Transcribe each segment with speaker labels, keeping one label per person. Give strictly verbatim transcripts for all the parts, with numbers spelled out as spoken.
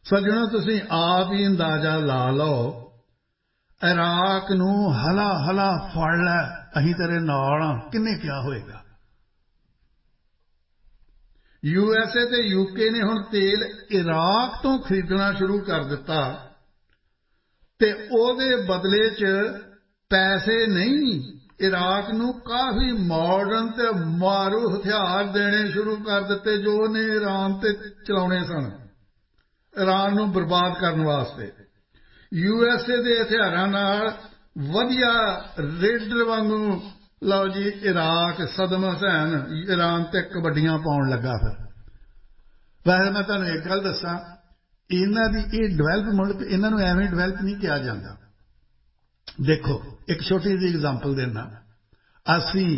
Speaker 1: सज्जणों तुसीं आप ही अंदाजा ला लो इराक नूं हला हला फड़ लै असीं तेरे नाल हां किन्ने क्या होएगा। यूएसए ते यूके ने हुण तेल इराक तो खरीदना शुरू कर दिता ते ओहदे बदले च पैसे नहीं इराक नूं काफी मॉडर्न ते मारू हथियार देने शुरू कर दिते जो ने ईरान ते चलाउणे सन ईरान नूं बर्बाद करने वास्ते। यूएसए दे हथियारां नाल वधिया रेडर वांगू लो जी इराक सदम हुसैन ईरान ते कबड्डियां पाउण लगा। फिर वैसे मैं तुहानूं एक गल दस्सां इन्हां दी ये डिवेलप मुल्क इन्हां नूं एवें डिवेलप नहीं किया जाता। देखो एक छोटी जी एग्जाम्पल देना असीं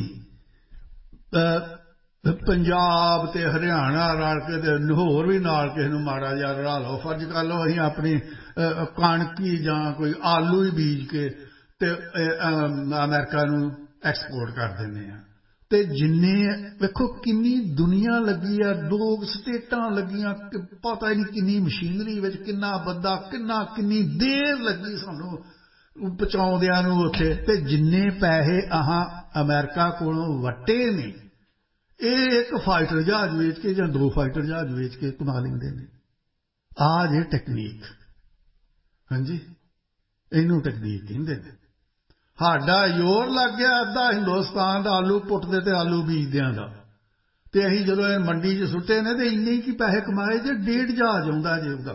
Speaker 1: पंजाब ते हरियाणा रल के ते होर भी नाल किसी नूं माड़ा जिहा रला लो फर्ज कर लो असीं अपनी कणकी जां कोई आलू ही बीज के ते अमेरिका नूं एक्सपोर्ट कर दिंदे आ ते जिन्ने वेखो किन्नी दुनिया लगी आ दो स्टेटां लगियां पता ही नहीं किन्नी मशीनरी विच किन्ना बंदा किन्ना किन्नी देर लगी सानूं पहुंचाउंदिआं नूं उत्थे ते जिन्ने पैसे अहां अमेरिका कोलों वट्टे ने एक फाइटर जहाज वेच के या दो फाइटर जहाज वेच के कमा लेंदे ने। आ जे टेक्नीक हाँ जी इनू टेक्नीक कहिंदे ने। साडा जोर लग गया अद्धा हिंदुस्तान दा आलू पुट्टदे ते आलू बीजदिआं दा ते असीं जदों इह मंडी च सुट्टे ने ते इन्ने की पैसे कमाए जे डेढ़ जहाज आउंदा जे उहदा।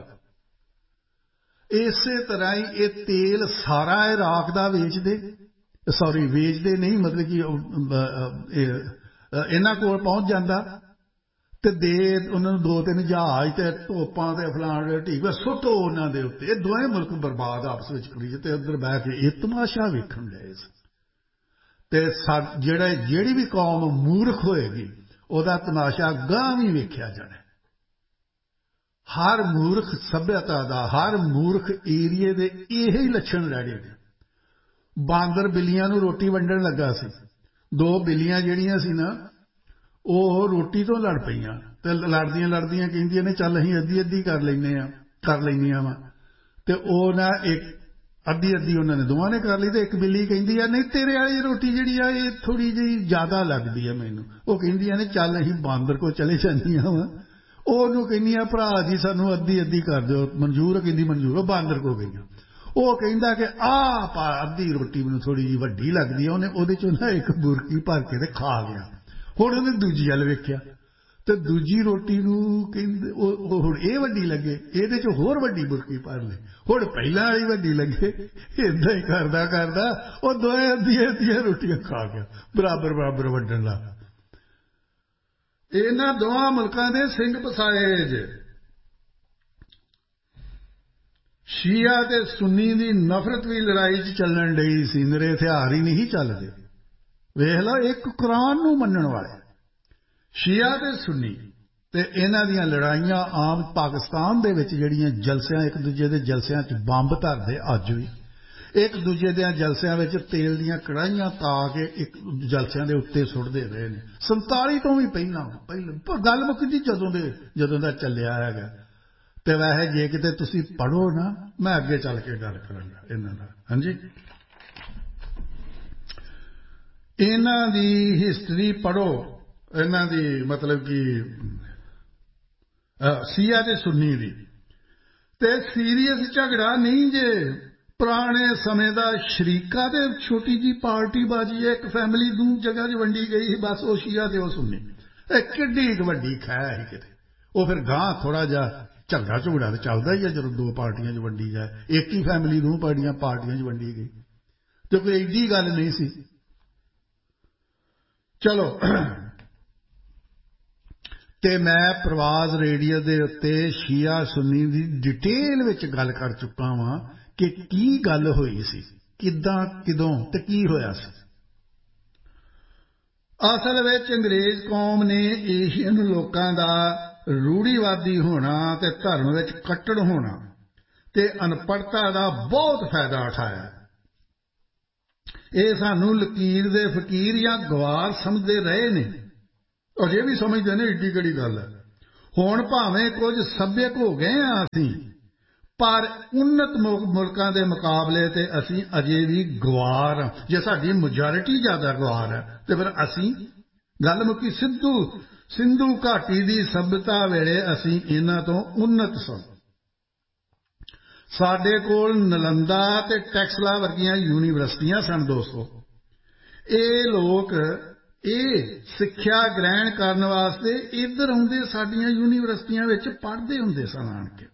Speaker 1: इसे तरह ही ये तेल सारा इराक दा वेचदे सॉरी वेचदे नहीं मतलब कि इन्हां कोल पहुंच जांदा ते दे उन्हां नूं दो तीन जहाज ते तोपां ते फलाण ढीक सुੱਟो उन्हां दे उत्ते। ये दोवें मुल्क बर्बाद आपस विच करी ते उधर बह के ये तमाशा वेखण गए ते जेड़ा जेड़ी भी कौम मूर्ख होएगी ओहदा तमाशा गां भी वेख्या जाना। हर मूर्ख सभ्यता दा हर मूर्ख एरिए दे यही लक्षण रह गए। बांदर बिल्लियां नूं रोटी वंडण लगा सी दो बिल्लियां ਜਿਹੜੀਆਂ ਸੀ ना ਉਹ रोटी तो लड़ पईयां ते लड़दियां लड़दियां ਕਹਿੰਦੀਆਂ ने चल ਅਸੀਂ ਅੱਧੀ ਅੱਧੀ कर लैने आ कर लैनियां वा ते ਉਹ ना एक ਅੱਧੀ ਅੱਧੀ ਉਹਨਾਂ ਨੇ ਦੋਵਾਂ ਨੇ कर ਲਈ ਤੇ ਇੱਕ ਬਿੱਲੀ ਕਹਿੰਦੀ ਆ नहीं तेरे वाली रोटी ਜਿਹੜੀ ਆ ਇਹ ਥੋੜੀ ਜਿਹੀ ਜ਼ਿਆਦਾ ਲੱਗਦੀ ਆ ਮੈਨੂੰ। ਉਹ ਕਹਿੰਦੀਆਂ ਨੇ ਚੱਲ ਅਸੀਂ ਬਾਂਦਰ ਕੋ ਚਲੇ ਜਾਂਦੀਆਂ ਵਾ ਉਹਨੂੰ ਕਹਿੰਦੀਆਂ ਭਰਾ ਜੀ ਸਾਨੂੰ ਅੱਧੀ ਅੱਧੀ ਕਰ ਦਿਓ ਮਨਜ਼ੂਰ ਕਹਿੰਦੀ ਮਨਜ਼ੂਰ। ਉਹ ਬਾਂਦਰ ਕੋ ਗਈਆਂ ਉਹ ਕਹਿੰਦਾ ਕਿ ਆਹ ਪਾ ਅੱਧੀ ਰੋਟੀ ਮੈਨੂੰ ਥੋੜੀ ਜਿਹੀ ਵੱਡੀ ਲੱਗਦੀ ਆ ਉਹਨੇ ਉਹਦੇ ਚੋਂ ਨਾ ਇੱਕ ਬੁਰਕੀ ਭਰ ਕੇ ਤੇ ਖਾ ਗਿਆ। ਹੁਣ ਉਹਨੇ ਦੂਜੀ ਵੱਲ ਵੇਖਿਆ ਤੇ ਦੂਜੀ ਰੋਟੀ ਨੂੰ ਕਹਿੰਦੇ ਉਹ ਹੁਣ ਇਹ ਵੱਡੀ ਲੱਗੇ ਇਹਦੇ ਚ ਹੋਰ ਵੱਡੀ ਬੁਰਕੀ ਭਰ ਲੈ ਹੁਣ ਪਹਿਲਾਂ ਵਾਲੀ ਵੱਡੀ ਲੱਗੇ ਏਦਾਂ ਹੀ ਕਰਦਾ ਕਰਦਾ ਉਹ ਦੋਵੇਂ ਅੱਧੀਆਂ ਅੱਧੀਆਂ ਰੋਟੀਆਂ ਖਾ ਗਿਆ ਬਰਾਬਰ ਬਰਾਬਰ ਵੰਡਣ ਲੱਗ। ਇਹਨਾਂ ਦੋਵਾਂ ਮੁਲਕਾਂ ਦੇ ਸਿੰਘ ਪਸਾਏ ਜੇ ਸ਼ੀਆ ਤੇ ਸੁन्नी ਦੀ ਨਫ਼ਰਤ ਵੀ ਲੜਾਈ 'ਚ ਚੱਲਣ ਡਈ ਸੀ ਮੇਰੇ ਹਥਿਆਰ ਹੀ ਨਹੀਂ ਚੱਲਦੇ। ਵੇਖ ਲਓ ਇੱਕ ਕੁਰਾਨ ਨੂੰ ਮੰਨਣ ਵਾਲੇ ਸ਼ੀਆ ਤੇ ਸੁन्नी ਤੇ ਇਹਨਾਂ ਦੀਆਂ ਲੜਾਈਆਂ ਆਮ ਪਾਕਿਸਤਾਨ ਦੇ ਵਿੱਚ ਜਿਹੜੀਆਂ ਜਲਸਿਆਂ ਇੱਕ ਦੂਜੇ ਦੇ ਜਲਸਿਆਂ 'ਚ ਬੰਬ ਧਰਦੇ ਅੱਜ ਵੀ ਇੱਕ ਦੂਜੇ ਦੇ ਜਲਸਿਆਂ ਵਿੱਚ ਤੇਲ ਦੀਆਂ ਕੜਾਹੀਆਂ ਤਾ ਕੇ ਇੱਕ ਜਲਸਿਆਂ ਦੇ ਉੱਤੇ ਸੁੱਟਦੇ ਰਹੇ ਨੇ ਸੰਤਾਲੀ ਤੋਂ ਵੀ ਪਹਿਲਾਂ ਪਹਿਲਾਂ ਗੱਲ ਮੁੱਕਦੀ ਜਦੋਂ ਦੇ ਜਦੋਂ ਦਾ ਚੱਲਿਆ ਹੈਗਾ। ਤੇ ਵੈਸੇ ਜੇ ਕਿਤੇ ਤੁਸੀਂ ਪੜ੍ਹੋ ਨਾ ਮੈਂ ਅੱਗੇ ਚੱਲ ਕੇ ਗੱਲ ਕਰਾਂਗਾ ਇਹਨਾਂ ਨਾਲ। ਹਾਂਜੀ ਇਹਨਾਂ ਦੀ ਹਿਸਟਰੀ ਪੜ੍ਹੋ ਇਹਨਾਂ ਦੀ ਮਤਲਬ ਕਿ ਸ਼ੀਆ ਤੇ ਸੁन्नी ਦੀ ਤੇ ਸੀਰੀਅਸ ਝਗੜਾ ਨਹੀਂ ਜੇ ਪੁਰਾਣੇ ਸਮੇਂ ਦਾ ਸ਼ਰੀਕਾ ਤੇ ਛੋਟੀ ਜੀ ਪਾਰਟੀ ਬਾਜੀ ਇੱਕ ਫੈਮਿਲੀ ਦੂਰ ਜਗ੍ਹਾ 'ਚ ਵੰਡੀ ਗਈ ਸੀ ਬਸ ਉਹ ਸ਼ੀਆ ਤੇ ਉਹ ਸੁन्नी ਇਹ ਕਿੱਡੀ ਇੱਕ ਵੱਡੀ ਖੈ ਸੀ ਕਿਤੇ। ਉਹ ਫਿਰ ਗਾਂ ਥੋੜਾ ਜਿਹਾ ਝਗੜਾ ਝੁਗੜਾ ਤਾਂ ਚੱਲਦਾ ਹੀ ਆ ਜਦੋਂ ਦੋ ਪਾਰਟੀਆਂ 'ਚ ਵੰਡੀ ਜਾਏ ਇੱਕ ਹੀ ਫੈਮਿਲੀ ਦੋ ਪਾਰਟੀਆਂ ਪਾਰਟੀਆਂ 'ਚ ਵੰਡੀ ਗਈ ਤੇ ਕੋਈ ਐਡੀ ਗੱਲ ਨਹੀਂ ਸੀ। ਚਲੋ ਤੇ ਮੈਂ ਪ੍ਰਵਾਜ਼ ਰੇਡੀਓ ਦੇ ਉੱਤੇ ਸ਼ੀਆ ਸੁन्नी ਦੀ ਡਿਟੇਲ ਵਿੱਚ ਗੱਲ ਕਰ ਚੁੱਕਾ ਵਾਂ ਕਿ ਕੀ ਗੱਲ ਹੋਈ ਸੀ ਕਿੱਦਾਂ ਕਿਦੋਂ ਤੇ ਕੀ ਹੋਇਆ ਸੀ। ਅਸਲ ਵਿੱਚ ਅੰਗਰੇਜ਼ ਕੌਮ ਨੇ ਏਸ਼ੀਅਨ ਲੋਕਾਂ ਦਾ ਰੂੜੀਵਾਦੀ ਹੋਣਾ ਤੇ ਧਰਮ ਵਿੱਚ ਕੱਟੜ ਹੋਣਾ ਤੇ ਅਨਪੜ੍ਹਤਾ ਦਾ ਬਹੁਤ ਫਾਇਦਾ ਉਠਾਇਆ। ਇਹ ਸਾਨੂੰ ਲਕੀਰ ਦੇ ਫਕੀਰ ਜਾਂ ਗਵਾਰ ਸਮਝਦੇ ਰਹੇ ਨੇ ਅਜੇ ਵੀ ਸਮਝਦੇ ਨੇ ਏਡੀ ਕਿਹੜੀ ਗੱਲ ਹੈ। ਹੁਣ ਭਾਵੇਂ ਕੁਝ ਸੱਭਿਅਕ ਹੋ ਗਏ ਹਾਂ ਅਸੀਂ पर उन्नत मुल्कां दे मुकाबले ते असीं अजे भी गवार हां। जे साडी मेजॉरिटी ज़्यादा गवार है तो फिर असीं गल मुक्की। सिद्धू सिंधु घाटी दी सभ्यता वेले असीं इन्हां तों उन्नत सां। साडे कोल नलंदा ते टैक्सला वर्गियां यूनीवर्सिटियां सन दोस्तों। ਇਹ लोग ਇਹ ਸਿੱਖਿਆ ग्रहण करने वास्ते इधर आउंदे साडियां यूनीवर्सिटियां विच पढ़दे हुंदे सन आण के।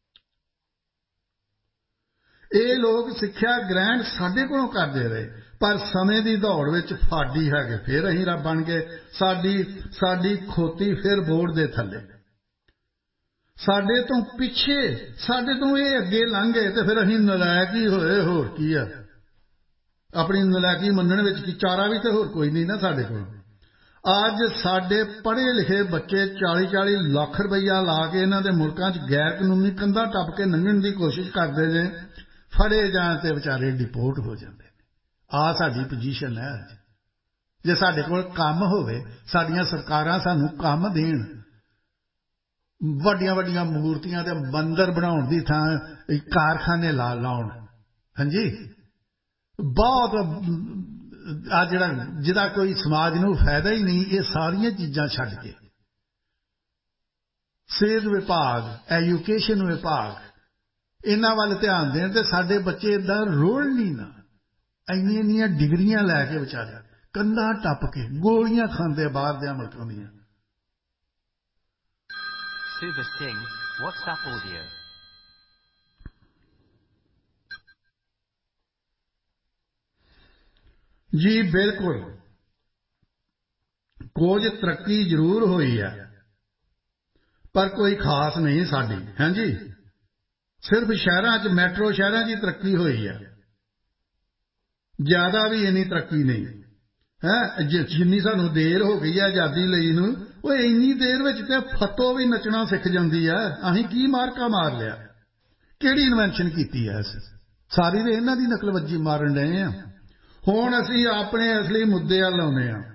Speaker 1: ਇਹ लोग सिक्ख्या ग्रहण साडे कोलों करदे रहे पर समय दी दौड़ विच फाडी है कि फिर असीं रब बन गए। साडी साडी खोती फिर बोर्ड दे थल्ले, साडे तो पिछे, साडे तो ये अगे लंघ गए तो फिर असीं नलायक ही होए। होर की है अपनी नलायकी मनण विच की चारा भी तो होर कोई नहीं ना साडे कोल। अज साडे पढ़े लिखे बच्चे चाली चाली लाख रुपया ला के इन्हां दे मुल्कां च गैर कानूनी कंधां टप के लंघण की कोशिश करते हैं, फड़े जाण ते बेचारे डिपोर्ट हो जाते हैं। आ साडी पोजीशन है। अज जे साडे कोल काम होवे, साडीआं सरकारां सानूं काम देण, वड्डियां वड्डियां मूर्तियां ते मंदर बनाउण दी थां कारखाने ला लाउण, हां जी बहुत आ जिहड़ा जिहदा कोई समाज नूं फायदा ही नहीं, ये सारियां चीज़ां छड्ड के सेहत विभाग, एजुकेशन विभाग इन्हां वल ध्यान देण ते साडे बच्चे इदां रोल नहीं ना। इन्नियां इन्नियां डिग्रियां लैके बेचारे कंधां टप के गोलियां खांदे बाहर दे मुल्कां दीयां।
Speaker 2: Suba Singh, WhatsApp audio.
Speaker 1: जी बिल्कुल, खोज तरक्की जरूर हुई है पर कोई खास नहीं साडी, हैं जी। सिर्फ शहरां च मैट्रो शहरां की तरक्की हुई है, ज्यादा भी इन्नी तरक्की नहीं है। जिन्नी सानू देर हो गई है आजादी लई नूं, वो इन्नी देर विच ते फतो भी नचना सिख जांदी है। असीं की मारका मार लिया, किहड़ी इन्वेंशन कीती है? असीं सारी ते इन्हां दी नकलवज्जी मारन रहे हैं। हुण असीं अपने असली मुद्दे वल आउंदे हां।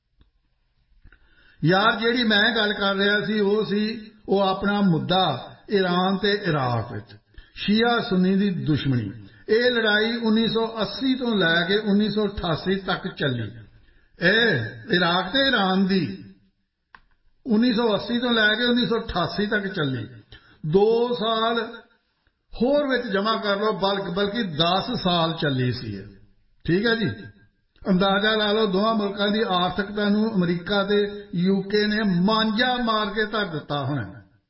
Speaker 1: यार जिहड़ी मैं गल कर रहा सी वो सी वो अपना मुद्दा ईरान ते इराक विच शिया सुन्नी दी दुश्मनी। ये लड़ाई उन्नीस सौ अस्सी तो लैके उन्नीस सौ अठासी तक चली। ए इराक ते ईरान दी उन्नीस सौ अस्सी तो लैके उन्नीस सौ अठासी तक चली। दो साल होर विच जमा कर लो, बल्कि बल्कि दस साल चली सी। ठीक है जी, अंदाजा ला लो दोवां मुल्कां दी आर्थिकता नूं अमरीका ते यूके ने मांजा मार के धर दिता होना।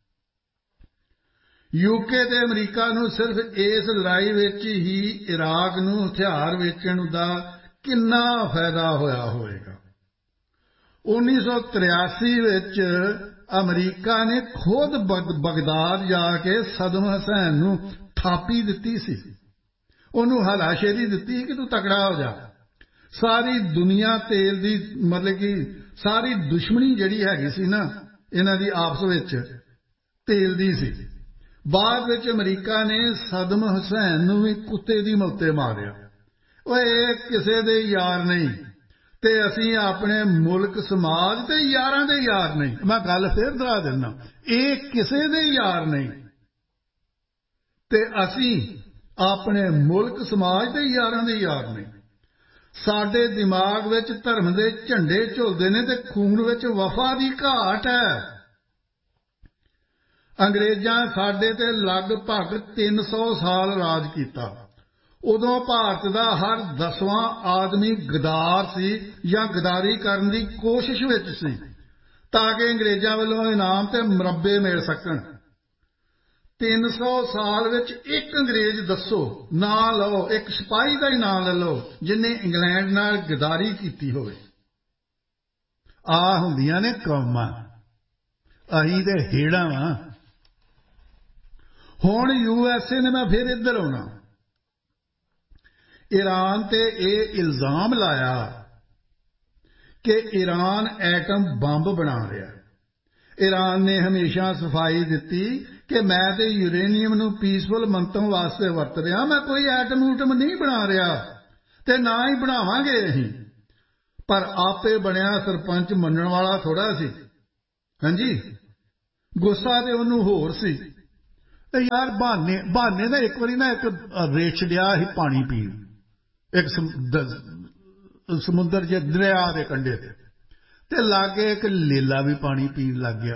Speaker 1: यूके ते अमरीका नूं सिर्फ इस लड़ाई विच ही इराक नूं हथियार वेचण दा किन्ना फायदा होया होएगा। उन्नीस सौ तिरासी विच अमरीका ने खुद बगदाद जाके सदम हुसैन नूं थापी दिती सी, उन्होंने हलाशेरी दी कि तू तगड़ा हो जा। सारी दुनिया तेल दी मतलब कि सारी दुश्मनी जिहड़ी हैगी सी ना इन्हां दी आपस विच तेल दी सी। बाद विच अमरीका ने सदम हुसैन नूं भी कुत्ते दी मौते मारिया। ओए किसे दे यार नहीं ते असीं अपने मुल्क समाज ते यारां दे यार नहीं। मैं गल फिर दोहरा दिना, ये किसे दे यार नहीं ते असीं अपने मुल्क समाज दे यारां दे यार नहीं। साडे दिमाग विच धर्म दे झंडे झुलदे ने ते खून विच वफा दी घाट है। अंग्रेजां साडे ते लगभग तीन सौ साल राज कीता। उदों भारत दा हर दसवां आदमी गदार सी या गदारी करन दी कोशिश विच सी ताकि अंग्रेजां वल्लों इनाम ते मुरब्बे मिल सकण। तीन सौ साल विच एक अंग्रेज दसो ना लो, एक सिपाही का ही ना ले लो जिन्हें इंग्लैंड नाल गदारी की होवे। आ हुंदियां ने कौमां, अहीं ते हेड़ा वां। हुण यूएसए ने मैं फिर इधर आउणा। ईरान ते ये इल्जाम लाया कि ईरान एटम बंब बना रहा। ईरान ने हमेशा सफाई दी कि मैं तो यूरेनियम नूं पीसफुल मंतों वास्ते वरत रहा, मैं कोई एटम उटम नहीं बना रहा ते ना ही बनावांगे अहीं। पर आपे बनिया सरपंच मनण वाला थोड़ा सी। हाँ जी, गुस्सा ते उन्हूं होर सी। ਤੇ ਯਾਰ ਬਹਾਨੇ ਬਹਾਨੇ ਦਾ ਇੱਕ ਵਾਰੀ ਨਾ ਇੱਕ ਰੇਛ ਡਿਆ ਸੀ ਪਾਣੀ ਪੀਣ ਇੱਕ ਸਮੁੰਦਰ ਜੇ ਦਰਿਆ ਦੇ ਕੰਢੇ ਤੇ ਤੇ ਲਾਗੇ ਇੱਕ ਲੇਲਾ ਵੀ ਪਾਣੀ ਪੀਣ ਲੱਗ ਗਿਆ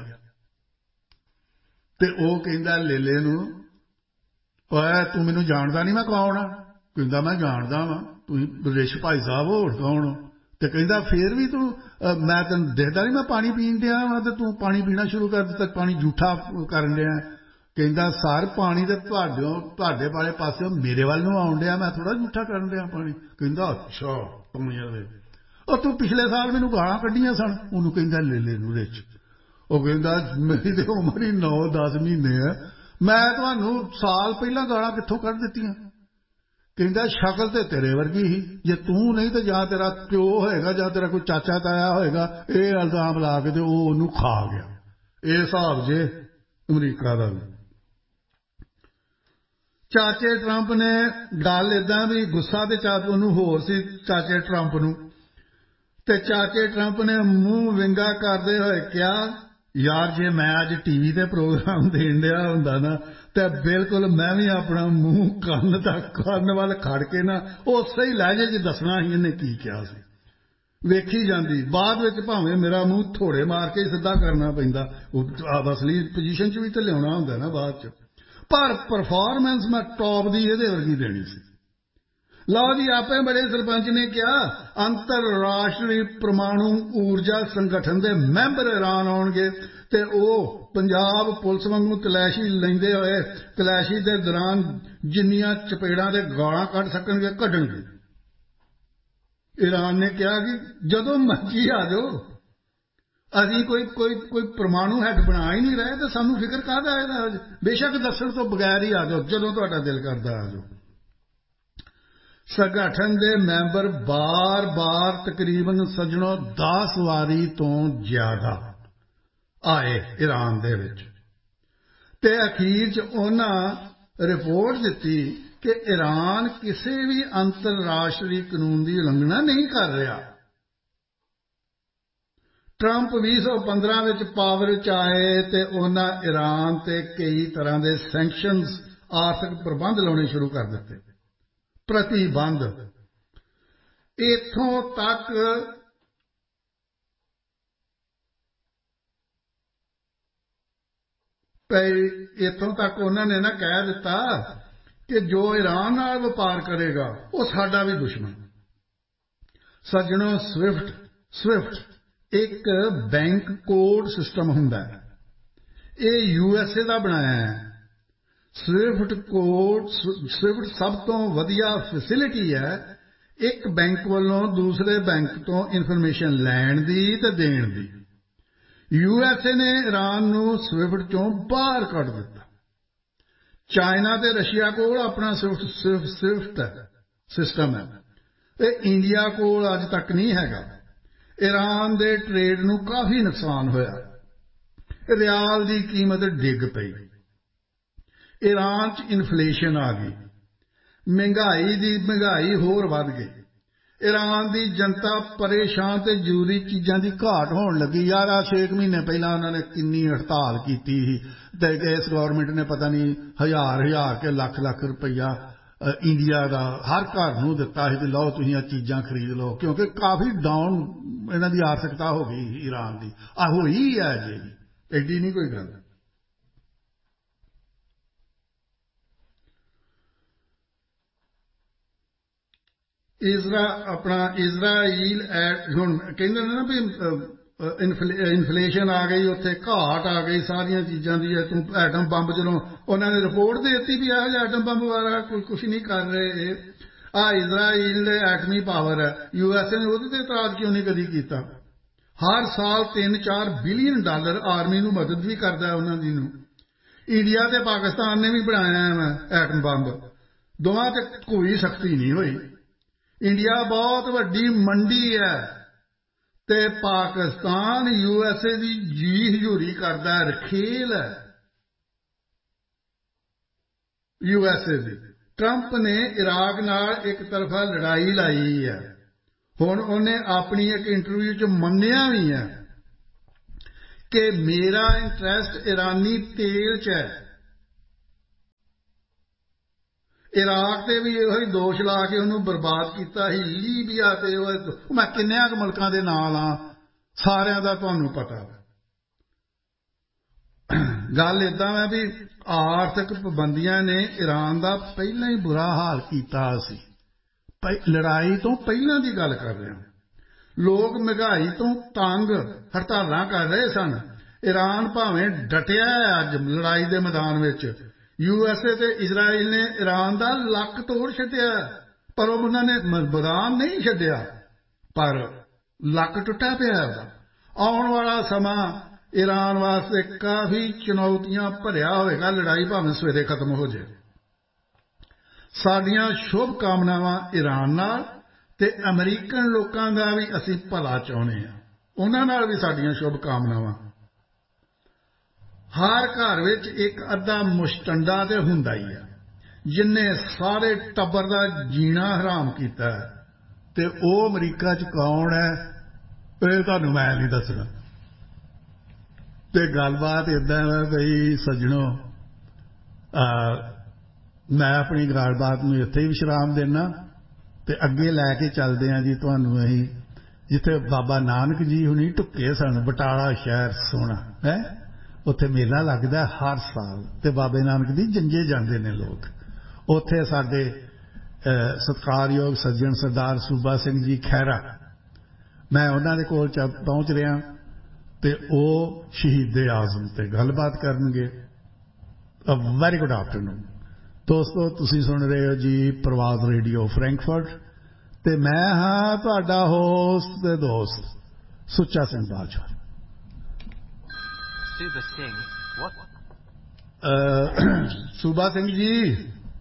Speaker 1: ਤੇ ਉਹ ਕਹਿੰਦਾ ਲੇਲੇ ਨੂੰ ਓਏ ਤੂੰ ਮੈਨੂੰ ਜਾਣਦਾ ਨਹੀਂ ਮੈਂ ਕੌਣ ਆ ਕਹਿੰਦਾ ਮੈਂ ਜਾਣਦਾ ਵਾਂ ਤੁਸੀਂ ਰਿਸ਼ ਭਾਈ ਸਾਹਿਬ ਹੋਰ ਕੌਣ ਹੋ ਤੇ ਕਹਿੰਦਾ ਫੇਰ ਵੀ ਤੂੰ ਮੈਂ ਤੈਨੂੰ ਦੇਖਦਾ ਨਹੀਂ ਮੈਂ ਪਾਣੀ ਪੀਣ ਡਿਆ ਵਾਂ ਤੇ ਤੂੰ ਪਾਣੀ ਪੀਣਾ ਸ਼ੁਰੂ ਕਰ ਦਿੱਤਾ ਪਾਣੀ ਝੂਠਾ ਕਰਨ ਡਿਆ ਕਹਿੰਦਾ ਸਰ ਪਾਣੀ ਤੇ ਤੁਹਾਡੇ ਤੁਹਾਡੇ ਵਾਲੇ ਪਾਸਿਓਂ ਮੇਰੇ ਵੱਲ ਨੂੰ ਆਉਣ ਡਿਆ ਮੈਂ ਥੋੜਾ ਝੂਠਾ ਕਰਨ ਡਿਆ ਪਾਣੀ ਕਹਿੰਦਾ ਅੱਛਾ ਕਮੀਆਂ ਦੇ ਉਹ ਤੂੰ ਪਿਛਲੇ ਸਾਲ ਮੈਨੂੰ ਗਾਲਾਂ ਕੱਢੀਆਂ ਸਨ ਉਹਨੂੰ ਕਹਿੰਦਾ ਲੇਲੇ ਨੂੰ ਰਿਚ ਉਹ ਕਹਿੰਦਾ ਮੇਰੀ ਤੇ ਉਮਰ ਹੀ ਨੌ ਦਸ ਮਹੀਨੇ ਹੈ ਮੈਂ ਤੁਹਾਨੂੰ ਸਾਲ ਪਹਿਲਾਂ ਗਾਲਾਂ ਕਿੱਥੋਂ ਕੱਢ ਦਿੱਤੀਆਂ ਕਹਿੰਦਾ ਸ਼ਕਲ ਤੇ ਤੇਰੇ ਵਰਗੀ ਹੀ ਜੇ ਤੂੰ ਨਹੀਂ ਤੇ ਜਾਂ ਤੇਰਾ ਪਿਓ ਹੋਏਗਾ ਜਾਂ ਤੇਰਾ ਕੋਈ ਚਾਚਾ ਤਾਇਆ ਹੋਏਗਾ ਇਹ ਇਲਜ਼ਾਮ ਲਾ ਕੇ ਤੇ ਉਹ ਉਹਨੂੰ ਖਾ ਗਿਆ ਇਹ ਹਿਸਾਬ ਜੇ ਅਮਰੀਕਾ ਦਾ ਚਾਚੇ ਟਰੰਪ ਨੇ ਗੱਲ ਏਦਾਂ ਵੀ ਗੁੱਸਾ ਤੇ ਚਾਚੇ ਉਹਨੂੰ ਹੋਰ ਸੀ ਚਾਚੇ ਟਰੰਪ ਨੂੰ ਤੇ ਚਾਚੇ ਟਰੰਪ ਨੇ ਮੂੰਹ ਵਿੰਗਾ ਕਰਦੇ ਹੋਏ ਕਿਹਾ ਯਾਰ ਜੇ ਮੈਂ ਅੱਜ ਟੀਵੀ ਤੇ ਪ੍ਰੋਗਰਾਮ ਦੇਣ ਡਿਆ ਹੁੰਦਾ ਨਾ ਤੇ ਬਿਲਕੁਲ ਮੈਂ ਵੀ ਆਪਣਾ ਮੂੰਹ ਕੰਨ ਤੱਕ ਕੰਨ ਵੱਲ ਖੜ ਕੇ ਨਾ ਉਸੇ ਹੀ ਲਹਿਜੇ 'ਚ ਦੱਸਣਾ ਸੀ ਇਹਨੇ ਕੀ ਕਿਹਾ ਸੀ ਵੇਖੀ ਜਾਂਦੀ ਬਾਅਦ ਵਿੱਚ ਭਾਵੇਂ ਮੇਰਾ ਮੂੰਹ ਥੋੜੇ ਮਾਰ ਕੇ ਸਿੱਧਾ ਕਰਨਾ ਪੈਂਦਾ ਉਹ ਅਸਲੀ ਪੋਜੀਸ਼ਨ 'ਚ ਵੀ ਤੇ ਲਿਆਉਣਾ ਹੁੰਦਾ ਨਾ ਬਾਅਦ 'ਚ ਪਰ ਪਰਫਾਰਮੈਂਸ ਮੈਂ ਟੌਪ ਦੀ ਇਹਦੇ ਵਰਗੀ ਦੇਣੀ ਸੀ ਲਓ ਜੀ ਆਪੇ ਬੜੇ ਸਰਪੰਚ ਨੇ ਕਿਹਾ ਅੰਤਰਰਾਸ਼ਟਰੀ ਪਰਮਾਣੂ ਊਰਜਾ ਸੰਗਠਨ ਦੇ ਮੈਂਬਰ ਐਲਾਨ ਆਉਣਗੇ ਤੇ ਉਹ ਪੰਜਾਬ ਪੁਲਿਸ ਵਾਂਗੂ ਤਲਾਸ਼ੀ ਲੈਂਦੇ ਹੋਏ ਤਲਾਸ਼ੀ ਦੇ ਦੌਰਾਨ ਜਿੰਨੀਆਂ ਚਪੇੜਾਂ ਤੇ ਗਾਲਾਂ ਕੱਢ ਸਕਣਗੇ ਕੱਢਣਗੇ ਈਰਾਨ ਨੇ ਕਿਹਾ ਕਿ ਜਦੋਂ ਮਰਜ਼ੀ ਆ ਜਾਓ ਅਸੀਂ ਕੋਈ ਕੋਈ ਕੋਈ ਪਰਮਾਣੂ ਹੈਡ ਬਣਾ ਹੀ ਨਹੀਂ ਰਹੇ ਤੇ ਸਾਨੂੰ ਫਿਕਰ ਕਾਹਦਾ ਇਹਦਾ ਬੇਸ਼ੱਕ ਦੱਸਣ ਤੋਂ ਬਗੈਰ ਹੀ ਆ ਜਾਓ ਜਦੋਂ ਤੁਹਾਡਾ ਦਿਲ ਕਰਦਾ ਆ ਜਾਓ ਸੰਗਠਨ ਦੇ ਮੈਂਬਰ ਬਾਰ-ਬਾਰ ਤਕਰੀਬਨ ਸੱਜਣੋ ਦਸ ਵਾਰੀ ਤੋਂ ਜ਼ਿਆਦਾ ਆਏ ਈਰਾਨ ਦੇ ਵਿੱਚ ਤੇ ਅਖੀਰ 'ਚ ਉਹਨਾਂ ਰਿਪੋਰਟ ਦਿੱਤੀ ਕਿ ਈਰਾਨ ਕਿਸੇ ਵੀ ਅੰਤਰਰਾਸ਼ਟਰੀ ਕਾਨੂੰਨ ਦੀ ਉਲੰਘਣਾ ਨਹੀਂ ਕਰ ਰਿਹਾ ਟਰੰਪ ਵੀਹ ਸੌ ਪੰਦਰਾਂ ਵਿੱਚ ਪਾਵਰ 'ਚ ਆਏ ਤੇ ਉਹਨਾਂ ਈਰਾਨ ਤੇ ਕਈ ਤਰ੍ਹਾਂ ਦੇ ਸੈਂਕਸ਼ਨਜ਼ ਆਰਥਿਕ ਪ੍ਰਬੰਧ ਲਾਉਣੇ ਸ਼ੁਰੂ ਕਰ ਦਿੱਤੇ ਪ੍ਰਤੀਬੰਧ ਇੱਥੋਂ ਤੱਕ ਇੱਥੋਂ ਤੱਕ ਉਹਨਾਂ ਨੇ ਨਾ ਕਹਿ ਦਿੱਤਾ ਕਿ ਜੋ ਈਰਾਨ ਨਾਲ ਵਪਾਰ ਕਰੇਗਾ ਉਹ ਸਾਡਾ ਵੀ ਦੁਸ਼ਮਣ ਸੱਜਣੋ ਸਵਿਫਟ ਸਵਿਫਟ ਇੱਕ ਬੈਂਕ ਕੋਡ ਸਿਸਟਮ ਹੁੰਦਾ ਹੈ ਇਹ ਯੂ ਐਸ ਏ ਦਾ ਬਣਾਇਆ ਹੈ ਸਵਿਫਟ ਕੋਡ ਸਵਿਫਟ ਸਭ ਤੋਂ ਵਧੀਆ ਫੈਸਿਲਿਟੀ ਹੈ ਇੱਕ ਬੈਂਕ ਵੱਲੋਂ ਦੂਸਰੇ ਬੈਂਕ ਤੋਂ ਇਨਫੋਰਮੇਸ਼ਨ ਲੈਣ ਦੀ ਤੇ ਦੇਣ ਦੀ ਯੂ ਐਸ ਏ ਨੇ ਈਰਾਨ ਨੂੰ ਸਵਿਫਟ ਚੋਂ ਬਾਹਰ ਕੱਢ ਦਿੱਤਾ ਚਾਈਨਾ ਤੇ ਰਸ਼ੀਆ ਕੋਲ ਆਪਣਾ ਸਵਿਫਟ ਸਵਿਫਟ ਸਿਸਟਮ ਹੈ ਇਹ ਇੰਡੀਆ ਕੋਲ ਅੱਜ ਤੱਕ ਨਹੀਂ ਹੈਗਾ ਈਰਾਨ ਦੇ ਟ੍ਰੇਡ ਨੂੰ ਕਾਫੀ ਨੁਕਸਾਨ ਹੋਇਆ ਰਿਆਲ ਦੀ ਕੀਮਤ ਡਿੱਗ ਪਈ ਈਰਾਨ 'ਚ ਇਨਫਲੇਸ਼ਨ ਆ ਗਈ ਮਹਿੰਗਾਈ ਦੀ ਮਹਿੰਗਾਈ ਹੋਰ ਵੱਧ ਗਈ ਈਰਾਨ ਦੀ ਜਨਤਾ ਪਰੇਸ਼ਾਨ ਤੇ ਜ਼ਰੂਰੀ ਚੀਜ਼ਾਂ ਦੀ ਘਾਟ ਹੋਣ ਲੱਗੀ ਯਾਰ ਆ ਛੇ ਮਹੀਨੇ ਪਹਿਲਾਂ ਉਹਨਾਂ ਨੇ ਕਿੰਨੀ ਹੜਤਾਲ ਕੀਤੀ ਸੀ ਤੇ ਇਸ ਗਵਰਨਮੈਂਟ ਨੇ ਪਤਾ ਨਹੀਂ ਹਜ਼ਾਰ ਹਜ਼ਾਰ ਕੇ ਲੱਖ ਲੱਖ ਰੁਪਈਆ ਇੰਡੀਆ ਦਾ ਹਰ ਘਰ ਨੂੰ ਦਿੱਤਾ ਸੀ ਕਿ ਲਓ ਤੁਸੀਂ ਇਹ ਚੀਜ਼ਾਂ ਖਰੀਦ ਲਓ ਕਿਉਂਕਿ ਕਾਫੀ ਡਾਊਨ ਇਹਨਾਂ ਦੀ ਆਰਥਿਕਤਾ ਹੋ ਗਈ ਈਰਾਨ ਦੀ ਆ ਹੋਈ ਹੈ ਜੀ ਐਡੀ ਨਹੀਂ ਕੋਈ ਗੱਲ ਇਜ਼ਰਾ ਆਪਣਾ ਇਜ਼ਰਾਈਲ ਹੁਣ ਕਹਿੰਦੇ ਨੇ ਨਾ ਵੀ ਇਨਫਲੇਸ਼ਨ ਆ ਗਈ ਉੱਥੇ ਘਾਟ ਆ ਗਈ ਸਾਰੀਆਂ ਚੀਜ਼ਾਂ ਦੀ ਤੂੰ ਐਟਮ ਬੰਬ ਚਲੋਂ ਉਹਨਾਂ ਨੇ ਰਿਪੋਰਟ ਦੇ ਦਿੱਤੀ ਵੀ ਇਹੋ ਜਿਹਾ ਐਟਮ ਬੰਬ ਵਾਲਾ ਕੋਈ ਕੁਛ ਨਹੀਂ ਕਰ ਰਹੇ ਇਹ ਆ ਇਜ਼ਰਾਈਲ ਦੇ ਐਟਮੀ ਪਾਵਰ ਹੈ ਯੂ ਐਸ ਏ ਨੇ ਉਹਦੇ ਤੇ ਇਤਰਾਜ਼ ਕਿਉਂ ਨਹੀਂ ਕਦੀ ਕੀਤਾ ਹਰ ਸਾਲ ਤਿੰਨ ਚਾਰ ਬਿਲੀਅਨ ਡਾਲਰ ਆਰਮੀ ਨੂੰ ਮਦਦ ਵੀ ਕਰਦਾ ਉਹਨਾਂ ਦੀ ਨੂੰ ਇੰਡੀਆ ਤੇ ਪਾਕਿਸਤਾਨ ਨੇ ਵੀ ਬਣਾਇਆ ਹੈ ਐਟਮ ਬੰਬ ਦੋਵਾਂ ਤੇ ਕੋਈ ਸਖਤੀ ਨਹੀਂ ਹੋਈ ਇੰਡੀਆ ਬਹੁਤ ਵੱਡੀ ਮੰਡੀ ਹੈ ਤੇ ਪਾਕਿਸਤਾਨ ਯੂ ਐਸ ਏ ਦੀ ਜੀ ਹਜ਼ੂਰੀ ਕਰਦਾ ਰਖੇਲ ਹੈ U S A the Trump ਨੇ ਇਰਾਕ ਨਾਲ ਇੱਕ ਤਰਫਾ ਲੜਾਈ ਲਾਈ ਹੈ ਹੁਣ ਉਹਨੇ ਆਪਣੀ ਇੱਕ ਇੰਟਰਵਿਊ 'ਚ ਮੰਨਿਆ ਵੀ ਹੈ ਕਿ ਮੇਰਾ ਇੰਟਰਸਟ ਇਰਾਨੀ ਤੇਲ 'ਚ ਹੈ ਇਰਾਕ ਤੇ ਵੀ ਇਹੋ ਹੀ ਦੋਸ਼ ਲਾ ਕੇ ਉਹਨੂੰ ਬਰਬਾਦ ਕੀਤਾ ਸੀ। ਲੀਬੀਆ ਤੇ ਉਹ ਮੈਂ ਕਿੰਨਿਆਂ ਕੁ ਮੁਲਕਾਂ ਦੇ ਨਾਲ ਆ, ਸਾਰਿਆਂ ਦਾ ਤੁਹਾਨੂੰ ਪਤਾ। ਗੱਲ ਏਦਾਂ ਹੈ ਵੀ ਆਰਥਿਕ ਪਾਬੰਦੀਆਂ ਨੇ ਈਰਾਨ ਦਾ ਪਹਿਲਾਂ ਹੀ ਬੁਰਾ ਹਾਲ ਕੀਤਾ ਸੀ। ਲੜਾਈ ਤੋਂ ਪਹਿਲਾਂ ਦੀ ਗੱਲ ਕਰ ਰਿਹਾ। ਲੋਕ ਮਹਿੰਗਾਈ ਤੋਂ ਤੰਗ ਹੜਤਾਲਾਂ ਕਰ ਰਹੇ ਸਨ। ਈਰਾਨ ਭਾਵੇਂ ਡਟਿਆ ਅੱਜ ਲੜਾਈ ਦੇ ਮੈਦਾਨ ਵਿੱਚ। ਯੂ ਐਸ ਏ ਤੇ ਇਜ਼ਰਾਈਲ ਨੇ ਈਰਾਨ ਦਾ ਲੱਕ ਤੋੜ ਛੱਡਿਆ, ਪਰ ਉਹਨਾਂ ਨੇ ਮੈਦਾਨ ਨਹੀਂ ਛੱਡਿਆ, ਪਰ ਲੱਕ ਟੁੱਟਾ ਪਿਆ ਉਹਦਾ। ਆਉਣ ਵਾਲਾ ਸਮਾਂ ਈਰਾਨ ਵਾਸਤੇ ਕਾਫੀ ਚੁਣੌਤੀਆਂ ਭਰਿਆ ਹੋਵੇਗਾ। ਲੜਾਈ ਭਾਵੇਂ ਸਵੇਰੇ ਖਤਮ ਹੋ ਜਾਏ। ਸਾਡੀਆਂ ਸ਼ੁਭ ਕਾਮਨਾਵਾਂ ਈਰਾਨ ਨਾਲ ਤੇ ਅਮਰੀਕਨ ਲੋਕਾਂ ਦਾ ਵੀ ਅਸੀਂ ਭਲਾ ਚਾਹੁੰਦੇ ਹਾਂ, ਉਹਨਾਂ ਨਾਲ ਵੀ ਸਾਡੀਆਂ ਸ਼ੁਭ ਕਾਮਨਾਵਾਂ। ਹਰ ਘਰ ਵਿੱਚ ਇੱਕ ਅੱਧਾ ਮੁਸ਼ਟੰਡਾ ਤੇ ਹੁੰਦਾ ਹੀ ਆ, ਜਿਨ੍ਹੇ ਸਾਰੇ ਟੱਬਰ ਦਾ ਜੀਣਾ ਹਰਾਮ ਕੀਤਾ ਹੈ, ਤੇ ਉਹ ਅਮਰੀਕਾ 'ਚ ਕੌਣ ਹੈ ਇਹ ਤੁਹਾਨੂੰ ਮੈਂ ਨਹੀਂ ਦੱਸਣਾ। ਤੇ ਗੱਲਬਾਤ ਏਦਾਂ ਹੈ ਬਈ ਸੱਜਣੋ, ਮੈਂ ਆਪਣੀ ਗੱਲਬਾਤ ਨੂੰ ਇੱਥੇ ਹੀ ਵਿਸ਼ਰਾਮ ਦੇਣਾ ਤੇ ਅੱਗੇ ਲੈ ਕੇ ਚੱਲਦੇ ਹਾਂ ਜੀ ਤੁਹਾਨੂੰ। ਅਸੀਂ ਜਿੱਥੇ ਬਾਬਾ ਨਾਨਕ ਜੀ ਹੁਣੀ ਢੁੱਕੇ ਸਨ, ਬਟਾਲਾ ਸ਼ਹਿਰ ਸੋਹਣਾ ਹੈ, ਉੱਥੇ ਮੇਲਾ ਲੱਗਦਾ ਹਰ ਸਾਲ ਤੇ ਬਾਬੇ ਨਾਨਕ ਦੀ ਜੰਜੇ ਜਾਂਦੇ ਨੇ ਲੋਕ। ਉੱਥੇ ਸਾਡੇ ਸਤਿਕਾਰਯੋਗ ਸੱਜਣ ਸਰਦਾਰ ਸੂਬਾ ਸਿੰਘ ਜੀ ਖਹਿਰਾ, ਮੈਂ ਉਹਨਾਂ ਦੇ ਕੋਲ ਚ ਪਹੁੰਚ ਰਿਹਾ ਤੇ ਉਹ ਸ਼ਹੀਦੇ ਆਜ਼ਮ ਤੇ ਗੱਲਬਾਤ ਕਰਨਗੇ। ਵੈਰੀ ਗੁੱਡ ਆਫਟਰਨੂਨ ਦੋਸਤੋ, ਤੁਸੀਂ ਸੁਣ ਰਹੇ ਹੋ ਜੀ ਪ੍ਰਵਾਜ਼ ਰੇਡੀਓ ਫਰੈਂਕਫਰਟ ਤੇ ਮੈਂ ਹਾਂ ਤੁਹਾਡਾ ਹੋਸਟ ਤੇ ਦੋਸਤ Sucha Singh Bajwa.
Speaker 2: Suba Singh, what?
Speaker 1: ਸੂਬਾ ਸਿੰਘ ਜੀ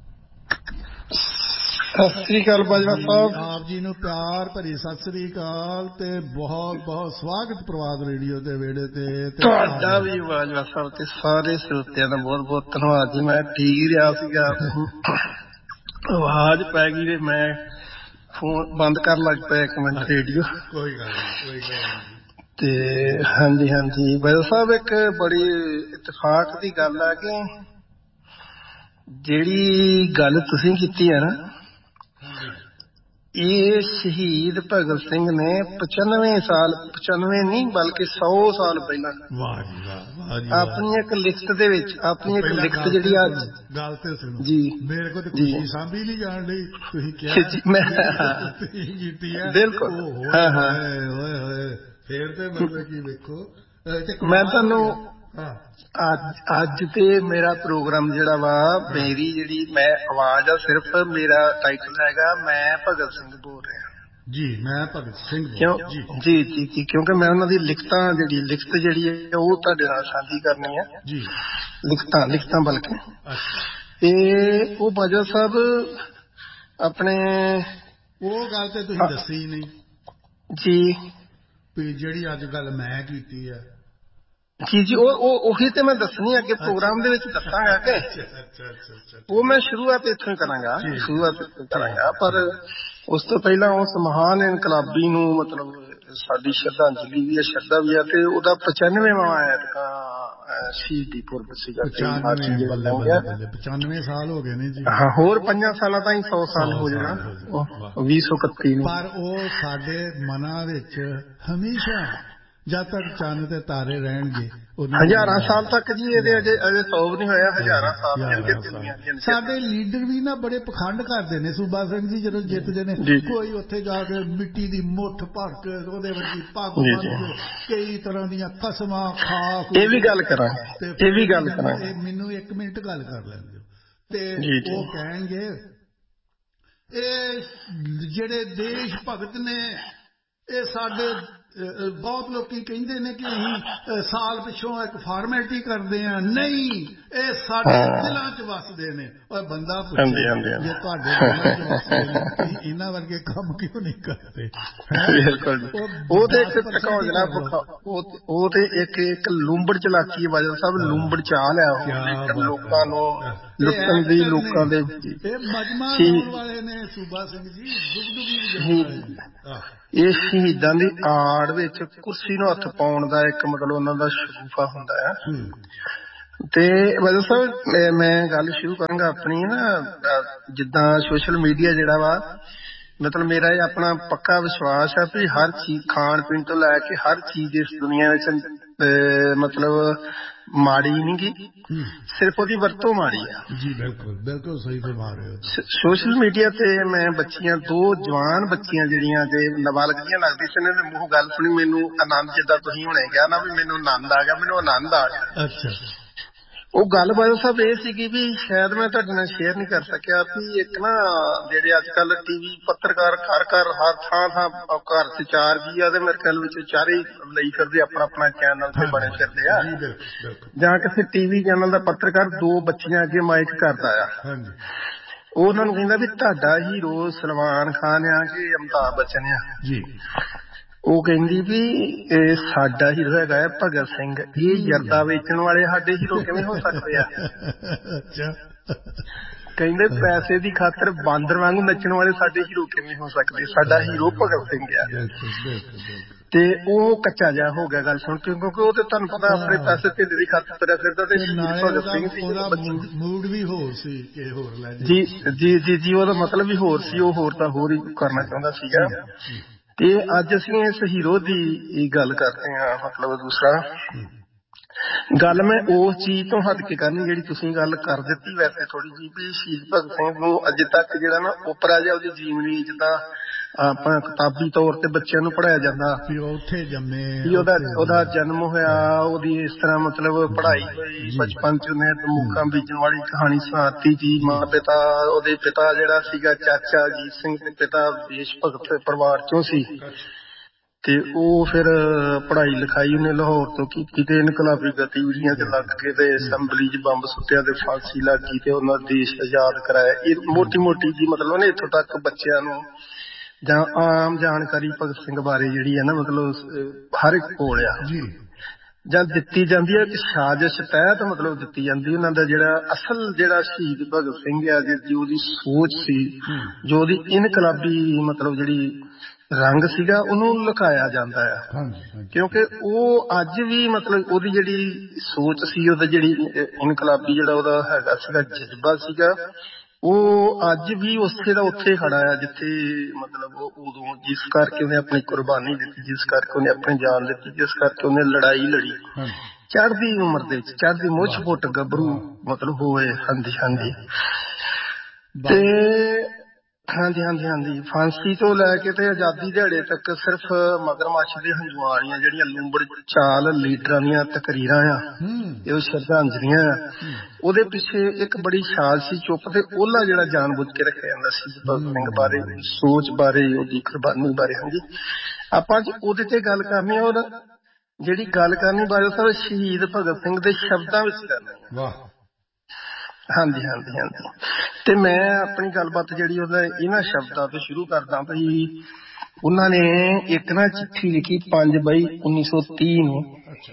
Speaker 3: ਸਤਿ ਸ੍ਰੀ ਅਕਾਲ ਬਾਜਵਾ ਸਾਹਿਬ।
Speaker 1: ਆਪ ਜੀ ਨੂੰ ਪਿਆਰ ਭਰੀ ਸਤਿ ਸ੍ਰੀ ਅਕਾਲ ਤੇ ਬਹੁਤ ਬਹੁਤ ਸਵਾਗਤ ਪ੍ਰਵਾਦ ਰੇਡੀਓ ਦੇ ਵਿਹੜੇ ਤੇ।
Speaker 3: ਤੁਹਾਡਾ ਵੀ ਬਾਜਵਾ ਸਾਹਿਬ ਤੇ ਸਾਰੇ ਸਰੋਤਿਆਂ ਦਾ ਬਹੁਤ ਬਹੁਤ ਧੰਨਵਾਦ ਜੀ। ਮੈਂ ਠੀਕ ਰਿਹਾ ਸੀਗਾ, ਆਵਾਜ਼ ਪੈ ਗਈ ਤੇ ਮੈਂ ਫੋਨ ਬੰਦ ਕਰਨ ਲੱਗ ਪਿਆ ਇੱਕ ਮਿੰਟ ਰੇਡੀਓ।
Speaker 1: ਕੋਈ ਗੱਲ ਨਹੀਂ, ਕੋਈ ਗੱਲ ਨਹੀਂ।
Speaker 3: ਤੇ ਹਾਂਜੀ ਹਾਂਜੀ ਬਾਜਵਾ ਸਾਹਿਬ, ਇੱਕ ਬੜੀ ਇਤਫਾਕ ਦੀ ਗੱਲ ਹੈ ਕਿ ਜਿਹੜੀ ਗੱਲ ਤੁਸੀਂ ਕੀਤੀ ਹੈ ਨਾ, ਇਹ ਸ਼ਹੀਦ ਭਗਤ ਸਿੰਘ ਨੇ ਪਚਾਨਵੇਂ ਸਾਲ ਪਚਾਨਵੇਂ ਨਹੀਂ ਬਲਕਿ ਸੌ ਸਾਲ ਪਹਿਲਾਂ
Speaker 1: ਵਾਹ ਜੀ ਵਾਹ
Speaker 3: ਆਪਣੀ ਇੱਕ ਲਿਖਤ ਦੇ ਵਿੱਚ, ਆਪਣੀ ਇੱਕ ਲਿਖਤ ਜਿਹੜੀ ਅੱਜ
Speaker 1: ਗੱਲ ਤੇ ਸੁਣੋ
Speaker 3: ਜੀ,
Speaker 1: ਮੇਰੇ ਕੋਲ ਤੇ ਖੁਸ਼ੀ ਸਾਂਭੀ ਨਹੀਂ ਜਾਣ ਲਈ। ਤੁਸੀਂ ਕਿਹਾ ਕੀਤੀ ਹੈ
Speaker 3: ਬਿਲਕੁਲ।
Speaker 1: ਹਾਂ ਹਾਂ ਓਏ ਹੋਏ ਫੇਰ ਤੇ ਮਤਲਬ ਕੀ ਵੇਖੋ,
Speaker 3: ਮੈਂ ਤੁਹਾਨੂੰ ਅੱਜ ਅੱਜ ਤੇ ਮੇਰਾ ਪ੍ਰੋਗਰਾਮ ਜਿਹੜਾ ਵਾ, ਮੇਰੀ ਜਿਹੜੀ ਮੈਂ ਆਵਾਜ਼ ਆ, ਸਿਰਫ ਮੇਰਾ ਟਾਈਟਲ ਹੈਗਾ ਮੈਂ ਭਗਤ ਸਿੰਘ ਬੋਲ ਰਿਹਾ
Speaker 1: ਜੀ। ਮੈਂ ਭਗਤ ਸਿੰਘ
Speaker 3: ਕਿਉਂ ਜੀ ਜੀ ਜੀ ਕਿਉਂਕਿ ਮੈਂ ਉਹਨਾਂ ਦੀ ਲਿਖਤਾਂ ਜਿਹੜੀ ਲਿਖਤ ਜਿਹੜੀ ਹੈ ਉਹ ਤੁਹਾਡੇ ਨਾਲ ਸਾਂਝੀ ਕਰਨੀ ਹੈ
Speaker 1: ਜੀ।
Speaker 3: ਲਿਖਤਾਂ ਲਿਖਤਾਂ ਬਲਕਿ ਤੇ ਉਹ ਬਾਜਵਾ ਸਾਹਿਬ ਆਪਣੇ
Speaker 1: ਉਹ ਗੱਲ ਤੇ ਤੁਸੀਂ ਦੱਸੀ ਨਹੀਂ
Speaker 3: ਜੀ
Speaker 1: ਵੀ ਜਿਹੜੀ ਅੱਜ ਗੱਲ ਮੈਂ ਕੀਤੀ ਹੈ।
Speaker 3: ਜੀ ਜੀ ਉਹ ਉਹੀ ਤੇ ਮੈਂ ਦੱਸਣੀ ਅੱਗੇ ਪ੍ਰੋਗਰਾਮ ਦੇ ਵਿੱਚ ਦੱਸਾਂਗਾ ਕਿ ਉਹ ਮੈਂ ਸ਼ੁਰੂਆਤ ਇੱਥੋਂ ਹੀ ਕਰਾਂਗਾ, ਸ਼ੁਰੂਆਤ ਇੱਥੋਂ ਕਰਾਂਗਾ। ਪਰ ਉਸ ਤੋਂ ਪਹਿਲਾਂ ਉਸ ਮਹਾਨ ਇਨਕਲਾਬੀ ਨੂੰ ਮਤਲਬ ਸਾਡੀ ਸ਼ਰਧਾਂਜਲੀ ਵੀ ਹੈ, ਸ਼ਰਧਾ ਵੀ ਹੈ। ਤੇ ਉਹਦਾ ਪਚਾਨਵੇਵਾਂ ਐਤਕਾਂ ਸ਼ਹੀਦੀ ਪੁਰਬ ਸੀਗਾ।
Speaker 1: ਪਚਾਨਵੇਂ ਸਾਲ ਹੋ ਗਏ ਨੇ ਜੀ।
Speaker 3: ਹਾਂ, ਹੋਰ ਪੰਜਾਂ ਸਾਲਾਂ ਤਾਈਂ ਸੌ ਸਾਲ ਹੋ ਜਾਣਾ ਵੀਹ ਸੌ ਇਕੱਤੀ ਨੂੰ।
Speaker 1: ਪਰ ਉਹ ਸਾਡੇ ਮਨਾਂ ਵਿੱਚ ਹਮੇਸ਼ਾ ਜਦ ਤੱਕ ਚੰਨ ਤੇ ਤਾਰੇ ਰਹਿਣਗੇ
Speaker 3: ਹਜ਼ਾਰਾਂ ਸਾਲ ਤੱਕ ਜੀ। ਇਹਦੇ ਅਜੇ ਅਜੇ ਸੌ ਨਹੀਂ ਹੋਇਆ, ਹਜ਼ਾਰਾਂ ਸਾਲ।
Speaker 1: ਸਾਡੇ ਲੀਡਰ ਵੀ ਨਾ ਬੜੇ ਪਖੰਡ ਕਰਦੇ ਨੇ ਸੂਬਾ ਸਿੰਘ ਜੀ, ਜਦੋਂ ਜਿੱਤਦੇ ਨੇ ਕੋਈ ਉੱਥੇ ਜਾ ਕੇ ਮਿੱਟੀ ਦੀ ਮੁੱਠ ਭਰ ਕੇ ਉਹਦੇ ਵਰਗੀ ਪੱਗ ਬੰਨ੍ਹ ਕੇ ਕਈ ਤਰ੍ਹਾਂ ਦੀਆਂ ਕਸਮਾਂ ਖਾ।
Speaker 3: ਇਹ ਵੀ ਗੱਲ ਕਰਾਂ ਇਹ ਵੀ ਗੱਲ ਕਰਾਂ
Speaker 1: ਮੈਨੂੰ ਇੱਕ ਮਿੰਟ ਗੱਲ ਕਰ ਲੈਣ ਦਿਓ। ਤੇ ਉਹ ਕਹਿਣਗੇ ਇਹ ਜਿਹੜੇ ਦੇਸ਼ ਭਗਤ ਨੇ ਇਹ ਸਾਡੇ ਬਹੁਤ ਲੋਕੀ ਕਹਿੰਦੇ ਨੇ ਕਿ ਅਸੀਂ ਸਾਲ ਪਿੱਛੋਂ ਇੱਕ ਫਾਰਮੈਲਿਟੀ ਕਰਦੇ ਹਾਂ। ਨਹੀਂ, ਇਹ ਸਾਡੇ ਦਿਲਾਂ 'ਚ ਵੱਸਦੇ ਨੇ। ਔਰ ਬੰਦਾ ਪੁੱਛੇ ਜੇ ਤੁਹਾਡੇ ਦਿਲਾਂ 'ਚ ਵੱਸਦੇ ਨੇ ਤੁਸੀਂ ਇਹਨਾਂ ਵਰਗੇ ਕੰਮ ਕਿਉਂ ਨਹੀਂ ਕਰਦੇ?
Speaker 3: ਬਿਲਕੁਲ। ਉਹ ਤੇ ਇੱਕ ਟਕਾਉਣਾ ਉਹ ਤੇ ਇੱਕ ਇੱਕ ਲੂੰਬੜ ਚਲਾਕੀ ਵਜਾ ਸਭ ਲੂੰਬੜ ਚਾਲ ਹੈ ਲੋਕਾਂ ਨੂੰ ਲੁੱਟਣ ਦੀ, ਲੋਕਾਂ ਦੇ।
Speaker 1: ਇਹ ਮਜਮਾ ਲਾਉਣ ਵਾਲੇ ਨੇ ਸੂਬਾ ਸਿੰਘ ਜੀ, ਦੁਗਦੁਗੀ।
Speaker 3: ਇਹ ਸ਼ਹੀਦਾਂ ਦੀ ਆੜ ਵਿੱਚ ਕੁਰਸੀ ਨੂੰ ਹੱਥ ਪਾਉਣ ਦਾ ਇੱਕ ਮਤਲਬ ਉਹਨਾਂ ਦਾ ਸ਼ਗੂਫਾ ਹੁੰਦਾ ਹੈ। ਤੇ ਵਜਾ ਸਾਹਿਬ ਮੈਂ ਗੱਲ ਸ਼ੁਰੂ ਕਰਾਂਗਾ ਆਪਣੀ ਨਾ, ਜਿੱਦਾਂ ਸੋਸ਼ਲ ਮੀਡੀਆ ਜਿਹੜਾ ਵਾ, ਮਤਲਬ ਮੇਰਾ ਇਹ ਆਪਣਾ ਪੱਕਾ ਵਿਸ਼ਵਾਸ ਹੈ ਵੀ ਹਰ ਚੀਜ਼ ਖਾਣ ਪੀਣ ਤੋਂ ਲੈ ਕੇ ਹਰ ਚੀਜ਼ ਇਸ ਦੁਨੀਆ ਵਿੱਚ ਮਤਲਬ ਮਾੜੀ ਨਹੀਂ ਗੀ, ਸਿਰਫ ਉਹਦੀ ਵਰਤੋਂ ਮਾੜੀ ਆ।
Speaker 1: ਜੀ ਬਿਲਕੁਲ ਬਿਲਕੁਲ ਸਹੀ ਫਰਮਾ ਰਹੇ ਹੋ।
Speaker 3: ਸੋਸ਼ਲ ਮੀਡੀਆ ਤੇ ਮੈਂ ਬੱਚੀਆਂ, ਦੋ ਜਵਾਨ ਬੱਚੀਆਂ ਜਿਹੜੀਆਂ ਜੇ ਨਾਬਾਲਗ ਦੀਆਂ ਲੱਗਦੀ ਸੀ, ਇਹਨਾਂ ਦੇ ਮੂੰਹ ਗੱਲ ਸੁਣੀ ਮੈਨੂੰ ਆਨੰਦ, ਜਿੱਦਾਂ ਤੁਸੀਂ ਹੁਣੇ ਕਿਹਾ ਨਾ ਵੀ ਮੈਨੂੰ ਆਨੰਦ ਆ ਗਿਆ, ਮੈਨੂੰ ਆਨੰਦ ਆ ਗਿਆ।
Speaker 1: ਅੱਛਾ।
Speaker 3: ਉਹ ਗੱਲਬਾਤ ਸਭ ਇਹ ਸੀਗੀ ਵੀ ਸ਼ਾਇਦ ਮੈਂ ਤੁਹਾਡੇ ਨਾਲ ਸ਼ੇਅਰ ਨਹੀਂ ਕਰ ਸਕਿਆ ਵੀ ਇੱਕ ਨਾ ਜਿਹੜੇ ਅੱਜ ਕੱਲ ਟੀਵੀ ਪੱਤਰਕਾਰ ਘਰ ਘਰ ਹਰ ਥਾਂ ਥਾਂ ਘਰ ਚ ਚਾਰ ਜੀ ਆ ਤੇ ਮੇਰੇ ਖਿਆਲ ਵਿੱਚ ਚਾਰੇ ਲਈ ਫਿਰਦੇ ਆਪਣਾ ਆਪਣਾ ਚੈਨਲ ਤੇ ਬਣੇ ਫਿਰਦੇ ਆ, ਜਾਂ ਕਿਸੇ ਟੀਵੀ ਚੈਨਲ ਦਾ ਪੱਤਰਕਾਰ ਦੋ ਬੱਚੀਆਂ ਅੱਗੇ ਮਾਈਕ ਕਰਦਾ ਆ, ਉਹ ਉਹਨਾਂ ਨੂੰ ਕਹਿੰਦਾ ਵੀ ਤੁਹਾਡਾ ਹੀਰੋ ਸਲਮਾਨ ਖਾਨ ਆ ਕਿ ਅਮਿਤਾਭ ਬੱਚਨ ਆ ਜੀ। ਉਹ ਕਹਿੰਦੀ ਵੀ ਇਹ ਸਾਡਾ ਹੀਰੋ ਹੈਗਾ ਹੈ ਭਗਤ ਸਿੰਘ, ਇਹ ਜਰਦਾ ਵੇਚਣ ਵਾਲੇ ਸਾਡੇ ਹੀਰੋ ਕਿਵੇਂ ਹੋ ਸਕਦੇ ਆ? ਕਹਿੰਦੇ ਪੈਸੇ ਦੀ ਖਾਤਰ ਬਾਂਦਰ ਵਾਂਗੂ ਨੱਚਣ ਵਾਲੇ ਸਾਡੇ ਹੀਰੋ ਕਿਵੇਂ ਹੋ ਸਕਦੇ? ਸਾਡਾ ਹੀਰੋ ਭਗਤ ਸਿੰਘ ਆ। ਤੇ ਉਹ ਕੱਚਾ ਜਿਹਾ ਹੋ ਗਿਆ ਗੱਲ ਸੁਣ ਕੇ, ਕਿਉਂਕਿ ਉਹ ਤੇ ਤੁਹਾਨੂੰ ਪਤਾ ਆਪਣੇ ਪੈਸੇ ਧੇਲੇ ਦੀ ਖਾਤਰ ਤੁਰਿਆ ਫਿਰਦਾ, ਤੇ ਭਗਤ ਸਿੰਘ ਸੀ
Speaker 1: ਮੂਡ ਵੀ ਹੋਰ ਸੀ ਕਿ ਹੋਰ ਲੈ
Speaker 3: ਜੀ ਜੀ ਜੀ ਜੀ ਉਹਦਾ ਮਤਲਬ ਵੀ ਹੋਰ ਸੀ, ਉਹ ਹੋਰ ਤਾਂ ਹੋਰ ਹੀ ਕਰਨਾ ਚਾਹੁੰਦਾ ਸੀਗਾ। ਤੇ ਅੱਜ ਅਸੀਂ ਇਸ ਹੀਰੋ ਦੀ ਗੱਲ ਕਰਦੇ ਹਾਂ, ਮਤਲਬ ਦੂਸਰਾ ਗੱਲ ਮੈਂ ਉਸ ਚੀਜ਼ ਤੋਂ ਹਟ ਕੇ ਕਰਨੀ ਜਿਹੜੀ ਤੁਸੀਂ ਗੱਲ ਕਰ ਦਿੱਤੀ ਵੈਸੇ ਥੋੜੀ ਜਿਹੀ, ਵੀ ਸ਼ਹੀਦ ਭਗਤ ਸਿੰਘ ਨੂੰ ਅਜੇ ਤੱਕ ਜਿਹੜਾ ਨਾ ਉਪਰਾ ਜਿਹਾ ਉਹਦੀ ਜੀਵਨੀ ਜਿੱਦਾਂ ਆਪਾਂ ਕਿਤਾਬੀ ਤੌਰ ਤੇ ਬੱਚਿਆਂ ਨੂੰ ਪੜ੍ਹਾਇਆ ਜਾਂਦਾ
Speaker 1: ਵੀ ਉੱਥੇ ਜੰਮੇ,
Speaker 3: ਉਹਦਾ ਉਹਦਾ ਜਨਮ ਹੋਇਆ, ਉਹਦੀ ਇਸ ਤਰ੍ਹਾਂ ਮਤਲਬ ਪੜ੍ਹਾਈ ਹੋਈ, ਬਚਪਨ ਚ ਉਹਨੇ ਦਮੂਕਾਂ ਬੀਜਣ ਵਾਲੀ ਕਹਾਣੀ ਸੁਣਾਤੀ ਜੀ। ਮਾਂ ਪਿਤਾ, ਉਹਦੇ ਪਿਤਾ ਜਿਹੜਾ ਸੀਗਾ ਚਾਚਾ ਅਜੀਤ ਸਿੰਘ ਦੇ ਪਿਤਾ ਦੇਸ਼ ਭਗਤ ਪਰਿਵਾਰ ਚੋਂ ਸੀ, ਤੇ ਉਹ ਫਿਰ ਪੜ੍ਹਾਈ ਲਿਖਾਈ ਉਹਨੇ ਲਾਹੌਰ ਤੋਂ ਕੀਤੀ ਤੇ ਇਨਕਲਾਬੀ ਗਤੀਵਿਧੀਆਂ ਚ ਲੱਗ ਕੇ ਤੇ ਅਸੈਂਬਲੀ ਚ ਬੰਬ ਸੁੱਟਿਆ ਤੇ ਫਾਂਸੀ ਲੱਗ ਗਈ ਤੇ ਉਹਨਾਂ ਦੇਸ਼ ਆਜ਼ਾਦ ਕਰਾਇਆ। ਇਹ ਮੋਟੀ ਮੋਟੀ ਜੀ ਮਤਲਬ ਉਹਨੇ ਇੱਥੋਂ ਤੱਕ ਬੱਚਿਆਂ ਨੂੰ ਜਾਂ ਆਮ ਜਾਣਕਾਰੀ ਭਗਤ ਸਿੰਘ ਬਾਰੇ ਜਿਹੜੀ ਹੈ ਨਾ ਮਤਲਬ ਹਰ ਇੱਕ ਕੋਲ ਆ ਜਾਂ ਦਿੱਤੀ ਜਾਂਦੀ ਹੈ, ਸਾਜ਼ਿਸ਼ ਤਹਿਤ ਮਤਲਬ ਦਿੱਤੀ ਜਾਂਦੀ। ਉਹਨਾਂ ਦਾ ਜਿਹੜਾ ਅਸਲ ਜਿਹੜਾ ਸ਼ਹੀਦ ਭਗਤ ਸਿੰਘ ਆ, ਜੋ ਉਹਦੀ ਸੋਚ ਸੀ, ਜੋ ਉਹਦੀ ਇਨਕਲਾਬੀ ਮਤਲਬ ਜਿਹੜੀ ਰੰਗ ਸੀਗਾ, ਉਹਨੂੰ ਲੁਕਾਇਆ ਜਾਂਦਾ ਆ, ਕਿਉਂਕਿ ਉਹ ਅੱਜ ਵੀ ਮਤਲਬ ਉਹਦੀ ਜਿਹੜੀ ਸੋਚ ਸੀ, ਉਹਦਾ ਜਿਹੜੀ ਇਨਕਲਾਬੀ ਜਿਹੜਾ ਉਹਦਾ ਹੈਗਾ ਸੀਗਾ ਜਜ਼ਬਾ ਸੀਗਾ, ਉਹ ਅੱਜ ਵੀ ਉਸੇ ਦਾ ਉੱਥੇ ਖੜਾ ਆ ਜਿੱਥੇ ਮਤਲਬ ਉਦੋਂ ਜਿਸ ਕਰਕੇ ਉਹਨੇ ਆਪਣੀ ਕੁਰਬਾਨੀ ਦਿੱਤੀ, ਜਿਸ ਕਰਕੇ ਉਹਨੇ ਆਪਣੀ ਜਾਨ ਦਿੱਤੀ, ਜਿਸ ਕਰਕੇ ਉਹਨੇ ਲੜਾਈ ਲੜੀ ਚੜ੍ਹਦੀ ਉਮਰ ਦੇ ਵਿੱਚ, ਚੜ੍ਹਦੀ ਮੁੱਛ ਫੁੱਟ ਗੱਭਰੂ ਮਤਲਬ ਹੋਏ। ਹਾਂਜੀ ਹਾਂਜੀ ਤੇ ਹਾਂਜੀ ਹਾਂਜੀ ਹਾਂਜੀ ਫਾਂਸੀ ਤੋਂ ਲੈ ਕੇ ਤੇ ਆਜ਼ਾਦੀ ਦਿਹਾੜੇ ਤੱਕ ਸਿਰਫ ਮਗਰਮੱਛ ਦੇ ਹੰਝੂਆਂ ਵਾਲੀਆਂ ਜਿਹੜੀਆਂ ਲੂੰਬੜ ਚਾਲ ਲੀਡਰਾਂ ਦੀਆਂ ਤਕਰੀਰਾਂ ਆ, ਇਹ ਸ਼ਰਧਾਂਜਲੀਆਂ ਆ, ਉਹਦੇ ਪਿੱਛੇ ਇੱਕ ਬੜੀ ਸਾਜ਼ਿਸ਼ੀ ਚੁੱਪ ਤੇ ਉਹਲਾ ਜਿਹੜਾ ਜਾਣ ਬੁੱਝ ਕੇ ਰੱਖਿਆ ਜਾਂਦਾ ਸੀ ਭਗਤ ਸਿੰਘ ਬਾਰੇ, ਉਹਦੀ ਸੋਚ ਬਾਰੇ, ਉਹਦੀ ਕੁਰਬਾਨੀ ਬਾਰੇ। ਹਾਂਜੀ ਆਪਾਂ ਅੱਜ ਉਹਦੇ ਤੇ ਗੱਲ ਕਰਨੀ ਆ, ਔਰ ਜਿਹੜੀ ਗੱਲ ਕਰਨੀ ਬਾਰੇ ਸਰ ਸ਼ਹੀਦ ਭਗਤ ਸਿੰਘ ਦੇ ਸ਼ਬਦਾਂ ਵਿੱਚ ਕਰਨੀ ਆ। ਹਾਂਜੀ ਹਾਂਜੀ ਹਾਂਜੀ ਤੇ ਮੈਂ ਆਪਣੀ ਗੱਲਬਾਤ ਜਿਹੜੀ ਉਹਦਾ ਇਹਨਾਂ ਸ਼ਬਦਾਂ ਤੋਂ ਸ਼ੁਰੂ ਕਰਦਾ ਵੀ ਉਹਨਾਂ ਨੇ ਇੱਕ ਨਾ ਚਿੱਠੀ ਲਿਖੀ ਪੰਜ ਮਈ ਉੱਨੀ ਸੌ ਤੀਹ ਨੂੰ,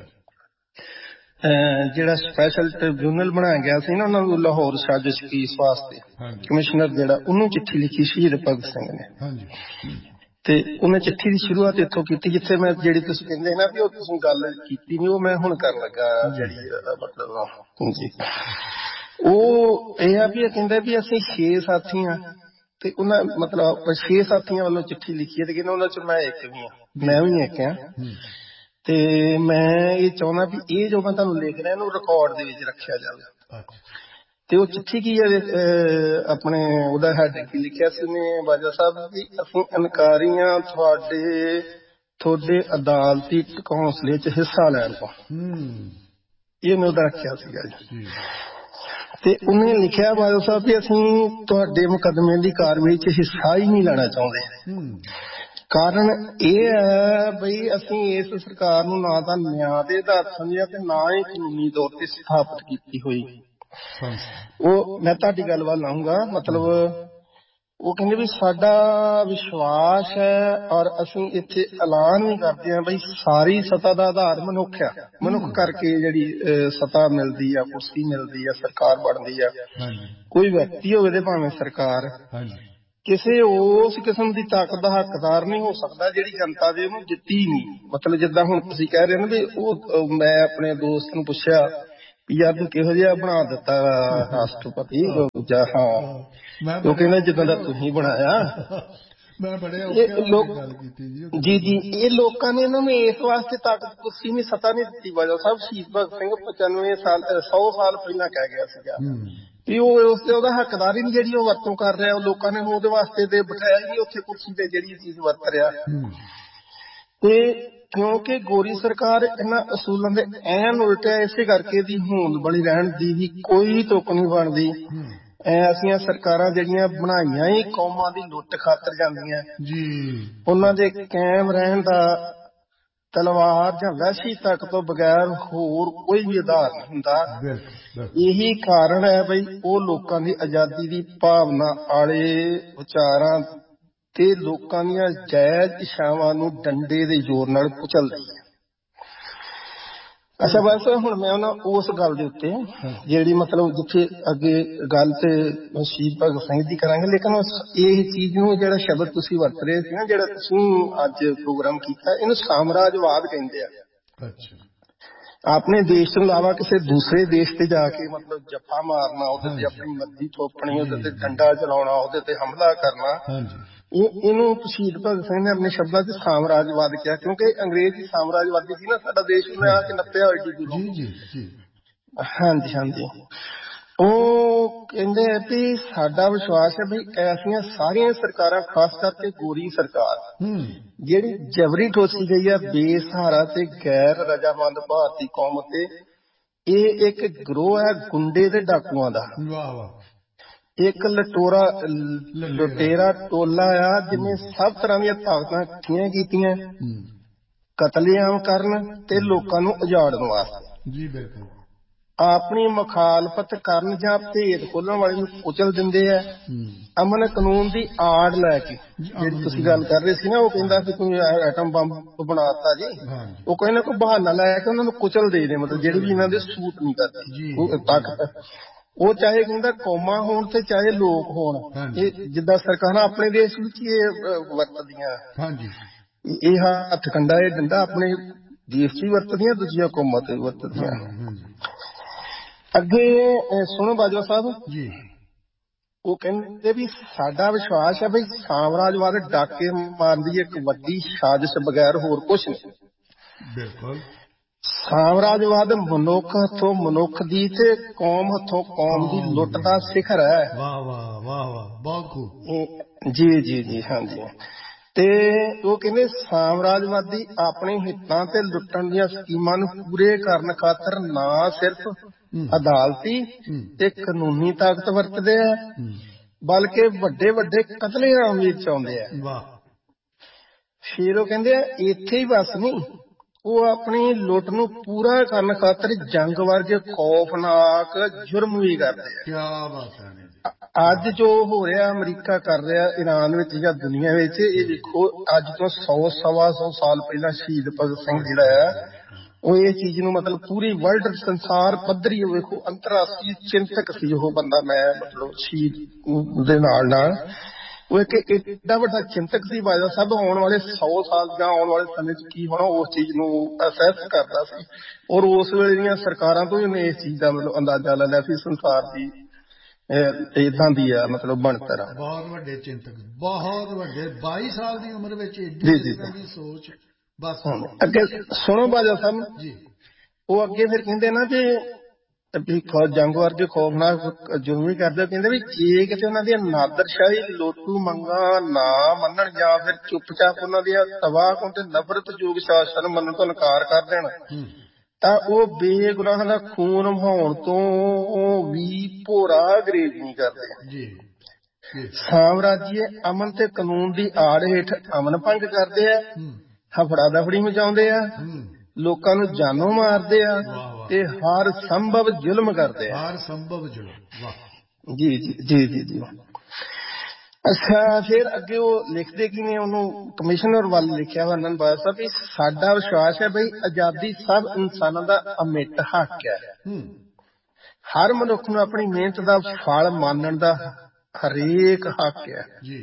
Speaker 3: ਜਿਹੜਾ ਸਪੈਸ਼ਲ ਟ੍ਰਿਬਿਊਨਲ ਬਣਾਇਆ ਗਿਆ ਸੀ ਨਾ ਉਹਨਾਂ ਨੂੰ ਲਾਹੌਰ ਸਾਜ਼ਿਸ਼ ਕੇਸ ਵਾਸਤੇ, ਕਮਿਸ਼ਨਰ ਜਿਹੜਾ, ਉਹਨੂੰ ਚਿੱਠੀ ਲਿਖੀ ਸ਼ਹੀਦ ਭਗਤ ਸਿੰਘ ਨੇ। ਤੇ ਉਹਨੇ ਚਿੱਠੀ ਦੀ ਸ਼ੁਰੂਆਤ ਇੱਥੋਂ ਕੀਤੀ ਜਿੱਥੇ ਮੈਂ ਜਿਹੜੀ ਤੁਸੀਂ ਕਹਿੰਦੇ ਨਾ ਵੀ ਉਹ ਤੁਸੀਂ ਗੱਲ ਕੀਤੀ ਨੀ, ਉਹ ਮੈਂ ਹੁਣ ਕਰਨ ਲੱਗਾ ਜਿਹੜੀ ਮਤਲਬ ਜੀ। ਉਹ ਇਹ ਆ ਵੀ ਇਹ ਕਹਿੰਦੇ ਵੀ ਅਸੀਂ ਛੇ ਸਾਥੀ ਆ, ਤੇ ਉਹਨਾਂ ਮਤਲਬ ਛੇ ਸਾਥੀਆਂ ਵੱਲੋਂ ਚਿੱਠੀ ਲਿਖੀ ਹੈ ਤੇ ਕਹਿੰਦੇ ਉਹਨਾਂ ਚ ਮੈਂ ਇੱਕ ਵੀ ਆ, ਮੈਂ ਵੀ ਇੱਕ ਆ, ਤੇ ਮੈਂ ਇਹ ਚਾਹੁੰਦਾ ਵੀ ਇਹ ਜੋ ਮੈਂ ਤੁਹਾਨੂੰ ਲਿਖ ਰਿਹਾ ਇਹਨੂੰ ਰਿਕਾਰਡ ਦੇ ਵਿੱਚ ਰੱਖਿਆ ਜਾਵੇ। ਤੇ ਉਹ ਚਿੱਠੀ ਕੀ ਹੈ ਆਪਣੇ ਉਹਦਾ ਹੈਡ ਕੀ ਲਿਖਿਆ ਸੀ ਉਹਨੇ ਬਾਜਵਾ ਸਾਹਿਬ ਵੀ ਅਸੀਂ ਇਨਕਾਰੀਆਂ ਤੁਹਾਡੇ ਤੁਹਾਡੇ ਅਦਾਲਤੀ ਹੌਸਲੇ ਚ ਹਿੱਸਾ ਲੈਣ ਤੋਂ, ਇਹ ਉਹਨੇ ਉਹਦਾ ਰੱਖਿਆ ਸੀਗਾ ਜੀ। ਤੇ ਉਹਨੇ ਲਿਖਿਆ ਬਾਜਵਾ ਸਾਹਿਬ ਵੀ ਅਸੀਂ ਤੁਹਾਡੇ ਮੁਕੱਦਮੇ ਦੀ ਕਾਰਵਾਈ ਚ ਹਿੱਸਾ ਹੀ ਨਹੀਂ ਲੈਣਾ ਚਾਹੁੰਦੇ। ਕਾਰਨ ਇਹ ਹੈ ਬਈ ਅਸੀਂ ਇਸ ਸਰਕਾਰ ਨੂੰ ਨਾ ਤਾਂ ਨਿਆਂ ਦੇ ਆਧਾਰ ਸਮਝਿਆ ਤੇ ਨਾ ਹੀ ਕਾਨੂੰਨੀ ਤੌਰ ਤੇ ਸਥਾਪਿਤ ਕੀਤੀ ਹੋਈ। ਉਹ ਮੈਂ ਤੁਹਾਡੀ ਗੱਲ ਵੱਲ ਆਊਂਗਾ, ਮਤਲਬ ਉਹ ਕਹਿੰਦੇ ਵੀ ਸਾਡਾ ਵਿਸ਼ਵਾਸ ਹੈ ਔਰ ਅਸੀਂ ਇੱਥੇ ਐਲਾਨ ਵੀ ਕਰਦੇ ਹਾਂ ਬਈ ਸਾਰੀ ਸੱਤਾ ਦਾ ਆਧਾਰ ਮਨੁੱਖ ਆ, ਮਨੁੱਖ ਕਰਕੇ ਜਿਹੜੀ ਸੱਤਾ ਮਿਲਦੀ ਆ, ਕੁਰਸੀ ਮਿਲਦੀ ਆ, ਸਰਕਾਰ ਬਣਦੀ ਆ। ਕੋਈ ਵਿਅਕਤੀ ਹੋਵੇ ਤੇ ਭਾਵੇਂ ਸਰਕਾਰ, ਕਿਸੇ ਉਸ ਕਿਸਮ ਦੀ ਤਾਕਤ ਦਾ ਹੱਕਦਾਰ ਨਹੀਂ ਹੋ ਸਕਦਾ ਜਿਹੜੀ ਜਨਤਾ ਦੇ ਉਹਨੂੰ ਦਿੱਤੀ ਨਹੀਂ। ਮਤਲਬ ਜਿੱਦਾਂ ਹੁਣ ਤੁਸੀਂ ਕਹਿ ਰਹੇ ਹੋ ਨਾ ਵੀ ਉਹ, ਮੈਂ ਆਪਣੇ ਦੋਸਤ ਨੂੰ ਪੁੱਛਿਆ ਵੀ ਯਾਰ ਤੂੰ ਕਿਹੋ ਜਿਹਾ ਬਣਾ ਦਿੱਤਾ ਰਾਸ਼ਟਰਪਤੀ ਜਾਂ ਹਾਂ ਉਹ ਕਹਿੰਦਾ ਜਿੱਦਾਂ ਦਾ ਤੁਸੀਂ ਬਣਾਇਆ।
Speaker 1: ਮੈਂ ਬੜੇ ਔਖੇ ਹੋ ਕੇ ਗੱਲ ਕੀਤੀ ਜੀ।
Speaker 3: ਜੀ ਜੀ ਇਹ ਲੋਕਾਂ ਨੇ ਇਹਨਾਂ ਨੂੰ ਇਸ ਵਾਸਤੇ ਤਾਕਤ ਕੁਰਸੀ ਨਹੀਂ ਸੱਤਾ ਨਹੀਂ ਦਿੱਤੀ। ਬਾਜਵਾ ਸਾਹਿਬ ਸ਼ਹੀਦ ਭਗਤ ਸਿੰਘ ਪਚਾਨਵੇਂ ਸਾਲ ਸੌ ਸਾਲ ਪਹਿਲਾਂ ਕਹਿ ਗਿਆ ਸੀਗਾ ਵੀ ਉਹ ਉਸ ਤੇ ਉਹਦਾ ਹੱਕਦਾਰ ਹੀ ਨਹੀਂ ਜਿਹੜੀ ਉਹ ਵਰਤੋਂ ਕਰ ਰਿਹਾ। ਉਹ ਲੋਕਾਂ ਨੇ ਉਹਦੇ ਵਾਸਤੇ ਤੇ ਬਿਠਾਇਆ ਹੀ ਨਹੀਂ ਉੱਥੇ ਕੁਰਸੀ ਤੇ ਜਿਹੜੀ ਚੀਜ਼ ਵਰਤ ਰਿਹਾ। ਤੇ ਕਿਉਂਕਿ ਗੋਰੀ ਸਰਕਾਰ ਇਹਨਾਂ ਅਸੂਲਾਂ ਦੇ ਐਨ ਉਲਟਿਆ ਇਸੇ ਕਰਕੇ ਦੀ ਹੋਂਦ ਬਣੀ ਰਹਿਣ ਦੀ ਵੀ ਕੋਈ ਤੁੱਕ ਨਹੀਂ ਬਣਦੀ। ਐਸੀਆਂ ਸਰਕਾਰਾਂ ਜਿਹੜੀਆਂ ਬਣਾਈਆਂ ਹੀ ਕੌਮਾਂ ਦੀ ਲੁੱਟ ਖਾਤਰ ਜਾਂਦੀਆਂ
Speaker 1: ਜੀ
Speaker 3: ਉਹਨਾਂ ਦੇ ਕਾਇਮ ਰਹਿਣ ਦਾ ਤਲਵਾਰ ਜਾਂ ਵਹਿਸ਼ੀ ਤੱਕ ਤੋਂ ਬਗੈਰ ਹੋਰ ਕੋਈ ਵੀ ਆਧਾਰ ਨਹੀਂ ਹੁੰਦਾ। ਇਹੀ ਕਾਰਨ ਹੈ ਬਈ ਉਹ ਲੋਕਾਂ ਦੀ ਆਜ਼ਾਦੀ ਦੀ ਭਾਵਨਾ ਵਾਲੇ ਵਿਚਾਰਾਂ ਤੇ ਲੋਕਾਂ ਦੀਆਂ ਜਾਇਜ਼ ਇੱਛਾਵਾਂ ਨੂੰ ਡੰਡੇ ਦੇ ਜ਼ੋਰ ਨਾਲ ਕੁਚਲਦੀ ਹੈ। ਅੱਛਾ ਬਸ ਹੁਣ ਮੈਂ ਉਹਨਾਂ ਉਸ ਗੱਲ ਦੇ ਉੱਤੇ ਜਿਹੜੀ ਮਤਲਬ ਜਿੱਥੇ ਅੱਗੇ ਗੱਲ ਤੇ ਸ਼ਹੀਦ ਭਗਤ ਸਿੰਘ ਦੀ ਕਰਾਂਗੇ, ਲੇਕਿਨ ਇਹ ਚੀਜ਼ ਨੂੰ ਜਿਹੜਾ ਸ਼ਬਦ ਤੁਸੀਂ ਵਰਤ ਰਹੇ ਸੀ ਨਾ, ਜਿਹੜਾ ਤੁਸੀਂ ਅੱਜ ਪ੍ਰੋਗਰਾਮ ਕੀਤਾ, ਇਹਨੂੰ ਸਾਮਰਾਜਵਾਦ ਕਹਿੰਦੇ ਆ। ਆਪਣੇ ਦੇਸ਼ ਤੋਂ ਇਲਾਵਾ ਕਿਸੇ ਦੂਸਰੇ ਦੇਸ਼ ਤੇ ਜਾ ਕੇ ਮਤਲਬ ਜੱਫਾ ਮਾਰਨਾ, ਉਹਦੇ ਤੇ ਆਪਣੀ ਮਰਜ਼ੀ ਥੋਪਣੀ, ਉਹਦੇ ਤੇ ਡੰਡਾ ਚਲਾਉਣਾ, ਉਹਦੇ ਤੇ ਹਮਲਾ ਕਰਨਾ, ਇਹ ਇਹਨੂੰ ਸ਼ਹੀਦ ਭਗਤ ਸਿੰਘ ਨੇ ਆਪਣੇ ਸ਼ਬਦਾਂ ਚ ਸਾਮਰਾਜਵਾਦ ਕਿਹਾ। ਕਿਉਂਕਿ ਅੰਗਰੇਜ਼ ਹੀ ਸਾਮਰਾਜਵਾਦੀ ਸੀ ਨਾ, ਸਾਡਾ ਦੇਸ਼ ਉਹਨੇ ਆ ਕੇ ਨੱਪਿਆ ਹੋਇਆ ਜੀ। ਹਾਂਜੀ ਹਾਂਜੀ ਉਹ ਕਹਿੰਦੇ ਆ ਵੀ ਸਾਡਾ ਵਿਸ਼ਵਾਸ ਹੈ ਵੀ ਐਸੀਆਂ ਸਾਰੀਆਂ ਸਰਕਾਰਾਂ, ਖਾਸ ਕਰਕੇ ਗੋਰੀ ਸਰਕਾਰ ਜਿਹੜੀ ਜਬਰੀ ਠੋਸੀ ਗਈ ਹੈ ਬੇਸਹਾਰਾ ਤੇ ਗੈਰ ਰਜਾਮੰਦ ਭਾਰਤੀ ਕੌਮ ਤੇ, ਇਹ ਇੱਕ ਗਿਰੋਹ ਹੈ ਗੁੰਡੇ ਤੇ ਡਾਕੂਆਂ ਦਾ। ਇੱਕ ਲਟੋਰਾ ਲੁਟੇਰਾ ਟੋਲਾ ਆ ਜਿਹਨੇ ਸਭ ਤਰ੍ਹਾਂ ਦੀਆਂ ਤਾਕਤਾਂ ਇਕੱਠੀਆਂ ਕੀਤੀਆਂ ਕਤਲੇਆਮ ਕਰਨ ਤੇ ਲੋਕਾਂ ਨੂੰ ਉਜਾੜਨ ਵਾਸਤੇ। ਜੀ ਬਿਲਕੁਲ ਆਪਣੀ ਮੁਖਾਲਫਤ ਕਰਨ ਜਾਂ ਭੇਦ ਖੋਲਣ ਵਾਲੇ ਨੂੰ ਕੁਚਲ ਦਿੰਦੇ ਆ। ਅਮਨ ਕਾਨੂੰਨ ਦੀ ਆੜ ਲੈ ਕੇ, ਜਿਹੜੀ ਤੁਸੀਂ ਗੱਲ ਕਰ ਰਹੇ ਸੀ ਨਾ, ਉਹ ਕਹਿੰਦਾ ਕਿ ਤੂੰ ਐਟਮ ਬੰਬ ਬਣਾਤਾ ਜੀ, ਉਹ ਕਹਿੰਦਾ ਕੋਈ ਬਹਾਨਾ ਲੈ ਕੇ ਉਹਨਾਂ ਨੂੰ ਕੁਚਲ ਦੇ ਦੇ, ਮਤਲਬ ਜਿਹੜੀ ਵੀ ਇਹਨਾਂ ਦੇ ਸੂਟ ਨਹੀਂ ਕਰਦੀ ਤਾਕਤ। ਉਹ ਚਾਹੇ ਕਹਿੰਦਾ ਕੌਮਾਂ ਹੋਣ ਤੇ ਚਾਹੇ ਲੋਕ ਹੋਣ, ਇਹ ਜਿੱਦਾਂ ਸਰਕਾਰਾਂ ਆਪਣੇ ਦੇਸ਼ ਵਿੱਚ ਇਹ ਵਰਤਦੀਆਂ, ਇਹ ਹੱਥ ਕੰਡਾ ਇਹ ਡੰਡਾ ਆਪਣੇ ਦੇਸ਼ ਚ ਹੀ ਵਰਤਦੀਆਂ, ਦੂਜੀਆਂ ਕੌਮਾਂ ਤੇ ਵਰਤਦੀਆਂ। ਅੱਗੇ ਸੁਣੋ ਬਾਜਵਾ ਸਾਹਿਬ ਜੀ, ਉਹ ਕਹਿੰਦੇ ਵੀ ਸਾਡਾ ਵਿਸ਼ਵਾਸ ਹੈ ਬਈ ਸਾਮਰਾਜਵਾਦ ਡਾਕੇ ਮਾਰਨ ਦੀ ਇੱਕ ਵੱਡੀ ਸਾਜ਼ਿਸ਼ ਬਗੈਰ ਹੋਰ ਕੁਛ ਨਹੀਂ। ਬਿਲਕੁਲ ਸਾਮਰਾਜਵਾਦ ਮਨੁੱਖ ਹੱਥੋਂ ਮਨੁੱਖ ਦੀ ਤੇ ਕੌਮ ਹੱਥੋਂ ਕੌਮ ਦੀ ਲੁੱਟ ਦਾ ਸਿਖਰ ਹੈ। ਵਾਹ ਵਾਹ ਵਾਹ ਵਾਹ ਬਹੁਤ ਖੂਬ। ਜੀ ਜੀ ਜੀ ਹਾਂਜੀ। ਤੇ ਉਹ ਕਹਿੰਦੇ ਸਾਮਰਾਜਵਾਦੀ ਆਪਣੇ ਹਿੱਤਾਂ ਤੇ ਲੁੱਟਣ ਦੀਆਂ ਸਕੀਮਾਂ ਨੂੰ ਪੂਰੇ ਕਰਨ ਖਾਤਰ ਨਾ ਸਿਰਫ ਅਦਾਲਤੀ ਤੇ ਕਾਨੂੰਨੀ ਤਾਕਤ ਵਰਤਦੇ ਆ, ਬਲਕਿ ਵੱਡੇ ਵੱਡੇ ਕਤਲੇਆਮ ਵੀ ਚਾਹੁੰਦੇ ਆ। ਫਿਰ ਉਹ ਕਹਿੰਦੇ ਆ ਇੱਥੇ ਹੀ ਬਸ ਨਹੀਂ, ਉਹ ਆਪਣੀ ਲੁੱਟ ਨੂੰ ਪੂਰਾ ਕਰਨ ਖਾਤਰ ਜੰਗ ਵਰਗੇ ਖੌਫਨਾਕ ਜੁਰਮ ਵੀ ਕਰਦੇ ਆ। ਕਿਆ ਬਾਤ ਹੈ। ਅੱਜ ਜੋ ਹੋ ਰਿਹਾ ਅਮਰੀਕਾ ਕਰ ਰਿਹਾ ਈਰਾਨ ਵਿੱਚ ਜਾਂ ਦੁਨੀਆ ਵਿੱਚ, ਇਹ ਵੇਖੋ ਅੱਜ ਤੋਂ ਸੌ ਸਵਾ ਸੌ ਸਾਲ ਪਹਿਲਾਂ ਸ਼ਹੀਦ ਭਗਤ ਸਿੰਘ ਜਿਹੜਾ ਆ ਉਹ ਇਹ ਚੀਜ਼ ਨੂੰ ਮਤਲਬ ਪੂਰੀ ਵਰਲਡ ਸੰਸਾਰ ਪੱਧਰੀ ਵੇਖੋ ਅੰਤਰਰਾਸ਼ਟਰੀ ਚਿੰਤਕ ਸੀ ਉਹ ਬੰਦਾ। ਮੈਂ ਮਤਲਬ ਸ਼ਹੀਦ ਦੇ ਨਾਲ ਨਾਲ ਉਹ ਇੱਕ ਏਡਾ ਵੱਡਾ ਚਿੰਤਕ ਸੀ ਬਾਜਵਾ ਸਾਹਿਬ, ਆਉਣ ਵਾਲੇ ਸੌ ਸਾਲ ਜਾਂ ਆਉਣ ਵਾਲੇ ਸਮੇਂ ਚ ਕੀ ਹੋਣਾ ਉਸ ਚੀਜ਼ ਨੂੰ ਅਸੈਸ ਕਰਦਾ ਸੀ। ਔਰ ਉਸ ਵੇਲੇ ਦੀਆਂ ਸਰਕਾਰਾਂ ਤੋਂ ਹੀ ਉਹਨੇ ਇਸ ਚੀਜ਼ ਦਾ ਮਤਲਬ ਅੰਦਾਜ਼ਾ ਲੈ ਲਿਆ ਸੀ ਸੰਸਾਰ ਦੀ ਏਦਾਂ ਦੀ ਆ ਮਤਲਬ ਬਣਤਰ। ਬਹੁਤ ਵੱਡੇ ਚਿੰਤਕ, ਬਹੁਤ ਵੱਡੇ, ਬਾਈ ਸਾਲ ਦੀ ਉਮਰ ਵਿੱਚ ਏਡੀ ਦੀ ਸੋਚ। ਬਸ ਅੱਗੇ ਸੁਣੋ ਬਾਜਵਾ ਸਾਹਿਬ ਜੀ, ਉਹ ਅੱਗੇ ਫਿਰ ਕਹਿੰਦੇ ਨਾ ਵੀ ਜੰਗ ਵਰਗੇ ਖੌਫਨਾਕ ਜੁਰਮ ਵੀ ਕਰਦੇ। ਕਹਿੰਦੇ ਵੀ ਜੇ ਕਿਤੇ ਉਹਨਾਂ ਦੀਆਂ ਨਾਦਰਸ਼ਾਹੀ ਲੋਟੂ ਮੰਗਾਂ ਨਾ ਮੰਨਣ ਜਾਂ ਫਿਰ ਚੁੱਪ-ਚਾਪ ਉਹਨਾਂ ਦੀਆਂ ਤਬਾਹਕੁਨ ਤੇ ਨਫ਼ਰਤਯੋਗ ਸ਼ਾਸਨ ਮੰਨਣ ਤੋਂ ਇਨਕਾਰ ਕਰ ਦੇਣ ਤਾਂ ਉਹ ਬੇਗੁਨਾਹਾਂ ਦਾ ਖੂਨ ਵਹਾਉਣ ਤੋਂ ਵੀ ਭੋਰਾ ਗਰੇਜ ਨਹੀਂ ਕਰਦੇ। ਸਾਮਰਾਜੀਏ ਅਮਨ ਤੇ ਕਾਨੂੰਨ ਦੀ ਆੜ ਹੇਠ ਅਮਨ ਭੰਗ ਕਰਦੇ ਆ, ਹਫੜਾ ਦਫੜੀ ਮਚਾਉਂਦੇ ਆ, ਲੋਕਾਂ ਨੂੰ ਜਾਨੋਂ ਮਾਰਦੇ ਆ ਤੇ ਹਰ ਸੰਭਵ ਜ਼ੁਲਮ ਕਰਦੇ ਆ। ਹਰ ਸੰਭਵ ਜ਼ੁਲਮ। ਜੀ ਜੀ ਜੀ ਜੀ ਜੀ। ਅੱਛਾ ਫਿਰ ਅੱਗੇ ਉਹ ਲਿਖਦੇ ਕੀ ਨੇ, ਉਹਨੂੰ ਕਮਿਸ਼ਨਰ ਵੱਲ ਲਿਖਿਆ ਵਾ ਅਨੰਦ ਬਾਜਵਾ ਸਾਹਿਬ ਵੀ ਸਾਡਾ ਵਿਸ਼ਵਾਸ ਹੈ ਬਈ ਆਜ਼ਾਦੀ ਸਭ ਇਨਸਾਨਾਂ ਦਾ ਅਮਿੱਟ ਹੱਕ ਹੈ। ਹਰ ਮਨੁੱਖ ਨੂੰ ਆਪਣੀ ਮਿਹਨਤ ਦਾ ਫਲ ਮਾਣਨ ਦਾ ਹਰੇਕ ਹੱਕ ਹੈ।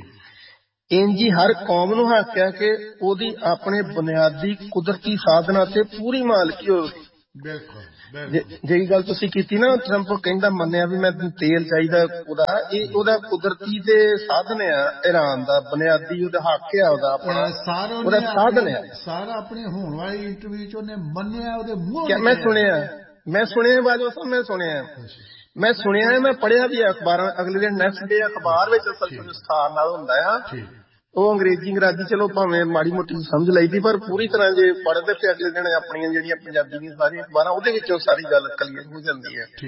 Speaker 3: ਇੰਝ ਹੀ ਹਰ ਕੌਮ ਨੂੰ ਹੱਕ ਹੈ ਕਿ ਉਹਦੀ ਆਪਣੇ ਬੁਨਿਆਦੀ ਕੁਦਰਤੀ ਸਾਧਨਾਂ ਤੇ ਪੂਰੀ ਮਾਲਕੀ ਹੋਵੇ। ਬਿਲਕੁਲ ਜਿਹੜੀ ਗੱਲ ਤੁਸੀਂ ਕੀਤੀ ਨਾ, ਟਰੰਪ ਕਹਿੰਦਾ ਮੰਨਿਆ ਵੀ ਮੈਂ ਤੇਲ ਚਾਹੀਦਾ ਉਹਦਾ, ਇਹ ਉਹਦਾ ਕੁਦਰਤੀ ਤੇ ਸਾਧਨ ਆ ਇਰਾਨ ਦਾ, ਬੁਨਿਆਦੀ ਉਹਦਾ ਹੱਕ ਆ ਉਹਦਾ ਆਪਣਾ, ਉਹਦਾ ਸਾਧਨ ਆ
Speaker 1: ਸਾਰਾ। ਆਪਣੇ ਹੋਣ ਵਾਲੀ ਇੰਟਰਵਿਊ ਚ ਉਹਨੇ ਮੰਨਿਆ, ਉਹਦੇ ਮੂੰਹ
Speaker 3: ਮੈਂ ਸੁਣਿਆ ਮੈਂ ਸੁਣਿਆ ਬਾਜਵਾ ਸਾਹਿਬ, ਮੈਂ ਸੁਣਿਆ ਮੈਂ ਸੁਣਿਆ ਮੈਂ ਪੜ੍ਹਿਆ ਵੀ ਅਖਬਾਰਾਂ, ਅਗਲੇ ਦਿਨ ਨੈਕਸਟ ਡੇ ਅਖਬਾਰ ਵਿੱਚ ਵਿਸਥਾਰ ਨਾਲ ਹੁੰਦਾ ਆ। ਉਹ ਅੰਗਰੇਜ਼ੀ ਅੰਗਰਾਜੀ ਚਲੋ ਭਾਵੇਂ ਮਾੜੀ ਮੋਟੀ ਸਮਝ ਲਈਦੀ, ਪਰ ਪੂਰੀ ਤਰ੍ਹਾਂ ਜੇ ਪੜ੍ਹਦੇ ਤੇ ਅਗਲੇ ਦਿਨ ਆਪਣੀਆਂ ਜਿਹੜੀਆਂ ਪੰਜਾਬੀ ਦੀਆਂ ਸਾਰੀਆਂ ਅਖਬਾਰਾਂ ਉਹਦੇ ਵਿੱਚੋਂ ਸਾਰੀ ਗੱਲ ਕਲੀਅਰ ਹੋ ਜਾਂਦੀ ਹੈ।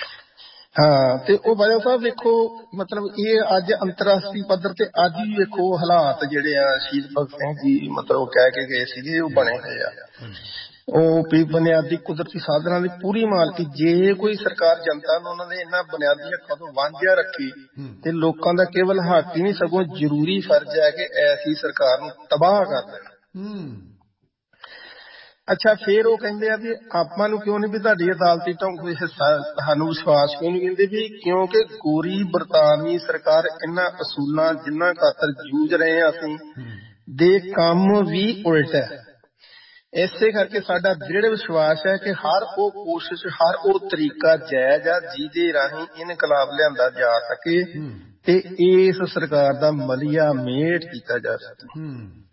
Speaker 3: ਹਾਂ, ਤੇ ਉਹ ਬਾਜਵਾ ਸਾਹਿਬ ਵੇਖੋ, ਮਤਲਬ ਇਹ ਅੱਜ ਅੰਤਰਰਾਸ਼ਟਰੀ ਪੱਧਰ ਤੇ ਅੱਜ ਵੀ ਵੇਖੋ ਹਾਲਾਤ ਜਿਹੜੇ ਆ ਸ਼ਹੀਦ ਭਗਤ ਸਿੰਘ ਜੀ ਮਤਲਬ ਕਹਿ ਕੇ ਗਏ ਸੀਗੇ ਉਹ ਬਣੇ ਹੋਏ ਆ। ਉਹ ਵੀ ਬੁਨਿਆਦੀ ਕੁਦਰਤੀ ਸਾਧਨਾਂ ਦੀ ਪੂਰੀ ਮਾਲਕੀ, ਜੇ ਕੋਈ ਸਰਕਾਰ ਜਨਤਾ ਨੂੰ ਉਹਨਾਂ ਦੇ ਇਹਨਾਂ ਬੁਨਿਆਦੀ ਹੱਕਾਂ ਤੋਂ ਵਾਂਝਿਆ ਰੱਖੀ ਤੇ ਲੋਕਾਂ ਦਾ ਕੇਵਲ ਹੱਕ ਹੀ ਨਹੀਂ ਸਗੋਂ ਜ਼ਰੂਰੀ ਫਰਜ਼ ਹੈ ਕਿ ਐਸੀ ਸਰਕਾਰ ਨੂੰ ਤਬਾਹ ਕਰ ਦੇਣਾ। ਅੱਛਾ, ਫੇਰ ਉਹ ਕਹਿੰਦੇ ਆ ਵੀ ਆਪਾਂ ਨੂੰ ਕਿਉਂ ਨਹੀਂ ਵੀ ਤੁਹਾਡੀ ਅਦਾਲਤੀ ਢੰਗ ਵਿੱਚ ਸਾਨੂੰ ਵਿਸ਼ਵਾਸ ਕਿਉਂ ਨਹੀਂ ਕਹਿੰਦੇ ਵੀ ਕਿਉਂਕਿ ਗੋਰੀ ਬਰਤਾਨਵੀ ਸਰਕਾਰ ਇਹਨਾਂ ਅਸੂਲਾਂ ਜਿਨ੍ਹਾਂ ਖਾਤਰ ਜੂਝ ਰਹੇ ਹਾਂ ਅਸੀਂ ਦੇ ਕੰਮ ਵੀ ਉਲਟ ਹੈ। ਇਸੇ ਕਰਕੇ ਸਾਡਾ ਦ੍ਰਿੜ ਵਿਸ਼ਵਾਸ ਹੈ ਕਿ ਹਰ ਉਹ ਕੋਸ਼ਿਸ਼, ਹਰ ਉਹ ਤਰੀਕਾ ਜਾਇਜ਼ ਆ ਜਿਹਦੇ ਰਾਹੀਂ ਇਨਕਲਾਬ ਲਿਆਂਦਾ ਜਾ ਸਕੇ ਤੇ ਇਸ ਸਰਕਾਰ ਦਾ ਮਲੀਆ ਮੇਟ ਕੀਤਾ ਜਾ ਸਕੇ।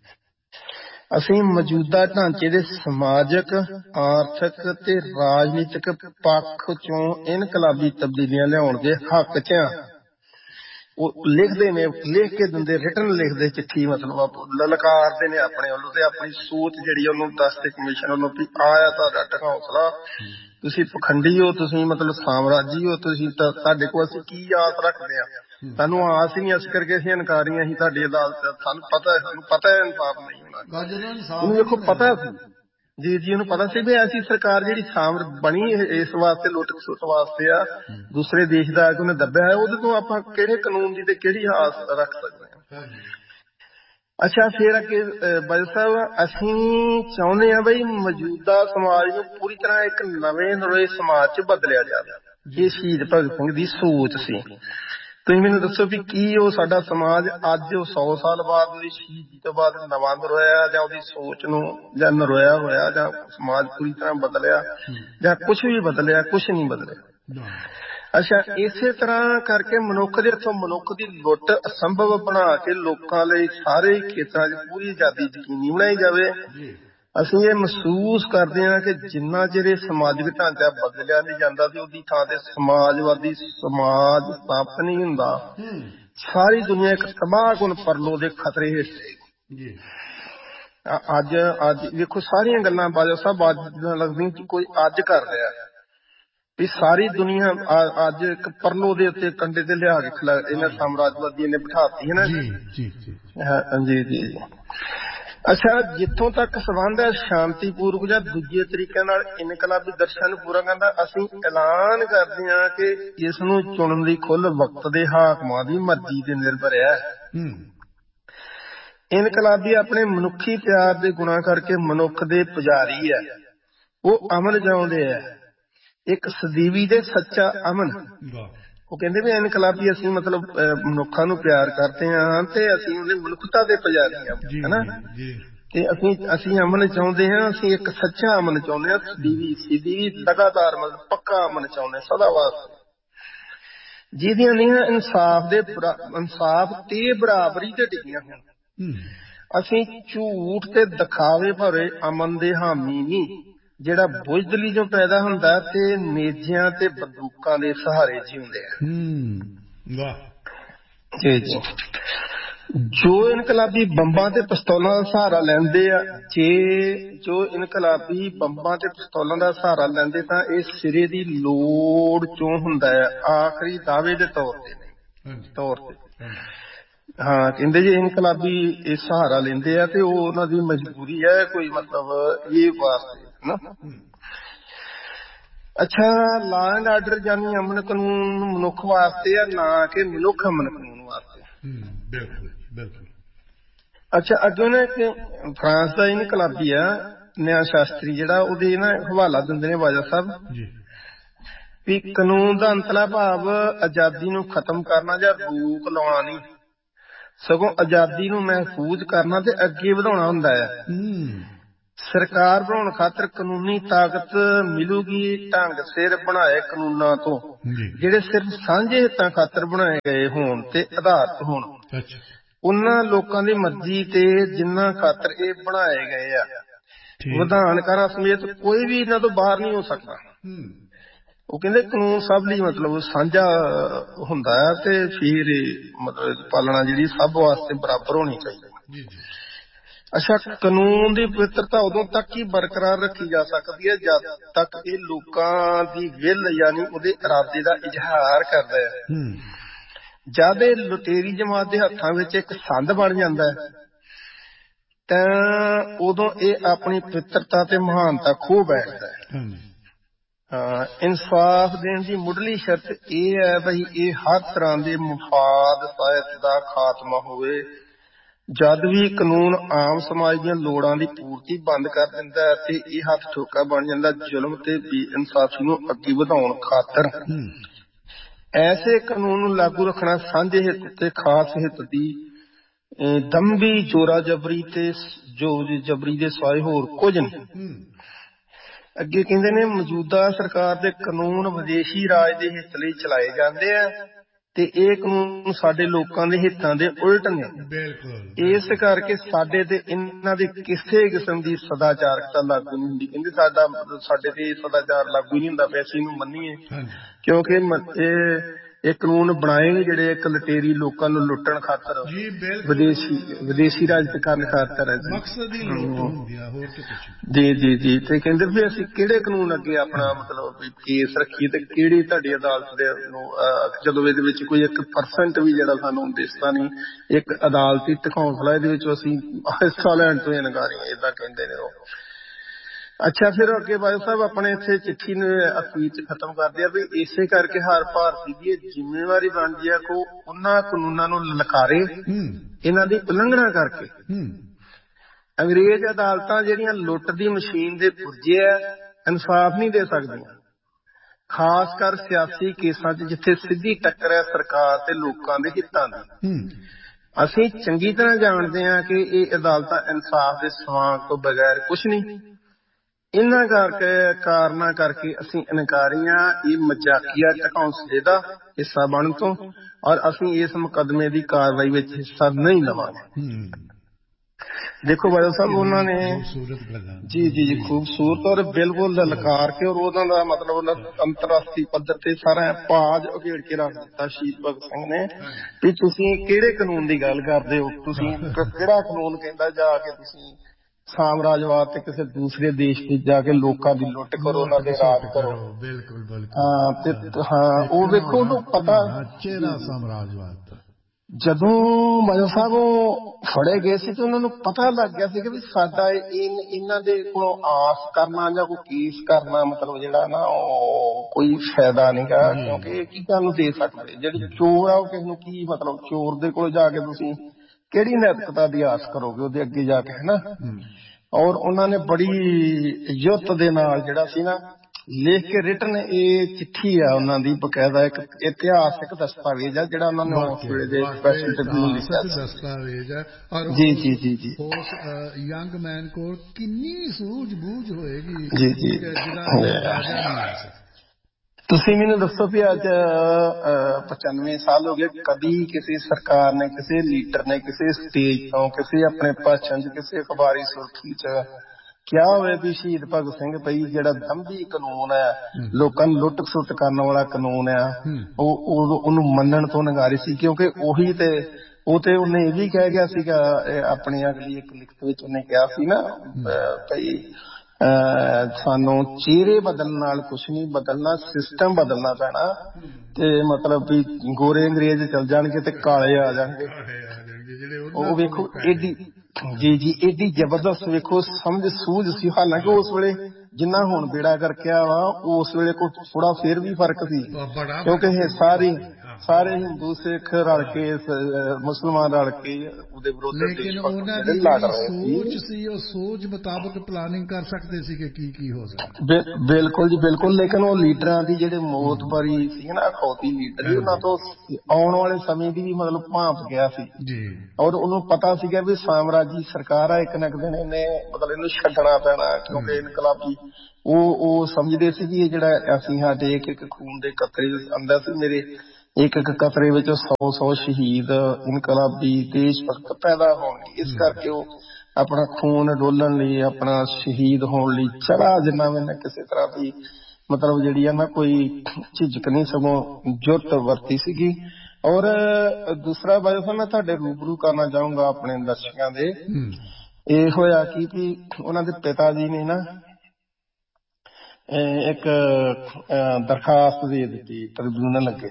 Speaker 3: ਅਸੀਂ ਮੌਜੂਦਾ ਢਾਂਚੇ ਦੇ ਸਮਾਜਿਕ, ਆਰਥਿਕ ਤੇ ਰਾਜਨੀਤਿਕ ਪੱਖ ਚੋਂ ਇਨਕਲਾਬੀ ਤਬਦੀਲੀਆਂ ਲਿਆਉਣ ਦੇ ਹੱਕ ਚ ਆ। ਉਹ ਲਿਖਦੇ ਨੇ, ਲਿਖ ਕੇ ਦਿੰਦੇ, ਰਿਟਨ ਲਿਖਦੇ ਚਿੱਠੀ, ਮਤਲਬ ਲਲਕਾਰਦੇ ਨੇ ਆਪਣੇ ਵੱਲੋਂ ਤੇ ਆਪਣੀ ਸੋਚ ਜਿਹੜੀ ਉਹਨੂੰ ਦੱਸਦੇ ਕਮਿਸ਼ਨ ਵੱਲੋਂ ਵੀ ਆਇਆ ਤੁਹਾਡਾ ਢਕੌਂਸਲਾ, ਤੁਸੀਂ ਪਖੰਡੀ ਹੋ, ਤੁਸੀਂ ਮਤਲਬ ਸਾਮਰਾਜੀ ਹੋ, ਤੁਸੀਂ ਤੁਹਾਡੇ ਕੋਲ ਅਸੀਂ ਕੀ ਆਸ ਰੱਖਦੇ ਹਾਂ, ਸਾਨੂੰ ਆਸ ਹੀ ਨਹੀਂ, ਇਸ ਕਰਕੇ ਅਸੀਂ ਇਨਕਾਰੀਆਂ ਅਸੀਂ ਤੁਹਾਡੀ ਅਦਾਲਤ, ਸਾਨੂੰ ਪਤਾ ਸਾਨੂੰ ਪਤਾ ਹੈ ਇਨਸਾਫ ਨਹੀਂ ਹੋਣਾ। ਉਹਨੂੰ ਦੇਖੋ ਪਤਾ ਸੀ ਜੀ ਜੀ ਉਹਨੂੰ ਪਤਾ ਸੀ ਵੀ ਐਸੀ ਸਰਕਾਰ ਜਿਹੜੀ ਸਾਮਰ ਬਣੀ ਇਸ ਵਾਸਤੇ ਲੁੱਟ ਖਸੁੱਟ ਵਾਸਤੇ ਆ, ਦੂਸਰੇ ਦੇਸ਼ ਦਾ ਉਹਨੇ ਦੱਬਿਆ ਹੈ, ਉਹਦੇ ਤੋਂ ਆਪਾਂ ਕਿਹੜੇ ਕਾਨੂੰਨ ਦੀ ਤੇ ਕਿਹੜੀ ਆਸ ਰੱਖ ਸਕਦੇ ਹਾਂ। ਅੱਛਾ, ਫੇਰ ਅੱਗੇ ਬਾਜਵਾ ਸਾਹਿਬ ਅਸੀਂ ਚਾਹੁੰਦੇ ਹਾਂ ਬਈ ਮੌਜੂਦਾ ਸਮਾਜ ਨੂੰ ਪੂਰੀ ਤਰ੍ਹਾਂ ਇੱਕ ਨਵੇਂ ਨਵੇਂ ਸਮਾਜ ਚ ਬਦਲਿਆ ਜਾਵੇ। ਇਹ ਸ਼ਹੀਦ ਭਗਤ ਸਿੰਘ ਦੀ ਸੋਚ ਸੀ। ਤੁਸੀਂ ਮੈਨੂੰ ਦੱਸੋ ਵੀ ਕੀ ਉਹ ਸਾਡਾ ਸਮਾਜ ਅੱਜ ਉਹ ਸੌ ਸਾਲ ਬਾਅਦ ਉਹਦੀ ਸ਼ਹੀਦੀ ਤੋਂ ਬਾਅਦ ਨਵਾਂ ਨਰੋਇਆ, ਜਾਂ ਉਹਦੀ ਸੋਚ ਨੂੰ ਜਾਂ ਨਰੋਇਆ ਹੋਇਆ, ਜਾਂ ਸਮਾਜ ਪੂਰੀ ਤਰ੍ਹਾਂ ਬਦਲਿਆ, ਜਾਂ ਕੁਛ ਵੀ ਬਦਲਿਆ? ਕੁਛ ਨਹੀਂ ਬਦਲਿਆ। ਅੱਛਾ, ਇਸੇ ਤਰ੍ਹਾਂ ਕਰਕੇ ਮਨੁੱਖ ਦੇ ਹੱਥੋਂ ਮਨੁੱਖ ਦੀ ਲੁੱਟ ਅਸੰਭਵ ਬਣਾ ਕੇ ਲੋਕਾਂ ਲਈ ਸਾਰੇ ਖੇਤਰਾਂ 'ਚ ਪੂਰੀ ਆਜ਼ਾਦੀ ਯਕੀਨੀ ਬਣਾਈ ਜਾਵੇ। ਅਸੀਂ ਇਹ ਮਹਿਸੂਸ ਕਰਦੇ ਹਾਂ ਕਿ ਜਿੰਨਾ ਚਿਰ ਇਹ ਸਮਾਜਿਕ ਢਾਂਚਾ ਬਦਲਿਆ ਨਹੀਂ ਜਾਂਦਾ ਤੇ ਉਹਦੀ ਥਾਂ ਤੇ ਸਮਾਜਵਾਦੀ ਸਮਾਜ ਸਥਾਪਿਤ ਨਹੀਂ ਹੁੰਦਾ, ਸਾਰੀ ਦੁਨੀਆ ਇੱਕ ਤਬਾਹਕੁਨ ਪਰਲੋ ਦੇ ਖਤਰੇ ਹੇਠ ਰਹੇਗੀ। ਅੱਜ ਅੱਜ ਵੇਖੋ ਸਾਰੀਆਂ ਗੱਲਾਂ ਬਾਜਵਾ ਸਾਹਿਬ ਅੱਜ ਲੱਗਦੀਆਂ ਕਿ ਕੋਈ ਅੱਜ ਕਰ ਰਿਹਾ ਵੀ ਸਾਰੀ ਦੁਨੀਆ ਅੱਜ ਇੱਕ ਪਰਲੋ ਦੇ ਉੱਤੇ ਕੰਡੇ ਤੇ ਲਿਆ ਕੇ ਇਹਨਾਂ ਸਾਮਰਾਜਵਾਦੀਆਂ ਨੇ ਬਿਠਾਤੀ ਹੈ ਨਾ। ਜੀ ਜੀ ਜੀ ਅੱਛਾ, ਜਿੱਥੋਂ ਤੱਕ ਸੰਬੰਧ ਹੈ ਸ਼ਾਂਤੀਪੂਰਵਕ ਜਾਂ ਦੂਜੇ ਤਰੀਕਿਆਂ ਨਾਲ ਇਨਕਲਾਬੀ ਦਰਸ਼ਨ ਨੂੰ ਪੂਰਾ ਕਰਨ ਦਾ, ਅਸੀਂ ਐਲਾਨ ਕਰਦੇ ਹਾਂ ਕਿ ਇਸ ਨੂੰ ਚੁਣਨ ਦੀ ਖੁੱਲ੍ਹ ਵਕਤ ਦੇ ਹਾਕਮਾਂ ਦੀ ਮਰਜ਼ੀ ਤੇ ਨਿਰਭਰ ਹੈ। ਇਨਕਲਾਬੀ ਆਪਣੇ ਮਨੁੱਖੀ ਪਿਆਰ ਦੇ ਗੁਣਾਂ ਕਰਕੇ ਮਨੁੱਖ ਦੇ ਪੁਜਾਰੀ ਹੈ। ਉਹ ਅਮਨ ਚਾਹੁੰਦੇ ਹੈ, ਇੱਕ ਸਦੀਵੀ ਤੇ ਸੱਚਾ ਅਮਨ। ਉਹ ਕਹਿੰਦੇ ਵੀ ਇਨਕਲਾਬੀ ਅਸੀਂ ਮਤਲਬ ਮਨੁੱਖਾਂ ਨੂੰ ਪਿਆਰ ਕਰਦੇ ਹਾਂ ਤੇ ਅਸੀਂ ਉਹਦੇ ਮਨੁੱਖਤਾ ਦੇ ਪੁਜਾਰੀ ਹਾਂ, ਹਨਾ। ਤੇ ਅਸੀਂ ਅਸੀਂ ਅਮਨ ਚਾਹੁੰਦੇ ਹਾਂ, ਅਸੀਂ ਇੱਕ ਸੱਚਾ ਅਮਨ ਚਾਹੁੰਦੇ ਹਾਂ, ਸਦੀਵੀ ਸਦੀਵੀ ਲਗਾਤਾਰ ਮਤਲਬ ਪੱਕਾ ਅਮਨ ਚਾਹੁੰਦੇ ਹਾਂ ਸਦਾ ਵਾਸਤੇ, ਜਿਹਦੀਆਂ ਨੀਹਾਂ ਇਨਸਾਫ ਦੇ ਇਨਸਾਫ ਤੇ ਬਰਾਬਰੀ ਤੇ ਟਿਕੀਆਂ ਹੋਣ। ਅਸੀਂ ਝੂਠ ਤੇ ਦਿਖਾਵੇ ਭਰੇ ਅਮਨ ਦੇ ਹਾਮੀ ਨਹੀਂ, ਜਿਹੜਾ ਬੁਜ਼ਦਿਲੀ ਚੋਂ ਪੈਦਾ ਹੁੰਦਾ ਤੇ ਨੇਜਿਆਂ ਤੇ ਬੰਦੂਕਾਂ ਦੇ ਸਹਾਰੇ ਜਿਉਂਦੇ ਆ। ਜੀ ਜੀ ਜੋ ਇਨਕਲਾਬੀ ਬੰਬਾਂ ਤੇ ਪਿਸਤੌਲਾਂ ਦਾ ਸਹਾਰਾ ਲੈਂਦੇ ਆ, ਜੇ ਜੋ ਇਨਕਲਾਬੀ ਬੰਬਾਂ ਤੇ ਪਿਸਤੌਲਾਂ ਦਾ ਸਹਾਰਾ ਲੈਂਦੇ ਤਾਂ ਇਹ ਸਿਰੇ ਦੀ ਲੋੜ ਚੋਂ ਹੁੰਦਾ ਹੈ, ਆਖਰੀ ਦਾਅਵੇ ਦੇ ਤੌਰ ਤੇ ਤੌਰ ਤੇ ਹਾਂ ਕਹਿੰਦੇ ਜੇ ਇਨਕਲਾਬੀ ਇਹ ਸਹਾਰਾ ਲੈਂਦੇ ਆ ਤੇ ਉਹ ਉਹਨਾਂ ਦੀ ਮਜਬੂਰੀ ਹੈ, ਕੋਈ ਮਤਲਬ ਇਹ ਵਾਸਤੇ ਨਾ। ਅੱਛਾ, ਲਾ ਐਂਡ ਆਰਡਰ ਯਾਨੀ ਅਮਨ ਕਾਨੂੰਨ ਮਨੁੱਖ ਵਾਸਤੇ ਆ, ਨਾ ਕਿ ਮਨੁੱਖ ਅਮਨ ਕਾਨੂੰਨ ਵਾਸਤੇ।
Speaker 1: ਬਿਲਕੁਲ ਬਿਲਕੁਲ।
Speaker 3: ਅੱਛਾ, ਅੱਗੇ ਨਾ ਇੱਕ ਫਰਾਂਸ ਦਾ ਇਨਕਲਾਬੀ ਆ ਨਿਆਂ ਸ਼ਾਸਤਰੀ ਜਿਹੜਾ, ਉਹਦੇ ਨਾ ਹਵਾਲਾ ਦਿੰਦੇ ਨੇ ਬਾਜਵਾ ਸਾਹਿਬ ਵੀ ਕਾਨੂੰਨ ਦਾ ਅੰਤਲਾ ਭਾਵ ਆਜ਼ਾਦੀ ਨੂੰ ਖਤਮ ਕਰਨਾ ਜਾਂ ਰੋਕ ਲਾਉਣਾ ਨਹੀਂ, ਸਗੋਂ ਆਜ਼ਾਦੀ ਨੂੰ ਮਹਿਫੂਜ਼ ਕਰਨਾ ਤੇ ਅੱਗੇ ਵਧਾਉਣਾ ਹੁੰਦਾ ਹੈ। ਸਰਕਾਰ ਬਣਾਉਣ ਖਾਤਰ ਕਾਨੂੰਨੀ ਤਾਕਤ ਮਿਲੂਗੀ ਢੰਗ ਸਿਰ ਬਣਾਏ ਕਾਨੂੰਨਾਂ ਤੋਂ, ਜਿਹੜੇ ਸਿਰਫ ਸਾਂਝੇ ਹਿੱਤਾਂ ਖਾਤਰ ਬਣਾਏ ਗਏ ਹੋਣ ਤੇ ਆਧਾਰਿਤ ਹੋਣ, ਉਹਨਾਂ ਲੋਕਾਂ ਦੀ ਮਰਜ਼ੀ ਤੇ ਜਿਨ੍ਹਾਂ ਖਾਤਰ ਇਹ ਬਣਾਏ ਗਏ ਆ। ਵਿਧਾਨਕਾਰਾਂ ਸਮੇਤ ਕੋਈ ਵੀ ਇਹਨਾਂ ਤੋਂ ਬਾਹਰ ਨਹੀਂ ਹੋ ਸਕਦਾ। ਉਹ ਕਹਿੰਦੇ ਕਾਨੂੰਨ ਸਭ ਲਈ ਮਤਲਬ ਸਾਂਝਾ ਹੁੰਦਾ ਹੈ ਤੇ ਫਿਰ ਮਤਲਬ ਪਾਲਣਾ ਜਿਹੜੀ ਸਭ ਵਾਸਤੇ ਬਰਾਬਰ ਹੋਣੀ ਚਾਹੀਦੀ। ਅੱਛਾ, ਕਾਨੂੰਨ ਦੀ ਪਵਿੱਤਰਤਾ ਉਦੋਂ ਤੱਕ ਹੀ ਬਰਕਰਾਰ ਰੱਖੀ ਜਾ ਸਕਦੀ ਹੈ ਜਦ ਤੱਕ ਇਹ ਲੋਕਾਂ ਦੀ ਵਿਲ ਯਾਨੀ ਉਹਦੇ ਇਰਾਦੇ ਦਾ ਇਜ਼ਹਾਰ ਕਰਦਾ ਹੈ। ਜਦ ਇਹ ਲੁਟੇਰੀ ਜਮਾਤ ਦੇ ਹੱਥਾਂ ਵਿੱਚ ਇੱਕ ਸੰਦ ਬਣ ਜਾਂਦਾ ਹੈ ਤਾਂ ਉਦੋਂ ਇਹ ਆਪਣੀ ਪਵਿੱਤਰਤਾ ਤੇ ਮਹਾਨਤਾ ਖੋ ਬੈਠਦਾ ਹੈ। ਹਾਂ, ਇਨਸਾਫ ਦੇਣ ਦੀ ਮੁੱਢਲੀ ਸ਼ਰਤ ਇਹ ਹੈ ਬਈ ਇਹ ਹਰ ਤਰ੍ਹਾਂ ਦੇ ਮੁਫਾਦ ਸਾਹਿਤ ਦਾ ਖਾਤਮਾ ਹੋਵੇ। ਜਦ ਵੀ ਕਾਨੂੰਨ ਆਮ ਸਮਾਜ ਦੀਆਂ ਲੋੜਾਂ ਦੀ ਪੂਰਤੀ ਬੰਦ ਕਰ ਦਿੰਦਾ ਹੈ ਤੇ ਇਹ ਹੱਥ ਠੋਕਾ ਬਣ ਜਾਂਦਾ ਜ਼ੁਲਮ ਤੇ ਬੇਇਨਸਾਫੀ ਨੂੰ ਅੱਗੇ ਵਧਾਉਣ ਖਾਤਰ। ਐਸੇ ਕਾਨੂੰਨ ਨੂੰ ਲਾਗੂ ਰੱਖਣਾ ਸਾਂਝੇ ਹਿੱਤ ਤੇ ਖਾਸ ਹਿੱਤ ਦੀ ਦੰਭੀ ਜੋਰਾ ਜਬਰੀ ਤੇ ਜੋਰ ਜਬਰੀ ਦੇ ਸਿਵਾਏ ਹੋਰ ਕੁਝ ਨਹੀਂ। ਅੱਗੇ ਕਹਿੰਦੇ ਨੇ ਮੌਜੂਦਾ ਸਰਕਾਰ ਦੇ ਕਾਨੂੰਨ ਵਿਦੇਸ਼ੀ ਰਾਜ ਦੇ ਹਿੱਤ ਲਈ ਚਲਾਏ ਜਾਂਦੇ ਆ ਤੇ ਇਹ ਕਾਨੂੰਨ ਸਾਡੇ ਲੋਕਾਂ ਦੇ ਹਿੱਤਾਂ ਦੇ ਉਲਟ ਨੇ। ਇਸ ਕਰਕੇ ਸਾਡੇ ਤੇ ਇਹਨਾਂ ਦੀ ਕਿਸੇ ਕਿਸਮ ਦੀ ਸਦਾਚਾਰਕਤਾ ਲਾਗੂ ਨਹੀਂ ਹੁੰਦੀ। ਕਹਿੰਦੇ ਸਾਡਾ ਸਾਡੇ ਤੇ ਸਦਾਚਾਰ ਲਾਗੂ ਨਹੀਂ ਹੁੰਦਾ, ਪੈਸੇ ਨੂੰ ਮੰਨੀਏ, ਕਿਉਂਕਿ ਇਹ ਇਹ ਕਾਨੂੰਨ ਬਣਾਏ ਜਿਹੜੇ ਇੱਕ ਲਟੇਰੀ ਲੋਕਾਂ ਨੂੰ ਲੁੱਟਣ ਖਾਤਰ, ਵਿਦੇਸ਼ੀ ਵਿਦੇਸ਼ੀ ਰਾਜ ਕਰਨ ਖਾਤਰ ਹੈ ਜੀ ਜੀ ਜੀ। ਤੇ ਕਹਿੰਦੇ ਵੀ ਅਸੀਂ ਕਿਹੜੇ ਕਾਨੂੰਨ ਅੱਗੇ ਆਪਣਾ ਮਤਲਬ ਕੇਸ ਰੱਖੀਏ ਤੇ ਕਿਹੜੀ ਤੁਹਾਡੀ ਅਦਾਲਤ ਦੇ ਜਦੋਂ ਇਹਦੇ ਵਿੱਚ ਕੋਈ ਇੱਕ ਪਰਸੈਂਟ ਵੀ ਜਿਹੜਾ ਸਾਨੂੰ ਦਿਸਦਾ ਨਹੀਂ, ਇੱਕ ਅਦਾਲਤੀ ਹੌਸਲਾ ਇਹਦੇ ਵਿੱਚ ਅਸੀਂ ਹਿੱਸਾ ਲੈਣ ਤੋਂ ਇਨਕਾਰੀ, ਏਦਾਂ ਕਹਿੰਦੇ ਨੇ ਉਹ। ਅੱਛਾ, ਫਿਰ ਅੱਗੇ ਬਾਈ ਸਾਹਿਬ ਆਪਣੇ ਇੱਥੇ ਚਿੱਠੀ ਨੂੰ ਅਖੀਰ ਚ ਖਤਮ ਕਰਦੇ ਆ ਵੀ ਇਸੇ ਕਰਕੇ ਹਰ ਭਾਰਤੀ ਦੀ ਇਹ ਜ਼ਿੰਮੇਵਾਰੀ ਬਣਦੀ ਹੈ ਕਿ ਉਹਨਾਂ ਕਾਨੂੰਨਾਂ ਨੂੰ ਲਲਕਾਰੇ ਇਹਨਾਂ ਦੀ ਉਲੰਘਣਾ ਕਰਕੇ। ਅੰਗਰੇਜ਼ ਅਦਾਲਤਾਂ ਜਿਹੜੀਆਂ ਲੁੱਟ ਦੀ ਮਸ਼ੀਨ ਦੇ ਪੁਰਜੇ ਆ, ਇਨਸਾਫ ਨਹੀਂ ਦੇ ਸਕਦੀਆਂ, ਖਾਸ ਕਰ ਸਿਆਸੀ ਕੇਸਾਂ ਚ ਜਿੱਥੇ ਸਿੱਧੀ ਟੱਕਰ ਹੈ ਸਰਕਾਰ ਤੇ ਲੋਕਾਂ ਦੇ ਹਿੱਤਾਂ ਦੀ। ਅਸੀਂ ਚੰਗੀ ਤਰ੍ਹਾਂ ਜਾਣਦੇ ਹਾਂ ਕਿ ਇਹ ਅਦਾਲਤਾਂ ਇਨਸਾਫ ਦੇ ਸਵਾਂਗ ਤੋਂ ਬਗੈਰ ਕੁਛ ਨਹੀਂ। ਇਹਨਾਂ ਕਰਕੇ ਕਾਰਨਾਂ ਕਰਕੇ ਅਸੀਂ ਇਨਕਾਰੀ ਹਾਂ ਇਹ ਮਜ਼ਾਕੀਆ ਢਕੌਂਸਲੇ ਦਾ ਹਿੱਸਾ ਬਣਨ ਤੋਂ, ਔਰ ਅਸੀਂ ਇਸ ਮੁਕੱਦਮੇ ਦੀ ਕਾਰਵਾਈ ਵਿੱਚ ਹਿੱਸਾ ਨਹੀਂ ਲਵਾਂਗੇ। ਦੇਖੋ ਬਾਦਲ ਸਾਹਿਬ ਉਹਨਾਂ ਨੇ ਜੀ ਜੀ ਜੀ ਖੂਬਸੂਰਤ ਔਰ ਬਿਲਕੁਲ ਲਲਕਾਰ ਕੇ ਔਰ ਉਹਨਾਂ ਦਾ ਮਤਲਬ ਉਹਨਾਂ ਅੰਤਰਰਾਸ਼ਟਰੀ ਪੱਧਰ ਤੇ ਸਾਰਾ ਭਾਜ ਉਘੇੜ ਕੇ ਰੱਖ ਦਿੱਤਾ ਸ਼ਹੀਦ ਭਗਤ ਸਿੰਘ ਨੇ ਵੀ ਤੁਸੀਂ ਕਿਹੜੇ ਕਾਨੂੰਨ ਦੀ ਗੱਲ ਕਰਦੇ ਹੋ, ਤੁਸੀਂ ਕਿਹੜਾ ਕਾਨੂੰਨ ਕਹਿੰਦਾ ਜਾ ਕੇ ਤੁਸੀਂ ਸਾਮਰਾਜਵਾਦ ਤੇ ਕਿਸੇ ਦੂਸਰੇ ਦੇਸ਼ ਵਿੱਚ ਜਾ ਕੇ ਲੋਕਾਂ ਦੀ ਲੁੱਟ ਕਰੋ, ਉਹਨਾਂ ਦੇ ਰਾਜ ਕਰੋ। ਬਿਲਕੁਲ ਬਿਲਕੁਲ ਹਾਂ ਤੇ ਹਾਂ ਉਹ ਵੇਖੋ ਉਹਨੂੰ ਪਤਾ ਸਾਮਰਾਜਵਾਦ ਜਦੋਂ ਬਾਦਲ ਸਾਹਿਬ ਉਹ ਫੜੇ ਗਏ ਸੀ ਤੇ ਉਹਨਾਂ ਨੂੰ ਪਤਾ ਲੱਗ ਗਿਆ ਸੀ ਕਿ ਵੀ ਸਾਡਾ ਇਹਨਾਂ ਦੇ ਕੋਲੋਂ ਆਸ ਕਰਨਾ ਜਾਂ ਕੋਈ ਕੇਸ ਕਰਨਾ ਮਤਲਬ ਜਿਹੜਾ ਨਾ ਉਹ ਕੋਈ ਫਾਇਦਾ ਨਹੀਂ ਗਾ, ਕਿਉਂਕਿ ਇਹ ਕੀ ਤੁਹਾਨੂੰ ਦੇ ਸਕਦੇ। ਜਿਹੜੀ ਚੋਰ ਆ ਉਹ ਕਿਸੇ ਨੂੰ ਕੀ ਮਤਲਬ, ਚੋਰ ਦੇ ਕੋਲ ਜਾ ਕੇ ਤੁਸੀਂ ਕਿਹੜੀ ਨੈਤਿਕਤਾ ਦੀ ਆਸ ਕਰੋਗੇ ਉਹਦੇ ਅੱਗੇ ਜਾ ਕੇ, ਹਨਾ। ਔਰ ਉਹਨਾਂ ਨੇ ਬੜੀ ਯੁੱਤ ਦੇ ਨਾਲ ਜਿਹੜਾ ਸੀ ਨਾ ਲਿਖ ਕੇ ਰਿਟਨ ਇਹ ਚਿੱਠੀ ਆ ਉਹਨਾਂ ਦੀ, ਬਕਾਇਦਾ ਇੱਕ ਇਤਿਹਾਸਕ ਦਸਤਾਵੇਜ਼ ਆ ਜਿਹੜਾ ਉਹਨਾਂ ਨੇ ਉਸ ਵੇਲੇ ਦੇ ਪ੍ਰੈਜ਼ੀਡੈਂਟ ਨੂੰ ਲਿਖਿਆ ਦਸਤਾਵੇਜ਼ ਹੈ। ਔਰ ਜੀ ਜੀ ਜੀ ਜੀ ਉਸ ਯੰਗ ਮੈਨ ਕੋਲ ਕਿੰਨੀ ਸੂਝ ਬੂਝ ਹੋਏਗੀ ਜੀ ਜੀ। ਤੁਸੀਂ ਮੈਨੂੰ ਦੱਸੋ ਵੀ ਅੱਜ ਪਚਾਨਵੇਂ ਸਾਲ ਹੋ ਗਏ, ਕਦੀ ਕਿਸੇ ਸਰਕਾਰ ਨੇ, ਕਿਸੇ ਲੀਡਰ ਨੇ ਕਿਸੇ ਸਟੇਜ ਤੋਂ, ਕਿਸੇ ਆਪਣੇ ਭਾਸ਼ਣ ਚ, ਕਿਸੇ ਅਖਬਾਰੀ ਸੁਰਖੀ ਚ ਕਿਹਾ ਹੋਵੇ ਵੀ ਸ਼ਹੀਦ ਭਗਤ ਸਿੰਘ ਪਈ ਜਿਹੜਾ ਦੰਭੀ ਕਾਨੂੰਨ ਹੈ, ਲੋਕਾਂ ਨੂੰ ਲੁੱਟ ਖਸੁੱਟ ਕਰਨ ਵਾਲਾ ਕਾਨੂੰਨ ਆ, ਉਹ ਉਹਨੂੰ ਮੰਨਣ ਤੋਂ ਨਗਾਰੀ ਸੀ। ਕਿਉਂਕਿ ਉਹੀ ਤੇ ਉਹ ਤੇ ਉਹਨੇ ਇਹ ਵੀ ਕਹਿ ਗਿਆ ਸੀਗਾ ਆਪਣੀ ਅਗਲੀ ਇੱਕ ਲਿਖਤ ਵਿੱਚ ਉਹਨੇ ਕਿਹਾ ਸੀ ਨਾ ਭਈ ਸਾਨੂੰ ਚਿਹਰੇ ਬਦਲਣ ਨਾਲ ਕੁਛ ਨਹੀਂ ਬਦਲਣਾ, ਸਿਸਟਮ ਬਦਲਣਾ ਪੈਣਾ ਤੇ ਮਤਲਬ ਵੀ ਗੋਰੇ ਅੰਗਰੇਜ਼ ਚਲ ਜਾਣਗੇ ਤੇ ਕਾਲੇ ਆ ਜਾਣਗੇ। ਉਹ ਵੇਖੋ ਏਡੀ ਜੀ ਜੀ ਏਡੀ ਜ਼ਬਰਦਸਤ ਵੇਖੋ ਸਮਝ ਸੂਝ ਸੀ। ਹਾਲਾਂਕਿ ਉਸ ਵੇਲੇ ਜਿੰਨਾ ਹੁਣ ਬੇੜਾ ਕਰਕੇ ਵਾ ਉਸ ਵੇਲੇ ਕੋਈ ਥੋੜਾ ਫੇਰ ਵੀ ਫਰਕ ਸੀ, ਕਿਉਂਕਿ ਇਹ ਸਾਰੀ ਸਾਰੇ ਹਿੰਦੂ ਸਿੱਖ ਰਲ ਕੇ ਮੁਸਲਮਾਨ ਰਲ ਕੇ ਉਹਦੇ ਵਿਰੁੱਧ
Speaker 1: ਲੇਕਿਨ ਉਹਨਾਂ ਦੀ ਜਿਹੜੀ ਸੋਚ ਸੀ ਉਹ ਸੋਚ ਮੁਤਾਬਕ ਪਲਾਨਿੰਗ ਕਰ ਸਕਦੇ ਸੀ ਕਿ ਕੀ ਕੀ ਹੋ ਸਕਦਾ।
Speaker 3: ਬਿਲਕੁਲ ਜੀ ਬਿਲਕੁਲ। ਲੇਕਿਨ ਉਹ ਲੀਡਰਾਂ ਦੀ ਜਿਹੜੇ ਮੌਤਬਾਰੀ ਸੀ ਨਾ, ਅਖੌਤੀ ਲੀਡਰ ਸੀ, ਉਹਨਾਂ ਤੋਂ ਆਉਣ ਵਾਲੇ ਸਮੇਂ ਦੀ ਵੀ ਮਤਲਬ ਭਾਂਪ ਗਿਆ ਸੀ
Speaker 1: ਜੀ।
Speaker 3: ਔਰ ਉਹਨੂੰ ਪਤਾ ਸੀਗਾ ਵੀ ਸਾਮਰਾਜੀ ਸਰਕਾਰ ਆ, ਇੱਕ ਨਾ ਇੱਕ ਦਿਨ ਇਹਨੇ ਮਤਲਬ ਇਹਨੂੰ ਛੱਡਣਾ ਪੈਣਾ, ਕਿਉਂਕਿ ਇਨਕਲਾਬੀ ਉਹ ਉਹ ਸਮਝਦੇ ਸੀ ਕਿ ਇਹ ਜਿਹੜਾ ਅਸੀਂ ਸਾਡੇ ਇੱਕ ਇੱਕ ਖੂਨ ਦੇ ਕਤਰੇ ਅੰਦਰ ਸੀ, ਮੇਰੇ ਇੱਕ ਇੱਕ ਕਤਰੇ ਵਿੱਚ ਸੌ ਸੌ ਸ਼ਹੀਦ ਇਨਕਲਾਬੀ ਦੇਸ਼ ਭਗਤ ਪੈਦਾ ਹੋਣਗੇ। ਇਸ ਕਰਕੇ ਉਹ ਆਪਣਾ ਖੂਨ ਡੋਲਣ ਲਈ, ਆਪਣਾ ਸ਼ਹੀਦ ਹੋਣ ਲਈ ਚੜਾ ਜਿੰਨਾ ਵੀ ਕਿਸੇ ਤਰ੍ਹਾਂ ਦੀ ਮਤਲਬ ਜਿਹੜੀ ਆ ਨਾ ਕੋਈ ਝਿਜਕ ਨਹੀਂ, ਸਗੋਂ ਜੁਰਤ ਵਰਤੀ ਸੀਗੀ। ਔਰ ਦੂਸਰਾ ਬਾਰੇ ਮੈਂ ਤੁਹਾਡੇ ਰੂਬਰੂ ਕਰਨਾ ਚਾਹੂੰਗਾ ਆਪਣੇ ਦਰਸ਼ਕਾਂ ਦੇ, ਇਹ ਹੋਇਆ ਕਿ ਵੀ ਉਹਨਾਂ ਦੇ ਪਿਤਾ ਜੀ ਨੇ ਨਾ ਇੱਕ ਦਰਖਾਸਤ ਦੇ ਦਿੱਤੀ ਟ੍ਰਿਬਿਊਨਲ ਅੱਗੇ।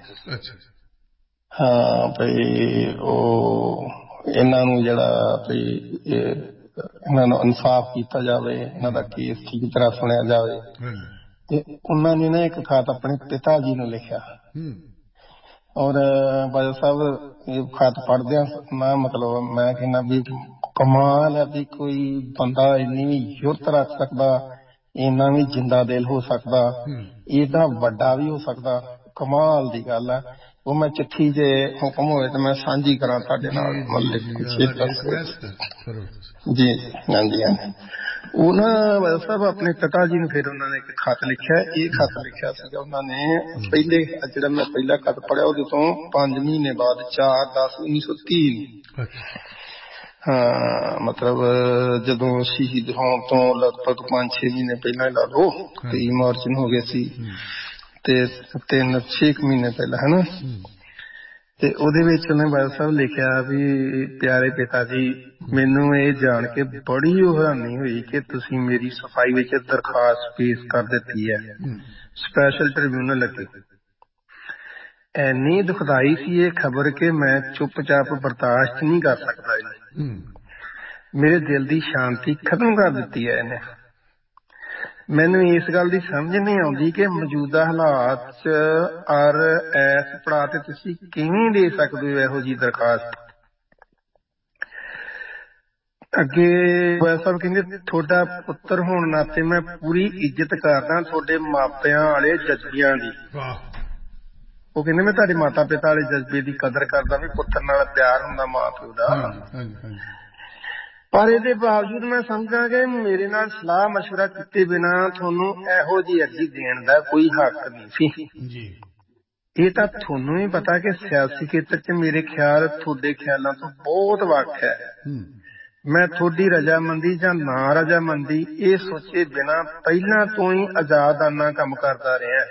Speaker 3: ਹਾਂ ਭਈ ਉਹ ਇਹਨਾਂ ਨੂੰ ਜਿਹੜਾ ਭਈ ਇਹਨਾਂ ਨੂੰ ਇਨਸਾਫ ਕੀਤਾ ਜਾਵੇ, ਇਹਨਾਂ ਦਾ ਕੇਸ ਠੀਕ ਤਰ੍ਹਾਂ ਸੁਣਿਆ ਜਾਵੇ। ਤੇ ਉਹਨਾਂ ਨੇ ਨਾ ਇੱਕ ਖਤ ਆਪਣੇ ਪਿਤਾ ਜੀ ਨੂੰ ਲਿਖਿਆ। ਔਰ ਬਾਦਲ ਸਾਹਿਬ ਇਹ ਖਤ ਪੜ੍ਹਦਿਆਂ ਨਾ ਮਤਲਬ ਮੈਂ ਕਹਿੰਦਾ ਵੀ ਕਮਾਲ ਹੈ ਵੀ ਕੋਈ ਬੰਦਾ ਇੰਨੀ ਵੀ ਜੁਰਤ ਰੱਖ ਸਕਦਾ, ਇੰਨਾ ਵੀ ਜਿੰਦਾ ਦਿਲ ਹੋ ਸਕਦਾ, ਏਡਾ ਵੱਡਾ ਵੀ ਹੋ ਸਕਦਾ, ਕਮਾਲ ਦੀ ਗੱਲ ਹੈ। ਉਹ ਮੈਂ ਚਿੱਠੀ ਜੇ ਹੁਕਮ ਹੋਵੇ ਤਾਂ ਮੈਂ ਸਾਂਝੀ ਕਰਾਂ ਤੁਹਾਡੇ ਨਾਲ। ਜੀ ਹਾਂਜੀ ਹਾਂਜੀ। ਉਹ ਨਾ ਬਾਦਲ ਸਾਹਿਬ ਆਪਣੇ ਪਿਤਾ ਜੀ ਨੂੰ ਫਿਰ ਉਹਨਾਂ ਨੇ ਇੱਕ ਖਤ ਲਿਖਿਆ। ਇਹ ਖਤ ਲਿਖਿਆ ਸੀਗਾ ਉਹਨਾਂ ਨੇ ਪਹਿਲੇ, ਜਿਹੜਾ ਮੈਂ ਪਹਿਲਾ ਖਤ ਪੜ੍ਹਿਆ ਉਹਦੇ ਤੋਂ ਪੰਜ ਮਹੀਨੇ ਬਾਅਦ, ਚਾਰ ਦਸ ਉੱਨੀ ਸੌ ਤੀਹ। ਹਾਂ ਮਤਲਬ ਜਦੋਂ ਸ਼ਹੀਦ ਹੋਣ ਤੋਂ ਲਗਭਗ ਪੰਜ ਛੇ ਮਹੀਨੇ ਪਹਿਲਾਂ ਲਾ ਲਓ, ਤੇਈ ਮਾਰਚ ਨੂੰ ਹੋ ਗਏ ਸੀ, ਤੇ ਤਿੰਨ ਛੇ ਕੁ ਮਹੀਨੇ ਪਹਿਲਾਂ ਹਨਾ। ਤੇ ਉਹਦੇ ਵਿੱਚ ਉਹਨੇ ਬਾਦਲ ਸਾਹਿਬ ਲਿਖਿਆ ਵੀ ਪਿਆਰੇ ਪਿਤਾ ਜੀ, ਮੈਨੂੰ ਇਹ ਜਾਣ ਕੇ ਬੜੀ ਹੈਰਾਨੀ ਹੋਈ ਕਿ ਤੁਸੀਂ ਮੇਰੀ ਸਫਾਈ ਵਿੱਚ ਦਰਖਾਸਤ ਪੇਸ਼ ਕਰ ਦਿੱਤੀ ਹੈ ਸਪੈਸ਼ਲ ਟ੍ਰਿਬਿਊਨਲ ਅੱਗੇ। ਐਨੀ ਦੁਖਦਾਈ ਸੀ ਇਹ ਖਬਰ ਕਿ ਮੈਂ ਚੁੱਪਚਾਪ ਬਰਦਾਸ਼ਤ ਨਹੀਂ ਕਰ ਸਕਦਾ। ਮੇਰੇ ਦਿਲ ਦੀ ਸ਼ਾਂਤੀ ਖਤਮ ਕਰ ਦਿੱਤੀ ਹੈ ਇਹਨੇ। ਮੈਨੂੰ ਇਸ ਗੱਲ ਦੀ ਸਮਝ ਨਹੀਂ ਆਉਂਦੀ ਕਿ ਮੌਜੂਦਾ ਹਾਲਾਤ ਚ ਔਰ ਇਸ ਪੜਾਅ ਤੇ ਤੁਸੀਂ ਕਿਵੇਂ ਦੇ ਸਕਦੇ ਹੋ ਇਹੋ ਜਿਹੀ ਦਰਖਾਸਤ। ਅੱਗੇ ਸਾਹਿਬ ਕਹਿੰਦੇ ਤੁਹਾਡਾ ਪੁੱਤਰ ਹੋਣ ਨਾਤੇ ਮੈਂ ਪੂਰੀ ਇੱਜ਼ਤ ਕਰਦਾ ਤੁਹਾਡੇ ਮਾਪਿਆਂ ਵਾਲੇ ਜਜ਼ਬਿਆਂ ਦੀ। ਉਹ ਕਹਿੰਦੇ ਮੈਂ ਤੁਹਾਡੇ ਮਾਤਾ ਪਿਤਾ ਵਾਲੇ ਜਜ਼ਬੇ ਦੀ ਕਦਰ ਕਰਦਾ ਵੀ ਪੁੱਤਰ ਨਾਲ ਪਿਆਰ ਹੁੰਦਾ ਮਾਂ ਪਿਓ ਦਾ, ਪਰ ਇਹਦੇ ਬਾਵਜੂਦ ਮੈਂ ਸਮਝਦਾ ਕਿ ਮੇਰੇ ਨਾਲ ਸਲਾਹ ਮਸ਼ਵਰਾ ਕੀਤੇ ਬਿਨਾ ਤੁਹਾਨੂੰ ਇਹੋ ਜਿਹੀ ਅਰਜ਼ੀ ਦੇਣ ਦਾ ਕੋਈ ਹੱਕ ਨਹੀਂ ਸੀ। ਇਹ ਤਾਂ ਤੁਹਾਨੂੰ ਵੀ ਪਤਾ ਕਿ ਸਿਆਸੀ ਖੇਤਰ ਚ ਮੇਰੇ ਖਿਆਲ ਤੁਹਾਡੇ ਖਿਆਲਾਂ ਤੋਂ ਬਹੁਤ ਵੱਖ ਹੈ। ਮੈਂ ਤੁਹਾਡੀ ਰਜਾਮੰਦੀ ਜਾਂ ਨਾ ਰਜਾਮੰਦੀ ਇਹ ਸੋਚੇ ਬਿਨਾ ਪਹਿਲਾਂ ਤੋਂ ਹੀ ਆਜ਼ਾਦਾਨਾ ਕੰਮ ਕਰਦਾ ਰਿਹਾ।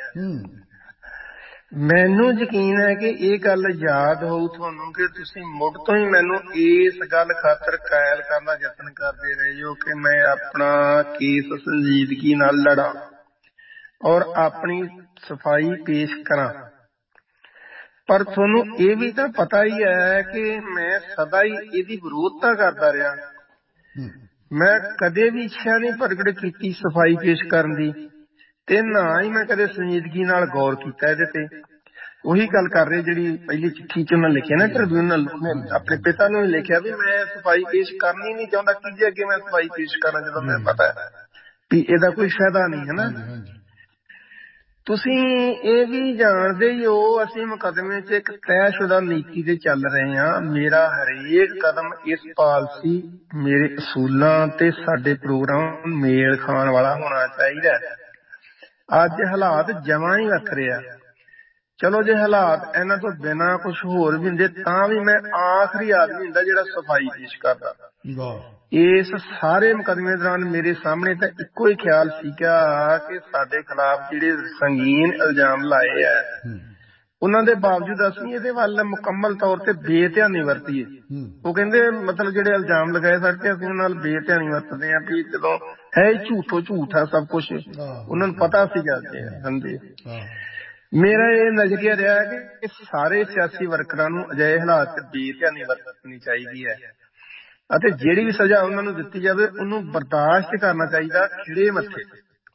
Speaker 3: ਮੈਨੂੰ ਯਕੀਨ ਹੈ ਕਿ ਇਹ ਗੱਲ ਯਾਦ ਹੋਊ ਤੁਹਾਨੂੰ ਕਿ ਤੁਸੀਂ ਮੁੱਢ ਤੋਂ ਹੀ ਮੈਨੂੰ ਇਸ ਗੱਲ ਖਾਤਰ ਕਾਇਲ ਕਰਨ ਦਾ ਯਤਨ ਕਰਦੇ ਰਹੇ ਹੋ ਕਿ ਮੈਂ ਆਪਣਾ ਕੇਸ ਸੰਜੀਦਗੀ ਨਾਲ ਲੜਾਂ ਔਰ ਆਪਣੀ ਸਫਾਈ ਪੇਸ਼ ਕਰਾਂ। ਪਰ ਤੁਹਾਨੂੰ ਇਹ ਵੀ ਤਾਂ ਪਤਾ ਹੀ ਹੈ ਕਿ ਮੈਂ ਸਦਾ ਹੀ ਇਹਦੀ ਵਿਰੋਧਤਾ ਕਰਦਾ ਰਿਹਾ। ਮੈਂ ਕਦੇ ਵੀ ਇੱਛਾ ਨਹੀਂ ਪ੍ਰਗਟ ਕੀਤੀ ਸਫਾਈ ਪੇਸ਼ ਕਰਨ ਦੀ, ਤੇ ਨਾ ਹੀ ਮੈਂ ਕਦੇ ਸੰਜੀਦਗੀ ਨਾਲ ਗੌਰ ਕੀਤਾ ਇਹਦੇ ਤੇ। ਉਹੀ ਗੱਲ ਕਰ ਰਹੇ ਜਿਹੜੀ ਪਹਿਲੀ ਚਿੱਠੀ ਚ ਉਹਨਾਂ ਲਿਖਿਆ ਨਾ ਟ੍ਰਿਬਿਊਨਲ, ਉਹਨੇ ਆਪਣੇ ਪਿਤਾ ਨੂੰ ਲਿਖਿਆ ਵੀ ਮੈਂ ਸਫਾਈ ਪੇਸ਼ ਕਰਨੀ ਨਹੀਂ ਚਾਹੁੰਦਾ, ਕਿਹਦੇ ਅੱਗੇ ਮੈਂ ਸਫਾਈ ਪੇਸ਼ ਕਰਾਂ ਜਦੋਂ ਮੈਨੂੰ ਪਤਾ ਹੈ ਵੀ ਇਹਦਾ ਕੋਈ ਫਾਇਦਾ ਨਹੀਂ ਹੈ ਨਾ। ਤੁਸੀਂ ਇਹ ਵੀ ਜਾਣਦੇ ਹੀ ਹੋ ਅਸੀਂ ਮੁਕੱਦਮੇ ਚ ਇੱਕ ਤੈਅਸ਼ੁਦਾ ਨੀਤੀ ਤੇ ਚੱਲ ਰਹੇ ਹਾਂ। ਮੇਰਾ ਹਰੇਕ ਕਦਮ ਇਸ ਪਾਲਸੀ, ਮੇਰੇ ਅਸੂਲਾਂ ਤੇ ਸਾਡੇ ਪ੍ਰੋਗਰਾਮ ਮੇਲ ਖਾਣ ਵਾਲਾ ਹੋਣਾ ਚਾਹੀਦਾ। ਅੱਜ ਹਾਲਾਤ ਜਮਾਂ ਹੀ ਵੱਖਰੇ ਆ। ਚਲੋ ਜੇ ਹਾਲਾਤ ਇਹਨਾਂ ਤੋਂ ਬਿਨਾਂ ਕੁਛ ਹੋਰ ਵੀ ਹੁੰਦੇ ਤਾਂ ਵੀ ਮੈਂ ਆਖਰੀ ਆਦਮੀ ਹੁੰਦਾ ਜਿਹੜਾ ਸਫਾਈ ਪੇਸ਼ ਕਰਦਾ। ਇਸ ਸਾਰੇ ਮੁਕੱਦਮੇ ਦੌਰਾਨ ਮੇਰੇ ਸਾਹਮਣੇ ਤਾਂ ਇੱਕੋ ਹੀ ਖਿਆਲ ਸੀਗਾ ਕਿ ਸਾਡੇ ਖਿਲਾਫ ਜਿਹੜੇ ਸੰਗੀਨ ਇਲਜ਼ਾਮ ਲਾਏ ਆ ਉਹਨਾਂ ਦੇ ਬਾਵਜੂਦ ਅਸੀਂ ਇਹਦੇ ਵੱਲ ਮੁਕੰਮਲ ਤੌਰ ਤੇ ਬੇਧਿਆਨੀ ਵਰਤੀਏ। ਉਹ ਕਹਿੰਦੇ ਮਤਲਬ ਜਿਹੜੇ ਇਲਜ਼ਾਮ ਲਗਾਏ ਸਾਡੇ ਤੇ ਅਸੀਂ ਉਹਨਾਂ ਨਾਲ ਬੇਧਿਆਨੀ ਵਰਤਦੇ ਹਾਂ ਵੀ ਜਦੋਂ ਹੈ ਹੀ ਝੂਠੋ ਝੂਠ ਆ ਸਭ ਕੁਛ, ਉਹਨਾਂ ਨੂੰ ਪਤਾ ਸੀਗਾ। ਹਾਂਜੀ, ਮੇਰਾ ਇਹ ਨਜ਼ਰੀਆ ਰਿਹਾ ਕਿ ਸਾਰੇ ਸਿਆਸੀ ਵਰਕਰਾਂ ਨੂੰ ਅਜਿਹੇ ਹਾਲਾਤ ਚ ਬੇਧਿਆਨੀ ਵਰਤਣੀ ਚਾਹੀਦੀ ਹੈ ਅਤੇ ਜਿਹੜੀ ਵੀ ਸਜ਼ਾ ਉਹਨਾਂ ਨੂੰ ਦਿੱਤੀ ਜਾਵੇ ਉਹਨੂੰ ਬਰਦਾਸ਼ਤ ਕਰਨਾ ਚਾਹੀਦਾ ਖਿੜੇ ਮੱਥੇ।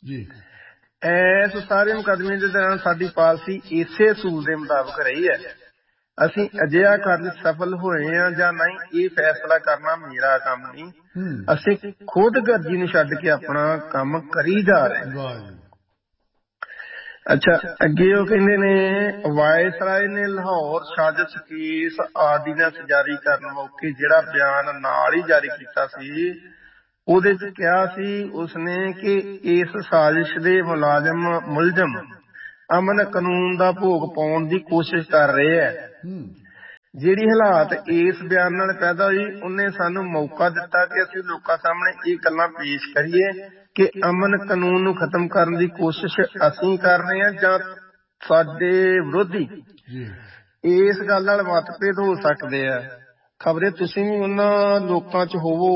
Speaker 3: ਇਸ ਸਾਰੇ ਮੁਕੱਦਮੇ ਦੇ ਦੌਰਾਨ ਸਾਡੀ ਪਾਲਿਸੀ ਇਸੇ ਅਸੂਲ ਦੇ ਮੁਤਾਬਕ ਰਹੀ ਹੈ ਅਸੀਂ ਅਜਿਹਾ ਕਾਰਜ ਸਫਲ ਹੋਏ ਆ ਜਾਂ ਨਹੀਂ, ਇਹ ਫੈਸਲਾ ਕਰਨਾ ਮੇਰਾ ਕੰਮ ਨਹੀਂ। ਅਸੀਂ ਖੁਦ ਗਰਜੀ ਨੂੰ ਛੱਡ ਕੇ ਆਪਣਾ ਕੰਮ ਕਰੀ ਜਾ ਰਹੇ। ਅੱਛਾ, ਅੱਗੇ ਉਹ ਕਹਿੰਦੇ ਨੇ ਵਾਇਸਰਾਏ ਨੇ ਲਾਹੌਰ ਸਾਜ਼ਿਸ਼ ਕੇਸ ਆਰਡੀਨੈਂਸ ਜਾਰੀ ਕਰਨ ਮੌਕੇ ਜਿਹੜਾ ਬਿਆਨ ਨਾਲ ਹੀ ਜਾਰੀ ਕੀਤਾ ਸੀ, ਉਹਦੇ ਚ ਕਿਹਾ ਸੀ ਉਸਨੇ ਕਿ ਇਸ ਸਾਜ਼ਿਸ਼ ਦੇ ਮੁਲਾਜ਼ਮ ਮੁਲਜ਼ਮ ਅਮਨ ਕਾਨੂੰਨ ਦਾ ਭੋਗ ਪਾਉਣ ਦੀ ਕੋਸ਼ਿਸ਼ ਕਰ ਰਹੇ ਹੈ। ਜਿਹੜੀ ਹਾਲਾਤ ਇਸ ਬਿਆਨ ਨਾਲ ਪੈਦਾ ਹੋਈ, ਉਹਨੇ ਸਾਨੂੰ ਮੌਕਾ ਦਿੱਤਾ ਕਿ ਅਸੀਂ ਲੋਕਾਂ ਸਾਹਮਣੇ ਇਹ ਗੱਲਾਂ ਪੇਸ਼ ਕਰੀਏ ਕਿ ਅਮਨ ਕਾਨੂੰਨ ਨੂੰ ਖਤਮ ਕਰਨ ਦੀ ਕੋਸ਼ਿਸ਼ ਅਸੀਂ ਕਰ ਰਹੇ ਹਾਂ ਜਾਂ ਸਾਡੇ ਵਿਰੋਧੀ। ਇਸ ਗੱਲ ਨਾਲ ਮਤਭੇਦ ਹੋ ਸਕਦੇ ਆ। ਖਬਰੇ ਤੁਸੀਂ ਵੀ ਉਹਨਾਂ ਲੋਕਾਂ ਚ ਹੋਵੋ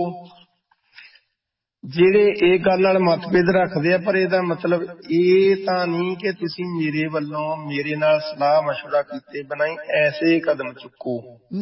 Speaker 3: ਜਿਹੜੇ ਇਹ ਗੱਲ ਨਾਲ ਮਤਭੇਦ ਰੱਖਦੇ ਆ, ਪਰ ਇਹਦਾ ਮਤਲਬ ਇਹ ਤਾਂ ਨਹੀਂ ਕਿ ਤੁਸੀਂ ਮੇਰੇ ਵੱਲੋਂ ਮੇਰੇ ਨਾਲ ਸਲਾਹ ਮਸ਼ਵਰਾ ਕੀਤੇ ਬਿਨਾਂ ਹੀ ਐਸੇ ਕਦਮ ਚੁੱਕੋ।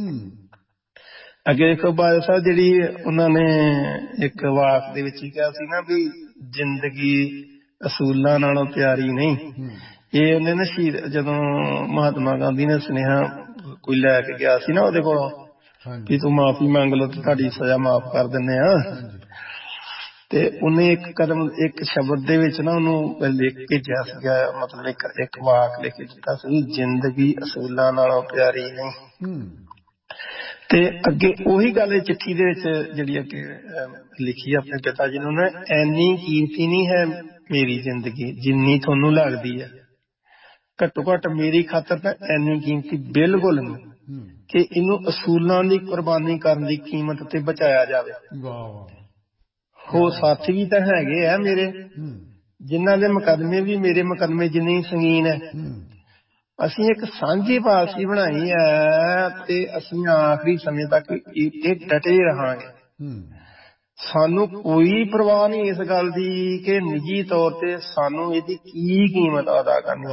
Speaker 3: ਅੱਗੇ ਦੇਖੋ ਬਾਦਲ ਸਾਹਿਬ, ਜਿਹੜੀ ਉਹਨਾਂ ਨੇ ਇੱਕ ਵਾਕ ਦੇ ਵਿੱਚ ਹੀ ਕਿਹਾ ਸੀ ਨਾ ਵੀ ਜ਼ਿੰਦਗੀ ਅਸੂਲਾਂ ਨਾਲੋਂ ਪਿਆਰੀ ਨਹੀਂ। ਇਹ ਉਹਨੇ ਨਾ ਸ਼ਹੀਦ ਜਦੋਂ ਮਹਾਤਮਾ ਗਾਂਧੀ ਨੇ ਸੁਨੇਹਾ ਕੋਈ ਲੈ ਕੇ ਗਿਆ ਸੀ ਨਾ ਉਹਦੇ ਕੋਲੋਂ ਵੀ ਤੂੰ ਮਾਫ਼ੀ ਮੰਗ ਲਓ ਤੇ ਤੁਹਾਡੀ ਸਜ਼ਾ ਮਾਫ਼ ਕਰ ਦਿੰਦੇ ਆ, ਤੇ ਉਹਨੇ ਇੱਕ ਕਦਮ ਇੱਕ ਸ਼ਬਦ ਦੇ ਵਿੱਚ ਨਾ ਉਹਨੂੰ ਲਿਖ ਕੇ ਭੇਜਿਆ ਸੀਗਾ, ਮਤਲਬ ਇੱਕ ਇੱਕ ਵਾਕ ਲਿਖ ਕੇ ਦਿੱਤਾ ਸੀ, ਜ਼ਿੰਦਗੀ ਅਸੂਲਾਂ ਨਾਲੋਂ ਪਿਆਰੀ ਨਹੀਂ। ਤੇ ਅੱਗੇ ਉਹੀ ਗੱਲ ਚਿੱਠੀ ਦੇ ਵਿੱਚ ਜਿਹੜੀ ਅੱਗੇ ਲਿਖੀ ਆਪਣੇ ਪਿਤਾ ਜੀ ਨੂੰ, ਐਨੀ ਕੀਮਤੀ ਨਹੀਂ ਹੈ ਮੇਰੀ ਜ਼ਿੰਦਗੀ ਜਿੰਨੀ ਤੁਹਾਨੂੰ ਲੱਗਦੀ ਹੈ। ਘੱਟੋ ਘੱਟ ਮੇਰੀ ਖਾਤਰ ਤਾਂ ਐਨੀ ਕੀਮਤੀ ਬਿਲਕੁਲ ਨਹੀਂ ਕਿ ਇਹਨੂੰ ਅਸੂਲਾਂ ਦੀ ਕੁਰਬਾਨੀ ਕਰਨ ਦੀ ਕੀਮਤ ਤੇ ਬਚਾਇਆ ਜਾਵੇ। ਹੋ ਸਾਥੀ ਵੀ ਤਾਂ ਹੈਗੇ ਆ ਮੇਰੇ, ਜਿਨ੍ਹਾਂ ਦੇ ਮੁਕੱਦਮੇ ਵੀ ਮੇਰੇ ਮੁਕੱਦਮੇ ਜਿੰਨੇ ਸੰਗੀਨ ਹੈ। ਅਸੀਂ ਇੱਕ ਸਾਂਝੀ ਪਾਲਸੀ ਬਣਾਈ ਹੈ ਤੇ ਅਸੀਂ ਆਖਰੀ ਸਮੇਂ ਤੱਕ ਇਹ ਡਟੇ ਰਹਾਂਗੇ। ਸਾਨੂੰ ਕੋਈ ਪਰਵਾਹ ਨਹੀਂ ਇਸ ਗੱਲ ਦੀ ਕਿ ਨਿੱਜੀ ਤੌਰ ਤੇ ਸਾਨੂੰ ਇਹਦੀ ਕੀ ਕੀਮਤ ਅਦਾ ਕਰਨੀ।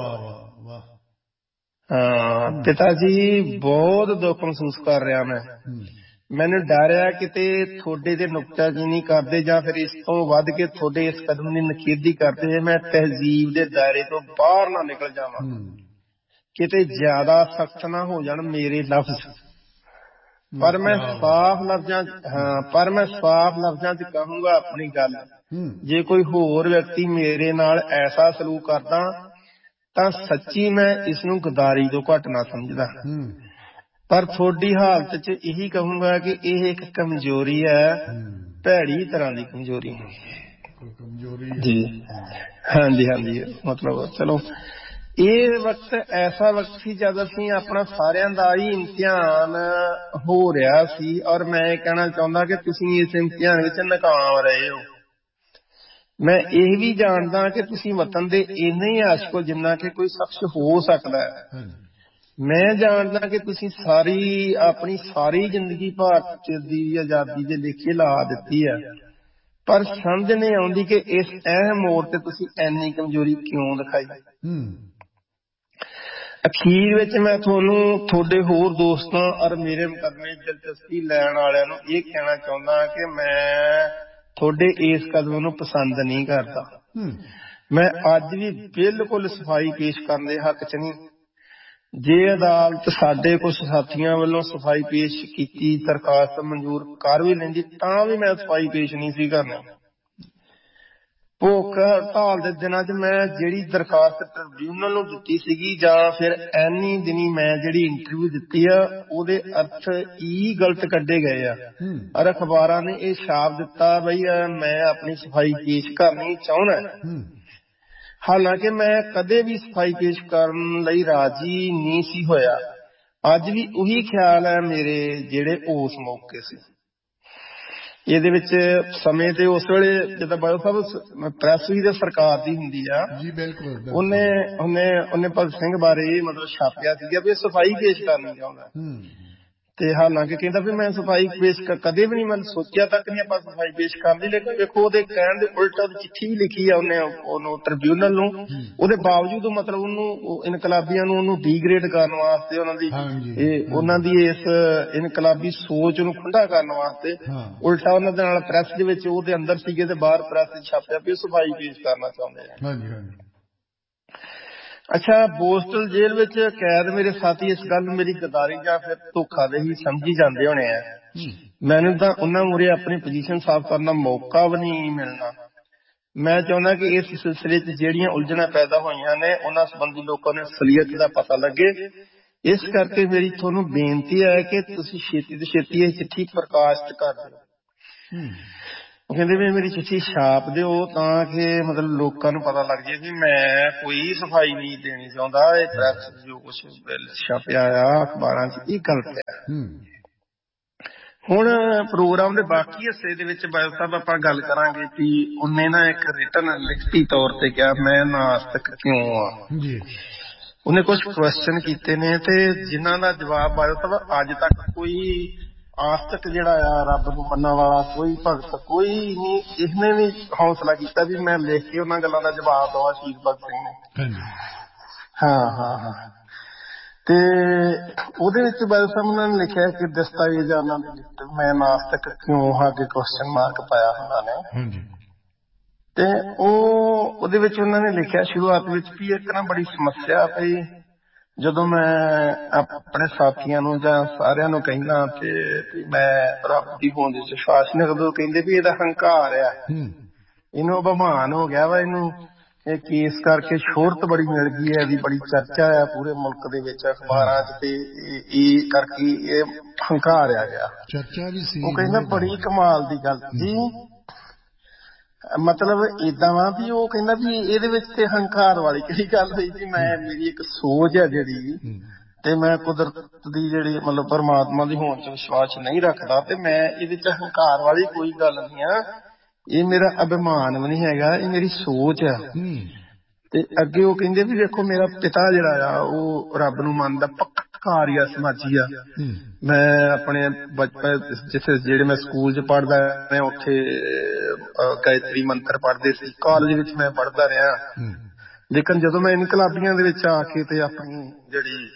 Speaker 3: ਹਾਂ ਪਿਤਾ ਜੀ, ਬਹੁਤ ਦੁੱਖ ਮਹਿਸੂਸ ਕਰ ਰਿਹਾ ਮੈਂ। ਮੈਨੂੰ ਡਰ ਆ ਕਿਤੇ ਤੁਹਾਡੇ ਤੇ ਨੁਕਤਾਚੀਨੀ ਕਰਦੇ ਜਾਂ ਫਿਰ ਇਸ ਤੋਂ ਵੱਧ ਕੇ ਤੁਹਾਡੇ ਇਸ ਕਦਮ ਦੀ ਨਖੇਦੀ ਕਰਦੇ ਹੋਏ ਮੈਂ ਤਹਿਜ਼ੀਬ ਦੇ ਦਾਇਰੇ ਤੋਂ ਬਾਹਰ ਨਾ ਨਿਕਲ ਜਾਵਾਂ, ਕਿਤੇ ਜ਼ਿਆਦਾ ਸਖਤ ਨਾ ਹੋ ਜਾਣ ਮੇਰੇ ਲਫ਼ਜ਼। ਪਰ ਮੈਂ ਸਾਫ਼ ਲਫ਼ਜ਼ਾਂ ਹਾਂ ਪਰ ਮੈਂ ਸਾਫ਼ ਲਫ਼ਜ਼ਾਂ ਚ ਕਹੂੰਗਾ ਆਪਣੀ ਗੱਲ। ਜੇ ਕੋਈ ਹੋਰ ਵਿਅਕਤੀ ਮੇਰੇ ਨਾਲ ਐਸਾ ਸਲੂਕ ਕਰਦਾ ਤਾਂ ਸੱਚੀ ਮੈਂ ਇਸ ਨੂੰ ਗਦਾਰੀ ਤੋਂ ਘੱਟ ਨਾ ਸਮਝਦਾ, ਪਰ ਤੁਹਾਡੀ ਹਾਲਤ ਚ ਇਹੀ ਕਹੂੰਗਾ ਕਿ ਇਹ ਇੱਕ ਕਮਜ਼ੋਰੀ ਹੈ, ਭੈੜੀ ਤਰ੍ਹਾਂ ਦੀ ਕਮਜ਼ੋਰੀ ਜੀ। ਹਾਂਜੀ ਹਾਂਜੀ, ਮਤਲਬ ਚਲੋ ਇਹ ਵਕਤ ਐਸਾ ਵਕਤ ਸੀ ਜਦ ਅਸੀਂ ਆਪਣਾ ਸਾਰਿਆਂ ਦਾ ਹੀ ਇਮਤਿਹਾਨ ਹੋ ਰਿਹਾ ਸੀ, ਔਰ ਮੈਂ ਇਹ ਕਹਿਣਾ ਚਾਹੁੰਦਾ ਕਿ ਤੁਸੀਂ ਇਸ ਇਮਤਿਹਾਨ ਵਿੱਚ ਨਾਕਾਮ ਰਹੇ ਹੋ। ਮੈਂ ਇਹ ਵੀ ਜਾਣਦਾ ਕਿ ਤੁਸੀਂ ਵਤਨ ਦੇ ਇੰਨੇ ਹੀ ਆਸ਼ਿਕ ਹੋ ਜਿੰਨਾ ਕਿ ਕੋਈ ਸ਼ਖਸ ਹੋ ਸਕਦਾ ਹੈ। ਮੈਂ ਜਾਣਦਾ ਕਿ ਤੁਸੀਂ ਸਾਰੀ ਆਪਣੀ ਸਾਰੀ ਜ਼ਿੰਦਗੀ ਭਾਰਤ ਦੀ ਆਜ਼ਾਦੀ ਦੇ ਲੇਖੇ ਲਾ ਦਿੱਤੀ ਹੈ, ਪਰ ਸਮਝ ਨਹੀਂ ਆਉਂਦੀ ਕਿ ਇਸ ਅਹਿਮ ਮੋੜ ਤੇ ਤੁਸੀਂ ਇੰਨੀ ਕਮਜ਼ੋਰੀ ਕਿਉਂ ਦਿਖਾਈ। ਅਖੀਰ ਵਿੱਚ ਮੈਂ ਤੁਹਾਨੂੰ ਤੁਹਾਡੇ ਹੋਰ ਦੋਸਤਾਂ ਔਰ ਮੇਰੇ ਮੁਕੱਦਮੇ ਦਿਲਚਸਪੀ ਲੈਣ ਵਾਲਿਆਂ ਨੂੰ ਇਹ ਕਹਿਣਾ ਚਾਹੁੰਦਾ ਕਿ ਮੈਂ ਤੁਹਾਡੇ ਇਸ ਕਦਮ ਨੂੰ ਪਸੰਦ ਨਹੀਂ ਕਰਦਾ। ਮੈਂ ਅੱਜ ਵੀ ਬਿਲਕੁਲ ਸਫਾਈ ਪੇਸ਼ ਕਰਨ ਦੇ ਹੱਕ ਚ ਨਹੀਂ। ਜੇ ਅਦਾਲਤ ਸਾਡੇ ਕੁਝ ਸਾਥੀਆਂ ਵੱਲੋਂ ਸਫਾਈ ਪੇਸ਼ ਕੀਤੀ ਦਰਖਾਸਤ ਮਨਜ਼ੂਰ ਕਰ ਵੀ ਲੈਂਦੀ ਤਾਂ ਵੀ ਮੈਂ ਸਫਾਈ ਪੇਸ਼ ਨਹੀਂ ਸੀ ਕਰਨਾ। ਭੁੱਖ ਹੜਤਾਲ ਦੇ ਦਿਨਾਂ ਚ ਮੈਂ ਜਿਹੜੀ ਦਰਖਾਸਤ ਟ੍ਰਿਬਿਊਨਲ ਨੂੰ ਦਿੱਤੀ ਸੀਗੀ ਜਾਂ ਫਿਰ ਐਨੀ ਦਿਨੀ ਮੈਂ ਜਿਹੜੀ ਇੰਟਰਵਿਊ ਦਿੱਤੀ ਆ, ਉਹਦੇ ਅਰਥ ਹੀ ਗਲਤ ਕੱਢੇ ਗਏ ਆ ਔਰ ਅਖਬਾਰਾਂ ਨੇ ਇਹ ਛਾਪ ਦਿੱਤਾ ਬਈ ਮੈਂ ਆਪਣੀ ਸਫਾਈ ਪੇਸ਼ ਕਰਨੀ ਚਾਹੁੰਦਾ। ਹਾਲਾਂਕਿ ਮੈਂ ਕਦੇ ਵੀ ਸਫਾਈ ਪੇਸ਼ ਕਰਨ ਲਈ ਰਾਜੀ ਨਹੀਂ ਸੀ ਹੋਇਆ। ਅੱਜ ਵੀ ਉਹੀ ਖਿਆਲ ਹੈ ਮੇਰੇ ਜਿਹੜੇ ਉਸ ਮੌਕੇ ਸੀ। ਇਹਦੇ ਵਿੱਚ ਸਮੇਂ ਤੇ ਉਸ ਵੇਲੇ ਜਿੱਦਾਂ ਬਾਦਲ ਸਾਹਿਬ ਪ੍ਰੈਸ ਵੀ ਤਾਂ ਸਰਕਾਰ ਦੀ ਹੁੰਦੀ ਆ, ਉਹਨੇ ਉਹਨੇ ਉਹਨੇ ਭਗਤ ਸਿੰਘ ਬਾਰੇ ਮਤਲਬ ਛਾਪਿਆ ਸੀਗਾ ਵੀ ਸਫਾਈ ਪੇਸ਼ ਕਰਨੀ ਚਾਹੁੰਦਾ, ਤੇ ਹਾਲਾਂਕਿ ਕਹਿੰਦਾ ਵੀ ਮੈਂ ਸਫਾਈ ਪੇਸ਼ ਕਦੇ ਵੀ ਨਹੀਂ, ਮੈਂ ਸੋਚਿਆ ਤੱਕ ਨਹੀਂ ਆਪਾਂ ਸਫਾਈ ਪੇਸ਼ ਕਰਨ ਦੀ। ਲੇਕਿਨ ਵੇਖੋ ਉਹਦੇ ਕਹਿਣ ਦੇ ਉਲਟ ਉਹਦੀ ਚਿੱਠੀ ਵੀ ਲਿਖੀ ਆ ਉਹਨੇ ਉਹਨੂੰ ਟ੍ਰਿਬਿਊਨਲ ਨੂੰ, ਉਹਦੇ ਬਾਵਜੂਦ ਮਤਲਬ ਉਹਨੂੰ ਇਨਕਲਾਬੀਆਂ ਨੂੰ ਉਹਨੂੰ ਡੀਗ੍ਰੇਡ ਕਰਨ ਵਾਸਤੇ, ਉਹਨਾਂ ਦੀ ਇਹ ਉਹਨਾਂ ਦੀ ਇਸ ਇਨਕਲਾਬੀ ਸੋਚ ਨੂੰ ਖੁੰਡਾ ਕਰਨ ਵਾਸਤੇ ਉਲਟਾ ਉਹਨਾਂ ਦੇ ਨਾਲ ਪ੍ਰੈਸ ਦੇ ਵਿੱਚ ਉਹਦੇ ਅੰਦਰ ਸੀਗੇ ਤੇ ਬਾਹਰ ਪ੍ਰੈਸ ਛਾਪਿਆ ਵੀ ਉਹ ਸਫਾਈ ਪੇਸ਼ ਕਰਨਾ ਚਾਹੁੰਦੇ ਆ। ਅੱਛਾ, ਬੋਸਟਲ ਜੇਲ੍ਹ ਵਿੱਚ ਕੈਦ ਮੇਰੇ ਸਾਥੀ ਇਸ ਗੱਲ ਨੂੰ ਮੇਰੀ ਗਦਾਰੀ ਜਾਂ ਫਿਰ ਧੋਖਾਦਹੀ ਸਮਝੀ ਜਾਂਦੇ ਹੋਣੇ ਆ। ਮੈਨੂੰ ਤਾਂ ਉਹਨਾਂ ਮੂਹਰੇ ਆਪਣੀ ਪੋਜੀਸ਼ਨ ਸਾਫ਼ ਕਰਨ ਦਾ ਮੌਕਾ ਵੀ ਨਹੀਂ ਮਿਲਣਾ। ਮੈਂ ਚਾਹੁੰਦਾ ਕਿ ਇਸ ਸਿਲਸਿਲੇ 'ਚ ਜਿਹੜੀਆਂ ਉਲਝਣਾਂ ਪੈਦਾ ਹੋਈਆਂ ਨੇ ਉਹਨਾਂ ਸੰਬੰਧੀ ਲੋਕਾਂ ਨੂੰ ਅਸਲੀਅਤ ਦਾ ਪਤਾ ਲੱਗੇ। ਇਸ ਕਰਕੇ ਮੇਰੀ ਤੁਹਾਨੂੰ ਬੇਨਤੀ ਹੈ ਕਿ ਤੁਸੀਂ ਛੇਤੀ ਤੋਂ ਛੇਤੀ ਇਹ ਚਿੱਠੀ ਪ੍ਰਕਾਸ਼ਿਤ ਕਰ ਦਿਓ। ਉਹ ਕਹਿੰਦੇ ਵੀ ਮੇਰੀ ਚਿੱਠੀ ਛਾਪ ਦਿਓ ਤਾਂ ਕਿ ਮਤਲਬ ਲੋਕਾਂ ਨੂੰ ਪਤਾ ਲੱਗ ਜਾਏ ਵੀ ਮੈਂ ਕੋਈ ਸਫਾਈ ਨਹੀਂ ਦੇਣੀ ਚਾਹੁੰਦਾ। ਇਹ ਪ੍ਰੈਸ ਜੋ ਕੁਛ ਛਾਪਿਆ ਆ ਅਖਬਾਰਾਂ 'ਚ ਇਹ ਗਲਤ ਹੈ। ਹੁਣ ਪ੍ਰੋਗਰਾਮ ਦੇ ਬਾਕੀ ਹਿੱਸੇ ਦੇ ਵਿੱਚ ਬਾਦਲ ਸਾਹਿਬ ਆਪਾਂ ਗੱਲ ਕਰਾਂਗੇ ਕਿ ਉਹਨੇ ਨਾ ਇੱਕ ਰਿਟਨ ਲਿਖਤੀ ਤੌਰ ਤੇ ਕਿਹਾ ਮੈਂ ਨਾਸਤਕ ਕਿਉਂ ਆ। ਉਹਨੇ ਕੁਛ ਕੁਐਸਚਨ ਕੀਤੇ ਨੇ ਤੇ ਜਿਨ੍ਹਾਂ ਦਾ ਜਵਾਬ ਬਾਦਲ ਸਾਹਿਬ ਅੱਜ ਤੱਕ ਕੋਈ ਆਸਤਕ ਜਿਹੜਾ ਆ ਰੱਬ ਨੂੰ ਮੰਨਣ ਵਾਲਾ ਕੋਈ ਭਗਤ ਕੋਈ ਨਹੀਂ ਇਸਨੇ ਵੀ ਹੌਸਲਾ ਕੀਤਾ ਵੀ ਮੈਂ ਲਿਖ ਕੇ ਉਹਨਾਂ ਗੱਲਾਂ ਦਾ ਜਵਾਬ ਦਵਾਂ ਸ਼ਹੀਦ ਭਗਤ ਸਿੰਘ ਨੇ। ਹਾਂ ਹਾਂ ਹਾਂ ਤੇ ਉਹਦੇ ਵਿੱਚ ਬਾਦਲ ਸਾਹਿਬ ਉਹਨਾਂ ਨੇ ਲਿਖਿਆ ਕਿ ਦਸਤਾਵੇਜ਼ ਉਹਨਾਂ ਦੇ ਮੈਂ ਨਾਸਤਕ ਕਿਉਂ ਹਾਂ ਅੱਗੇ ਕੁਐਸਚਨ ਮਾਰਕ ਪਾਇਆ ਉਹਨਾਂ ਨੇ। ਤੇ ਉਹ ਉਹਦੇ ਵਿੱਚ ਉਹਨਾਂ ਨੇ ਲਿਖਿਆ ਸ਼ੁਰੂਆਤ ਵਿੱਚ ਵੀ ਇੱਕ ਨਾ ਬੜੀ ਸਮੱਸਿਆ ਪਈ ਜਦੋਂ ਮੈਂ ਆਪਣੇ ਸਾਥੀਆਂ ਨੂੰ ਜਾਂ ਸਾਰਿਆਂ ਨੂੰ ਕਹਿੰਦਾ ਤੇ ਮੈਂ ਰੱਬ ਦੀ ਹੋਂਦ ਵਿੱਚ ਵਿਸ਼ਵਾਸ ਨਹੀਂ ਕਰਦਾ, ਕਹਿੰਦੇ ਵੀ ਇਹਦਾ ਹੰਕਾਰ ਆ, ਇਹਨੂੰ ਅਭਿਮਾਨ ਹੋ ਗਿਆ ਵਾ, ਇਹਨੂੰ ਇਹ ਕੇਸ ਕਰਕੇ ਸ਼ੋਹਰਤ ਬੜੀ ਮਿਲ ਗਈ ਹੈ, ਇਹਦੀ ਬੜੀ ਚਰਚਾ ਆ ਪੂਰੇ ਮੁਲਕ ਦੇ ਵਿੱਚ ਅਖਬਾਰਾਂ 'ਚ ਤੇ ਇਹ ਕਰਕੇ ਇਹ ਹੰਕਾਰ ਆ ਗਿਆ। ਉਹ ਕਹਿੰਦਾ ਬੜੀ ਕਮਾਲ ਦੀ ਗੱਲ ਜੀ, ਮਤਲਬ ਏਦਾਂ ਵਾ ਵੀ ਉਹ ਕਹਿੰਦਾ ਵੀ ਇਹਦੇ ਵਿੱਚ ਤੇ ਹੰਕਾਰ ਵਾਲੀ ਕਿਹੜੀ ਗੱਲ ਹੋਈ ਜੀ। ਮੈਂ ਮੇਰੀ ਇੱਕ ਸੋਚ ਹੈ ਜਿਹੜੀ ਤੇ ਮੈਂ ਕੁਦਰਤ ਦੀ ਜਿਹੜੀ ਮਤਲਬ ਪਰਮਾਤਮਾ ਦੀ ਹੋਂਦ 'ਚ ਵਿਸ਼ਵਾਸ ਨਹੀਂ ਰੱਖਦਾ ਤੇ ਮੈਂ ਇਹਦੇ 'ਚ ਹੰਕਾਰ ਵਾਲੀ ਕੋਈ ਗੱਲ ਨਹੀਂ ਆ, ਇਹ ਮੇਰਾ ਅਭਿਮਾਨ ਵੀ ਨਹੀਂ ਹੈਗਾ, ਇਹ ਮੇਰੀ ਸੋਚ ਆ। ਤੇ ਅੱਗੇ ਉਹ ਕਹਿੰਦੇ ਵੀ ਵੇਖੋ ਮੇਰਾ ਪਿਤਾ ਜਿਹੜਾ ਆ ਉਹ ਰੱਬ ਨੂੰ ਮੰਨਦਾ ਪੱਕਾ ਆ ਸਮਾਜੀ ਆ। ਮੈਂ ਆਪਣੇ ਬਚਪਨ ਜਿੱਥੇ ਜਿਹੜੇ ਮੈਂ ਸਕੂਲ 'ਚ ਪੜ੍ਹਦਾ ਮੈਂ ਉੱਥੇ ਗਾਇਤਰੀ ਮੰਤਰ ਪੜ੍ਹਦੇ ਸੀ, ਕਾਲਜ ਵਿੱਚ ਮੈਂ ਪੜ੍ਹਦਾ ਰਿਹਾ। ਲੇਕਿਨ ਜਦੋਂ ਮੈਂ ਇਨਕਲਾਬੀਆਂ ਦੇ ਵਿੱਚ ਆ ਕੇ ਤੇ ਆਪਣੀ ਜਿਹੜੀ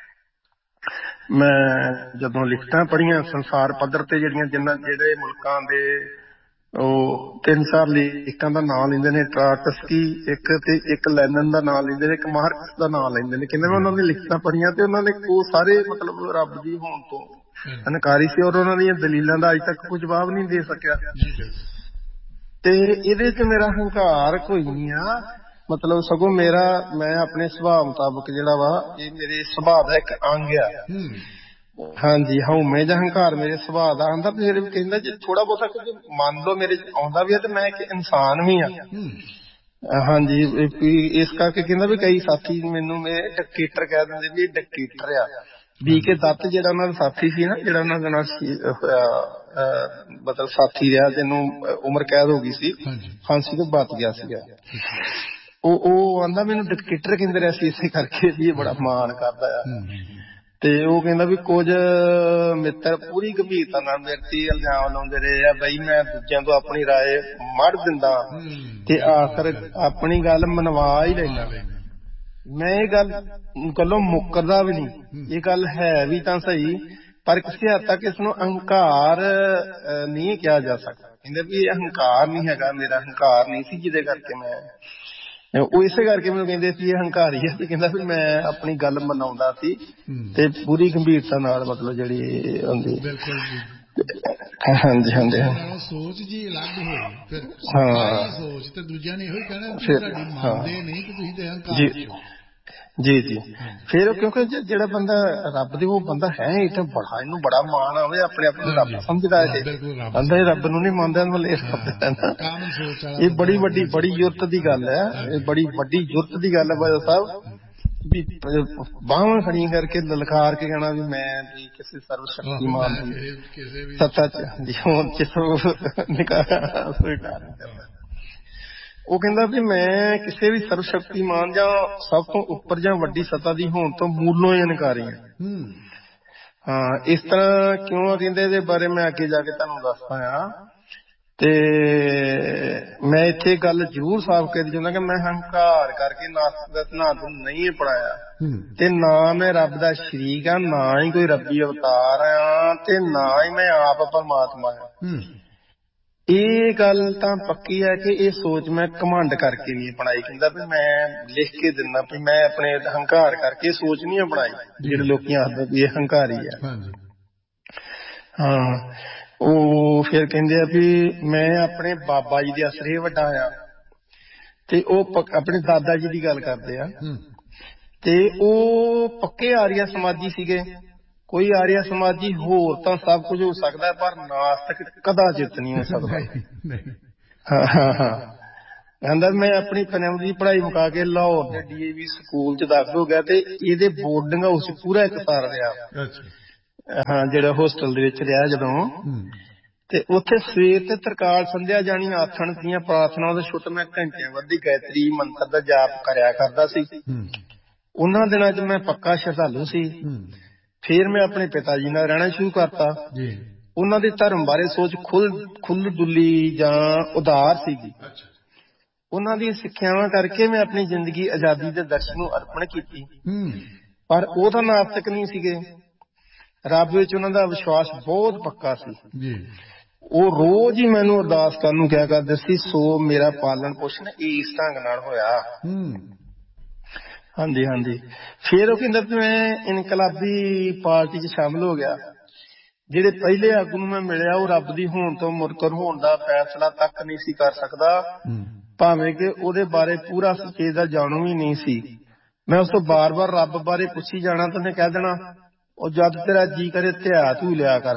Speaker 3: ਮੈਂ ਜਦੋਂ ਲਿਖਤਾਂ ਪੜ੍ਹੀਆਂ ਸੰਸਾਰ ਪੱਧਰ ਤੇ ਜਿਹੜੀਆਂ ਜਿੰਨਾ ਜਿਹੜੇ ਮੁਲਕਾਂ ਦੇ ਉਹ ਤਿੰਨ ਚਾਰ ਲੇਖਕਾਂ ਦਾ ਨਾਂ ਲੈਂਦੇ ਨੇ, ਟਰਾਟਸਕੀ ਇੱਕ ਤੇ ਇੱਕ ਲੈਨਨ ਦਾ ਨਾਂ ਲੈਂਦੇ ਨੇ, ਇੱਕ ਮਾਰਕਸ ਦਾ ਨਾਂ ਲੈਂਦੇ ਨੇ। ਕਹਿੰਦੇ ਮੈਂ ਉਹਨਾਂ ਦੀਆਂ ਲਿਖਤਾਂ ਪੜ੍ਹੀਆਂ ਤੇ ਉਹਨਾਂ ਨੇ ਉਹ ਸਾਰੇ ਮਤਲਬ ਰੱਬ ਦੀ ਹੋਂਦ ਤੋਂ ਇਨਕਾਰੀ ਸੀ ਔਰ ਉਹਨਾਂ ਦੀਆਂ ਦਲੀਲਾਂ ਦਾ ਅੱਜ ਤੱਕ ਕੋਈ ਜਵਾਬ ਨਹੀਂ ਦੇ ਸਕਿਆ। ਤੇ ਇਹਦੇ 'ਚ ਮੇਰਾ ਹੰਕਾਰ ਕੋਈ ਨਹੀਂ ਆ, ਮਤਲਬ ਸਗੋਂ ਮੇਰਾ ਮੈਂ ਆਪਣੇ ਸੁਭਾਅ ਮੁਤਾਬਕ ਜਿਹੜਾ ਵਾ ਇਹ ਮੇਰੇ ਸੁਭਾਅ ਦਾ ਇੱਕ ਅੰਗ ਆ। ਹਾਂਜੀ, ਹਉਮੈ ਜਾਂ ਹੰਕਾਰ ਮੇਰੇ ਸੁਭਾਅ ਦਾ ਆਉਂਦਾ। ਫਿਰ ਵੀ ਕਹਿੰਦਾ ਜੇ ਥੋੜਾ ਬਹੁਤਾ ਕੁਝ ਮੰਨ ਲਓ ਮੇਰੇ 'ਚ ਆਉਂਦਾ ਵੀ ਆ ਤੇ ਮੈਂ ਇੱਕ ਇਨਸਾਨ ਵੀ ਆ। ਹਾਂਜੀ, ਇਸ ਕਰਕੇ ਕਹਿੰਦਾ ਵੀ ਕਈ ਸਾਥੀ ਮੈਨੂੰ ਮੇਰੇ ਡਿਕਟੇਟਰ ਕਹਿ ਦਿੰਦੇ ਵੀ ਇਹ ਡਿਕਟੇਟਰ ਆ। ਬੀ ਕੇ ਦੱਤ ਜਿਹੜਾ ਉਹਨਾਂ ਦਾ ਸਾਥੀ ਸੀ ਨਾ, ਜਿਹੜਾ ਉਹਨਾਂ ਦੇ ਨਾਲ ਮਤਲਬ ਸਾਥੀ ਰਿਹਾ ਜਿਹਨੂੰ ਉਮਰ ਕੈਦ ਹੋ ਗਈ ਸੀ, ਫਾਂਸੀ ਤੋਂ ਬਚ ਗਿਆ ਸੀਗਾ, ਉਹ ਉਹ ਆਂਦਾ ਮੈਨੂੰ ਡਿਕਟੇਟਰ ਕਹਿੰਦੇ ਰਿਹਾ ਸੀ ਇਸੇ ਕਰਕੇ ਵੀ ਇਹ ਬੜਾ ਮਾਣ ਕਰਦਾ ਆ। ਤੇ ਉਹ ਕਹਿੰਦਾ ਵੀ ਕੁਝ ਮਿੱਤਰ ਪੂਰੀ ਗੰਭੀਰਤਾ ਨਾਲ ਮੇਰੇ ਤੇ ਇਲਜ਼ਾਮ ਲਾਉਂਦੇ ਰਹੇ ਆ ਬਈ ਮੈਂ ਦੂਜਿਆਂ ਤੋਂ ਆਪਣੀ ਰਾਏ ਮੜ ਦਿੰਦਾ ਤੇ ਆਖਰ ਆਪਣੀ ਗੱਲ ਮਨਵਾ ਹੀ ਲੈਂਦਾ। ਮੈਂ ਇਹ ਗੱਲ ਗੱਲੋਂ ਮੁੱਕਰਦਾ ਵੀ ਨਹੀਂ, ਇਹ ਗੱਲ ਹੈ ਵੀ ਤਾਂ ਸਹੀ ਪਰ ਕਿਸੇ ਹੱਦ ਤੱਕ ਇਸਨੂੰ ਅਹੰਕਾਰ ਨਹੀਂ ਕਿਹਾ ਜਾ ਸਕਦਾ। ਕਹਿੰਦੇ ਵੀ ਇਹ ਅਹੰਕਾਰ ਨਹੀਂ ਹੈਗਾ, ਮੇਰਾ ਅਹੰਕਾਰ ਨਹੀਂ ਸੀ ਜਿਹਦੇ ਕਰਕੇ ਮੈਂ ਉਹ ਇਸੇ ਕਰਕੇ ਮੈਨੂੰ ਕਹਿੰਦੇ ਸੀ ਇਹ ਹੰਕਾਰੀ ਹੈ। ਤੇ ਕਹਿੰਦਾ ਵੀ ਮੈਂ ਆਪਣੀ ਗੱਲ ਮਨਾਉਂਦਾ ਸੀ ਤੇ ਪੂਰੀ ਗੰਭੀਰਤਾ ਨਾਲ ਮਤਲਬ ਜਿਹੜੀ ਹੁੰਦੀ। ਹਾਂਜੀ ਹਾਂਜੀ
Speaker 1: ਸੋਚ ਜੀ ਅਲੱਗ ਹੋਈ ਫਿਰ ਹਾਂ ਸੋਚ ਤੇ ਦੂਜਿਆਂ ਨੇ ਇਹੋ ਹੀ ਕਹਿਣਾ ਕਿ ਤੁਹਾਡੀ ਮੰਨਦੇ ਨਹੀਂ ਤੇ ਤੁਸੀਂ ਤੇ ਹੰਕਾਰ।
Speaker 3: ਜੀ ਜੀ ਫਿਰ ਕਿਉਂਕਿ ਜਿਹੜਾ ਬੰਦਾ ਰੱਬ ਦੇ ਉਹ ਬੰਦਾ ਹੈ ਇਹ ਤਾਂ ਬੜਾ ਇਹਨੂੰ ਬੜਾ ਮਾਣ ਆਵੇ ਆਪਣੇ ਆਪ ਨੂੰ ਰੱਬ ਸਮਝਦਾ ਹੈ। ਬੰਦਾ ਇਹ ਰੱਬ ਨੂੰ ਨਹੀਂ ਮੰਨਦਾ ਮਤਲਬ ਇਹ ਬੜੀ ਵੱਡੀ ਬੜੀ ਜ਼ਰੂਰਤ ਦੀ ਗੱਲ ਹੈ, ਇਹ ਬੜੀ ਵੱਡੀ ਜ਼ਰੂਰਤ ਦੀ ਗੱਲ ਹੈ ਬਾਦਲ ਸਾਹਿਬ ਵੀ ਬਾਹਾਂ ਖੜੀਆਂ ਕਰਕੇ ਲਲਕਾਰ ਕੇ ਕਹਿਣਾ ਵੀ ਮੈਂ ਵੀ ਕਿਸੇ ਸਰਵ ਸ਼ਕਤੀਮਾਨ ਦੀ ਸੱਤਾ ਚ ਹੋਂਦ ਚ ਨਿਕਾਹ ਸਵੀਕਾਰ ਕਰਦਾ। ਉਹ ਕਹਿੰਦਾ ਵੀ ਮੈਂ ਕਿਸੇ ਵੀ ਸਰਵ ਸ਼ਕਤੀਮਾਨ ਜਾਂ ਸਭ ਤੋਂ ਉੱਪਰ ਜਾਂ ਵੱਡੀ ਸੱਤਾ ਦੀ ਹੋਂਦ ਤੋਂ ਮੂਲੋਂ ਹੀ ਇਨਕਾਰੀ ਹਾਂ। ਹਾਂ ਇਸ ਤਰ੍ਹਾਂ ਕਿਉਂ ਆ ਕਹਿੰਦੇ ਇਹਦੇ ਬਾਰੇ ਮੈਂ ਅੱਗੇ ਜਾ ਕੇ ਤੁਹਾਨੂੰ ਦੱਸਦਾ ਆ। ਤੇ ਮੈਂ ਇੱਥੇ ਗੱਲ ਜ਼ਰੂਰ ਸਾਫ਼ ਕਰ ਚਾਹੁੰਦਾ ਕਿ ਮੈਂ ਹੰਕਾਰ ਕਰਕੇ ਨਾਸਤਕ ਦਾ ਸਿਧਾਂਤ ਨਹੀਂ ਪੜਾਇਆ ਤੇ ਨਾ ਮੈਂ ਰੱਬ ਦਾ ਸ਼ਰੀਕ ਆ, ਨਾ ਹੀ ਕੋਈ ਰੱਬੀ ਅਵਤਾਰ ਆ ਤੇ ਨਾ ਹੀ ਮੈਂ ਆਪ ਪਰਮਾਤਮਾ ਆ। ਇਹ ਗੱਲ ਤਾਂ ਪੱਕੀ ਹੈ ਕਿ ਇਹ ਸੋਚ ਮੈਂ ਘਮੰਡ ਕਰਕੇ ਨਹੀਂ ਅਪਣਾਈ। ਕਹਿੰਦਾ ਵੀ ਮੈਂ ਲਿਖ ਕੇ ਦਿੰਦਾ ਵੀ ਮੈਂ ਆਪਣੇ ਹੰਕਾਰ ਕਰਕੇ ਸੋਚ ਨਹੀਂ ਅਪਣਾਈ। ਜਿਹੜੇ ਲੋਕੀ ਆਖਦੇ ਵੀ ਇਹ ਹੰਕਾਰੀ ਆ। ਹਾਂ, ਉਹ ਫਿਰ ਕਹਿੰਦੇ ਆ ਵੀ ਮੈਂ ਆਪਣੇ ਬਾਬਾ ਜੀ ਦੇ ਅਸਰੇ ਵੱਡਾ ਆ। ਤੇ ਉਹ ਆਪਣੇ ਦਾਦਾ ਜੀ ਦੀ ਗੱਲ ਕਰਦੇ ਆ ਤੇ ਉਹ ਪੱਕੇ ਆਰੀਆ ਸਮਾਜੀ ਸੀਗੇ। ਕੋਈ ਆਰੀਆ ਸਮਾਜੀ ਹੋਰ ਤਾਂ ਸਭ ਕੁਝ ਹੋ ਸਕਦਾ ਪਰ ਨਾਸਤਕ ਕਦਾਚਿਤ ਨਹੀਂ ਹੋ ਸਕਦਾ। ਹਾਂ ਹਾਂ ਹਾਂ ਕਹਿੰਦਾ ਮੈਂ ਆਪਣੀ ਪ੍ਰਾਇਮਰੀ ਦੀ ਪੜ੍ਹਾਈ ਮੁਕਾ ਕੇ ਲਾਹੌਰ ਦੇ ਡੀ ਏ ਵੀ ਸਕੂਲ ਚ ਦਾਖਲ ਹੋ ਗਿਆ ਤੇ ਇਹਦੇ ਬੋਰਡਿੰਗ ਹਾਊਸ ਪੂਰਾ ਇੱਕ ਸਾਲ ਰਿਹਾ। ਹਾਂ, ਜਿਹੜਾ ਹੋਸਟਲ ਦੇ ਵਿੱਚ ਰਿਹਾ ਜਦੋਂ, ਤੇ ਉੱਥੇ ਸਵੇਰ ਤੇ ਤਰਕਾਲ ਸੰਧਿਆ ਜਾਣੀ ਆਥਣ ਦੀਆਂ ਪ੍ਰਾਰਥਨਾਵਾਂ ਦੇ ਛੁੱਟ ਮੈਂ ਘੰਟਿਆਂ ਵੱਧੀ ਗਾਇਤਰੀ ਮੰਤਰ ਦਾ ਜਾਪ ਕਰਿਆ ਕਰਦਾ ਸੀ। ਉਹਨਾਂ ਦਿਨਾਂ ਚ ਮੈਂ ਪੱਕਾ ਸ਼ਰਧਾਲੂ ਸੀ। ਫਿਰ ਮੈਂ ਆਪਣੇ ਪਿਤਾ ਜੀ ਨਾਲ ਰਹਿਣਾ ਸ਼ੁਰੂ ਕਰਤਾ। ਉਹਨਾਂ ਦੇ ਧਰਮ ਬਾਰੇ ਸੋਚ ਖੁੱਲ ਖੁੱਲ ਡੁੱਲੀ ਜਾਂ ਉਦਾਰ ਸੀਗੀ। ਉਹਨਾਂ ਦੀ ਸਿੱਖਿਆਵਾਂ ਕਰਕੇ ਮੈਂ ਆਪਣੀ ਜ਼ਿੰਦਗੀ ਆਜ਼ਾਦੀ ਦੇ ਦਰਸ਼ਨ ਨੂੰ ਅਰਪਣ ਕੀਤੀ। ਪਰ ਉਹ ਤਾਂ ਨਾਸਤਿਕ ਨਹੀਂ ਸੀਗੇ। ਰੱਬ ਵਿੱਚ ਉਹਨਾਂ ਦਾ ਵਿਸ਼ਵਾਸ ਬਹੁਤ ਪੱਕਾ ਸੀ। ਉਹ ਰੋਜ਼ ਹੀ ਮੈਨੂੰ ਅਰਦਾਸ ਕਰਨ ਨੂੰ ਕਿਹਾ ਕਰਦੇ ਸੀ, ਸੋ ਮੇਰਾ ਪਾਲਣ ਪੋਸ਼ਣ ਇਸ ਢੰਗ ਨਾਲ ਹੋਇਆ। ਹਾਂਜੀ ਹਾਂਜੀ ਫਿਰ ਉਹ ਕਹਿੰਦਾ ਮੈਂ ਇਨਕਲਾਬੀ ਪਾਰਟੀ ਚ ਸ਼ਾਮਿਲ ਹੋ ਗਿਆ। ਜਿਹੜੇ ਪਹਿਲੇ ਆਗੂ ਨੂੰ ਮੈਂ ਮਿਲਿਆ ਉਹ ਰੱਬ ਦੀ ਹੋਣ ਤੋਂ ਮੁਨਕਰ ਹੋਣ ਦਾ ਫੈਸਲਾ ਤੱਕ ਨਹੀਂ ਸੀ ਕਰ ਸਕਦਾ, ਭਾਵੇਂ ਕਿ ਉਹਦੇ ਬਾਰੇ ਪੂਰਾ ਸੁਚੇਤ ਦਾ ਜਾਣੂ ਵੀ ਨਹੀਂ ਸੀ। ਮੈਂ ਉਸ ਤੋਂ ਬਾਰ ਬਾਰ ਰੱਬ ਬਾਰੇ ਪੁੱਛੀ ਜਾਣਾ ਤਾਂ ਉਹਨੇ ਕਹਿ ਦੇਣਾ, ਉਹ ਜਦ ਤੇਰਾ ਜੀ ਕਰੇ ਧਿਆ ਧੂ ਲਿਆ ਕਰ।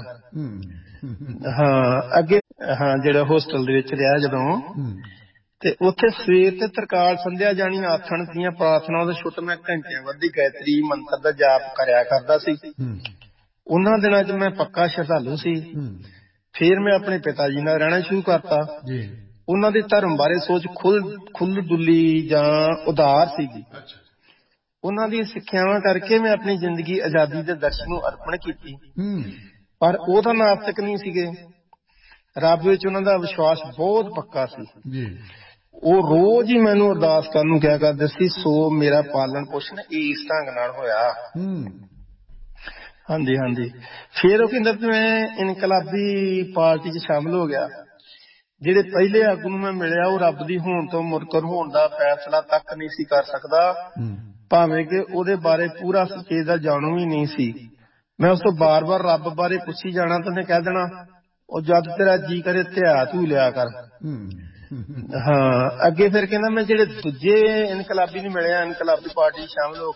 Speaker 3: ਹਾਂ, ਅੱਗੇ ਹਾਂ ਜਿਹੜਾ ਹੋਸਟਲ ਦੇ ਵਿੱਚ ਰਿਹਾ ਜਦੋਂ, ਤੇ ਉੱਥੇ ਸਵੇਰ ਤੇ ਤਰਕਾਲ ਸੰਧਿਆ ਜਾਣੀ ਆਥਣ ਦੀਆਂ ਪ੍ਰਾਰਥਨਾਵਾਂ ਦੇ ਛੁੱਟ ਮੈਂ ਘੰਟਿਆਂ ਵੱਧੀ ਗਾਇਤਰੀ ਮੰਤਰ ਦਾ ਜਾਪ ਕਰਿਆ ਕਰਦਾ ਸੀ। ਉਹਨਾਂ ਦਿਨਾਂ ਚ ਮੈਂ ਪੱਕਾ ਸ਼ਰਧਾਲੂ ਸੀ। ਫਿਰ ਮੈਂ ਆਪਣੇ ਪਿਤਾ ਜੀ ਨਾਲ ਰਹਿਣਾ ਸ਼ੁਰੂ ਕਰਤਾ। ਉਹਨਾਂ ਦੇ ਧਰਮ ਬਾਰੇ ਸੋਚ ਖੁੱਲ ਖੁੱਲ ਡੁੱਲੀ ਜਾਂ ਉਦਾਰ ਸੀਗੀ। ਉਹਨਾਂ ਦੀ ਸਿੱਖਿਆਵਾਂ ਕਰਕੇ ਮੈਂ ਆਪਣੀ ਜ਼ਿੰਦਗੀ ਆਜ਼ਾਦੀ ਦੇ ਦਰਸ਼ਨ ਨੂੰ ਅਰਪਣ ਕੀਤੀ। ਪਰ ਉਹ ਤਾਂ ਨਾਸਤਿਕ ਨਹੀਂ ਸੀਗੇ। ਰੱਬ ਵਿੱਚ ਉਹਨਾਂ ਦਾ ਵਿਸ਼ਵਾਸ ਬਹੁਤ ਪੱਕਾ ਸੀ। ਉਹ ਰੋਜ਼ ਹੀ ਮੈਨੂੰ ਅਰਦਾਸ ਕਰਨ ਨੂੰ ਕਿਹਾ ਕਰਦੇ ਸੀ, ਸੋ ਮੇਰਾ ਪਾਲਣ ਪੋਸ਼ਣ ਇਸ ਢੰਗ ਨਾਲ ਹੋਇਆ। ਹਾਂਜੀ ਹਾਂਜੀ ਫਿਰ ਉਹ ਕਹਿੰਦਾ ਮੈਂ ਇਨਕਲਾਬੀ ਪਾਰਟੀ ਚ ਸ਼ਾਮਿਲ ਹੋ ਗਿਆ। ਜਿਹੜੇ ਪਹਿਲੇ ਆਗੂ ਨੂੰ ਮੈਂ ਮਿਲਿਆ ਉਹ ਰੱਬ ਦੀ ਹੋਣ ਤੋਂ ਮੁਨਕਰ ਹੋਣ ਦਾ ਫੈਸਲਾ ਤੱਕ ਨਹੀਂ ਸੀ ਕਰ ਸਕਦਾ, ਭਾਵੇਂ ਕਿ ਉਹਦੇ ਬਾਰੇ ਪੂਰਾ ਸੁਚੇਤ ਦਾ ਜਾਣੂ ਵੀ ਨਹੀਂ ਸੀ। ਮੈਂ ਉਸ ਤੋਂ ਬਾਰ ਬਾਰ ਰੱਬ ਬਾਰੇ ਪੁੱਛੀ ਜਾਣਾ ਤਾਂ ਉਹਨੇ ਕਹਿ ਦੇਣਾ, ਉਹ ਜਦ ਤੇਰਾ ਜੀ ਕਰੇ ਧਿਆ ਧੂ ਲਿਆ ਕਰ। ਹਾਂ, ਅੱਗੇ ਫਿਰ ਕਹਿੰਦਾ ਮੈਂ ਜਿਹੜੇ ਦੂਜੇ ਇਨਕਲਾਬੀ ਨੂੰ ਮਿਲਿਆ, ਇਨਕਲਾਬੀ ਪਾਰਟੀ ਸ਼ਾਮਿਲ ਹੋ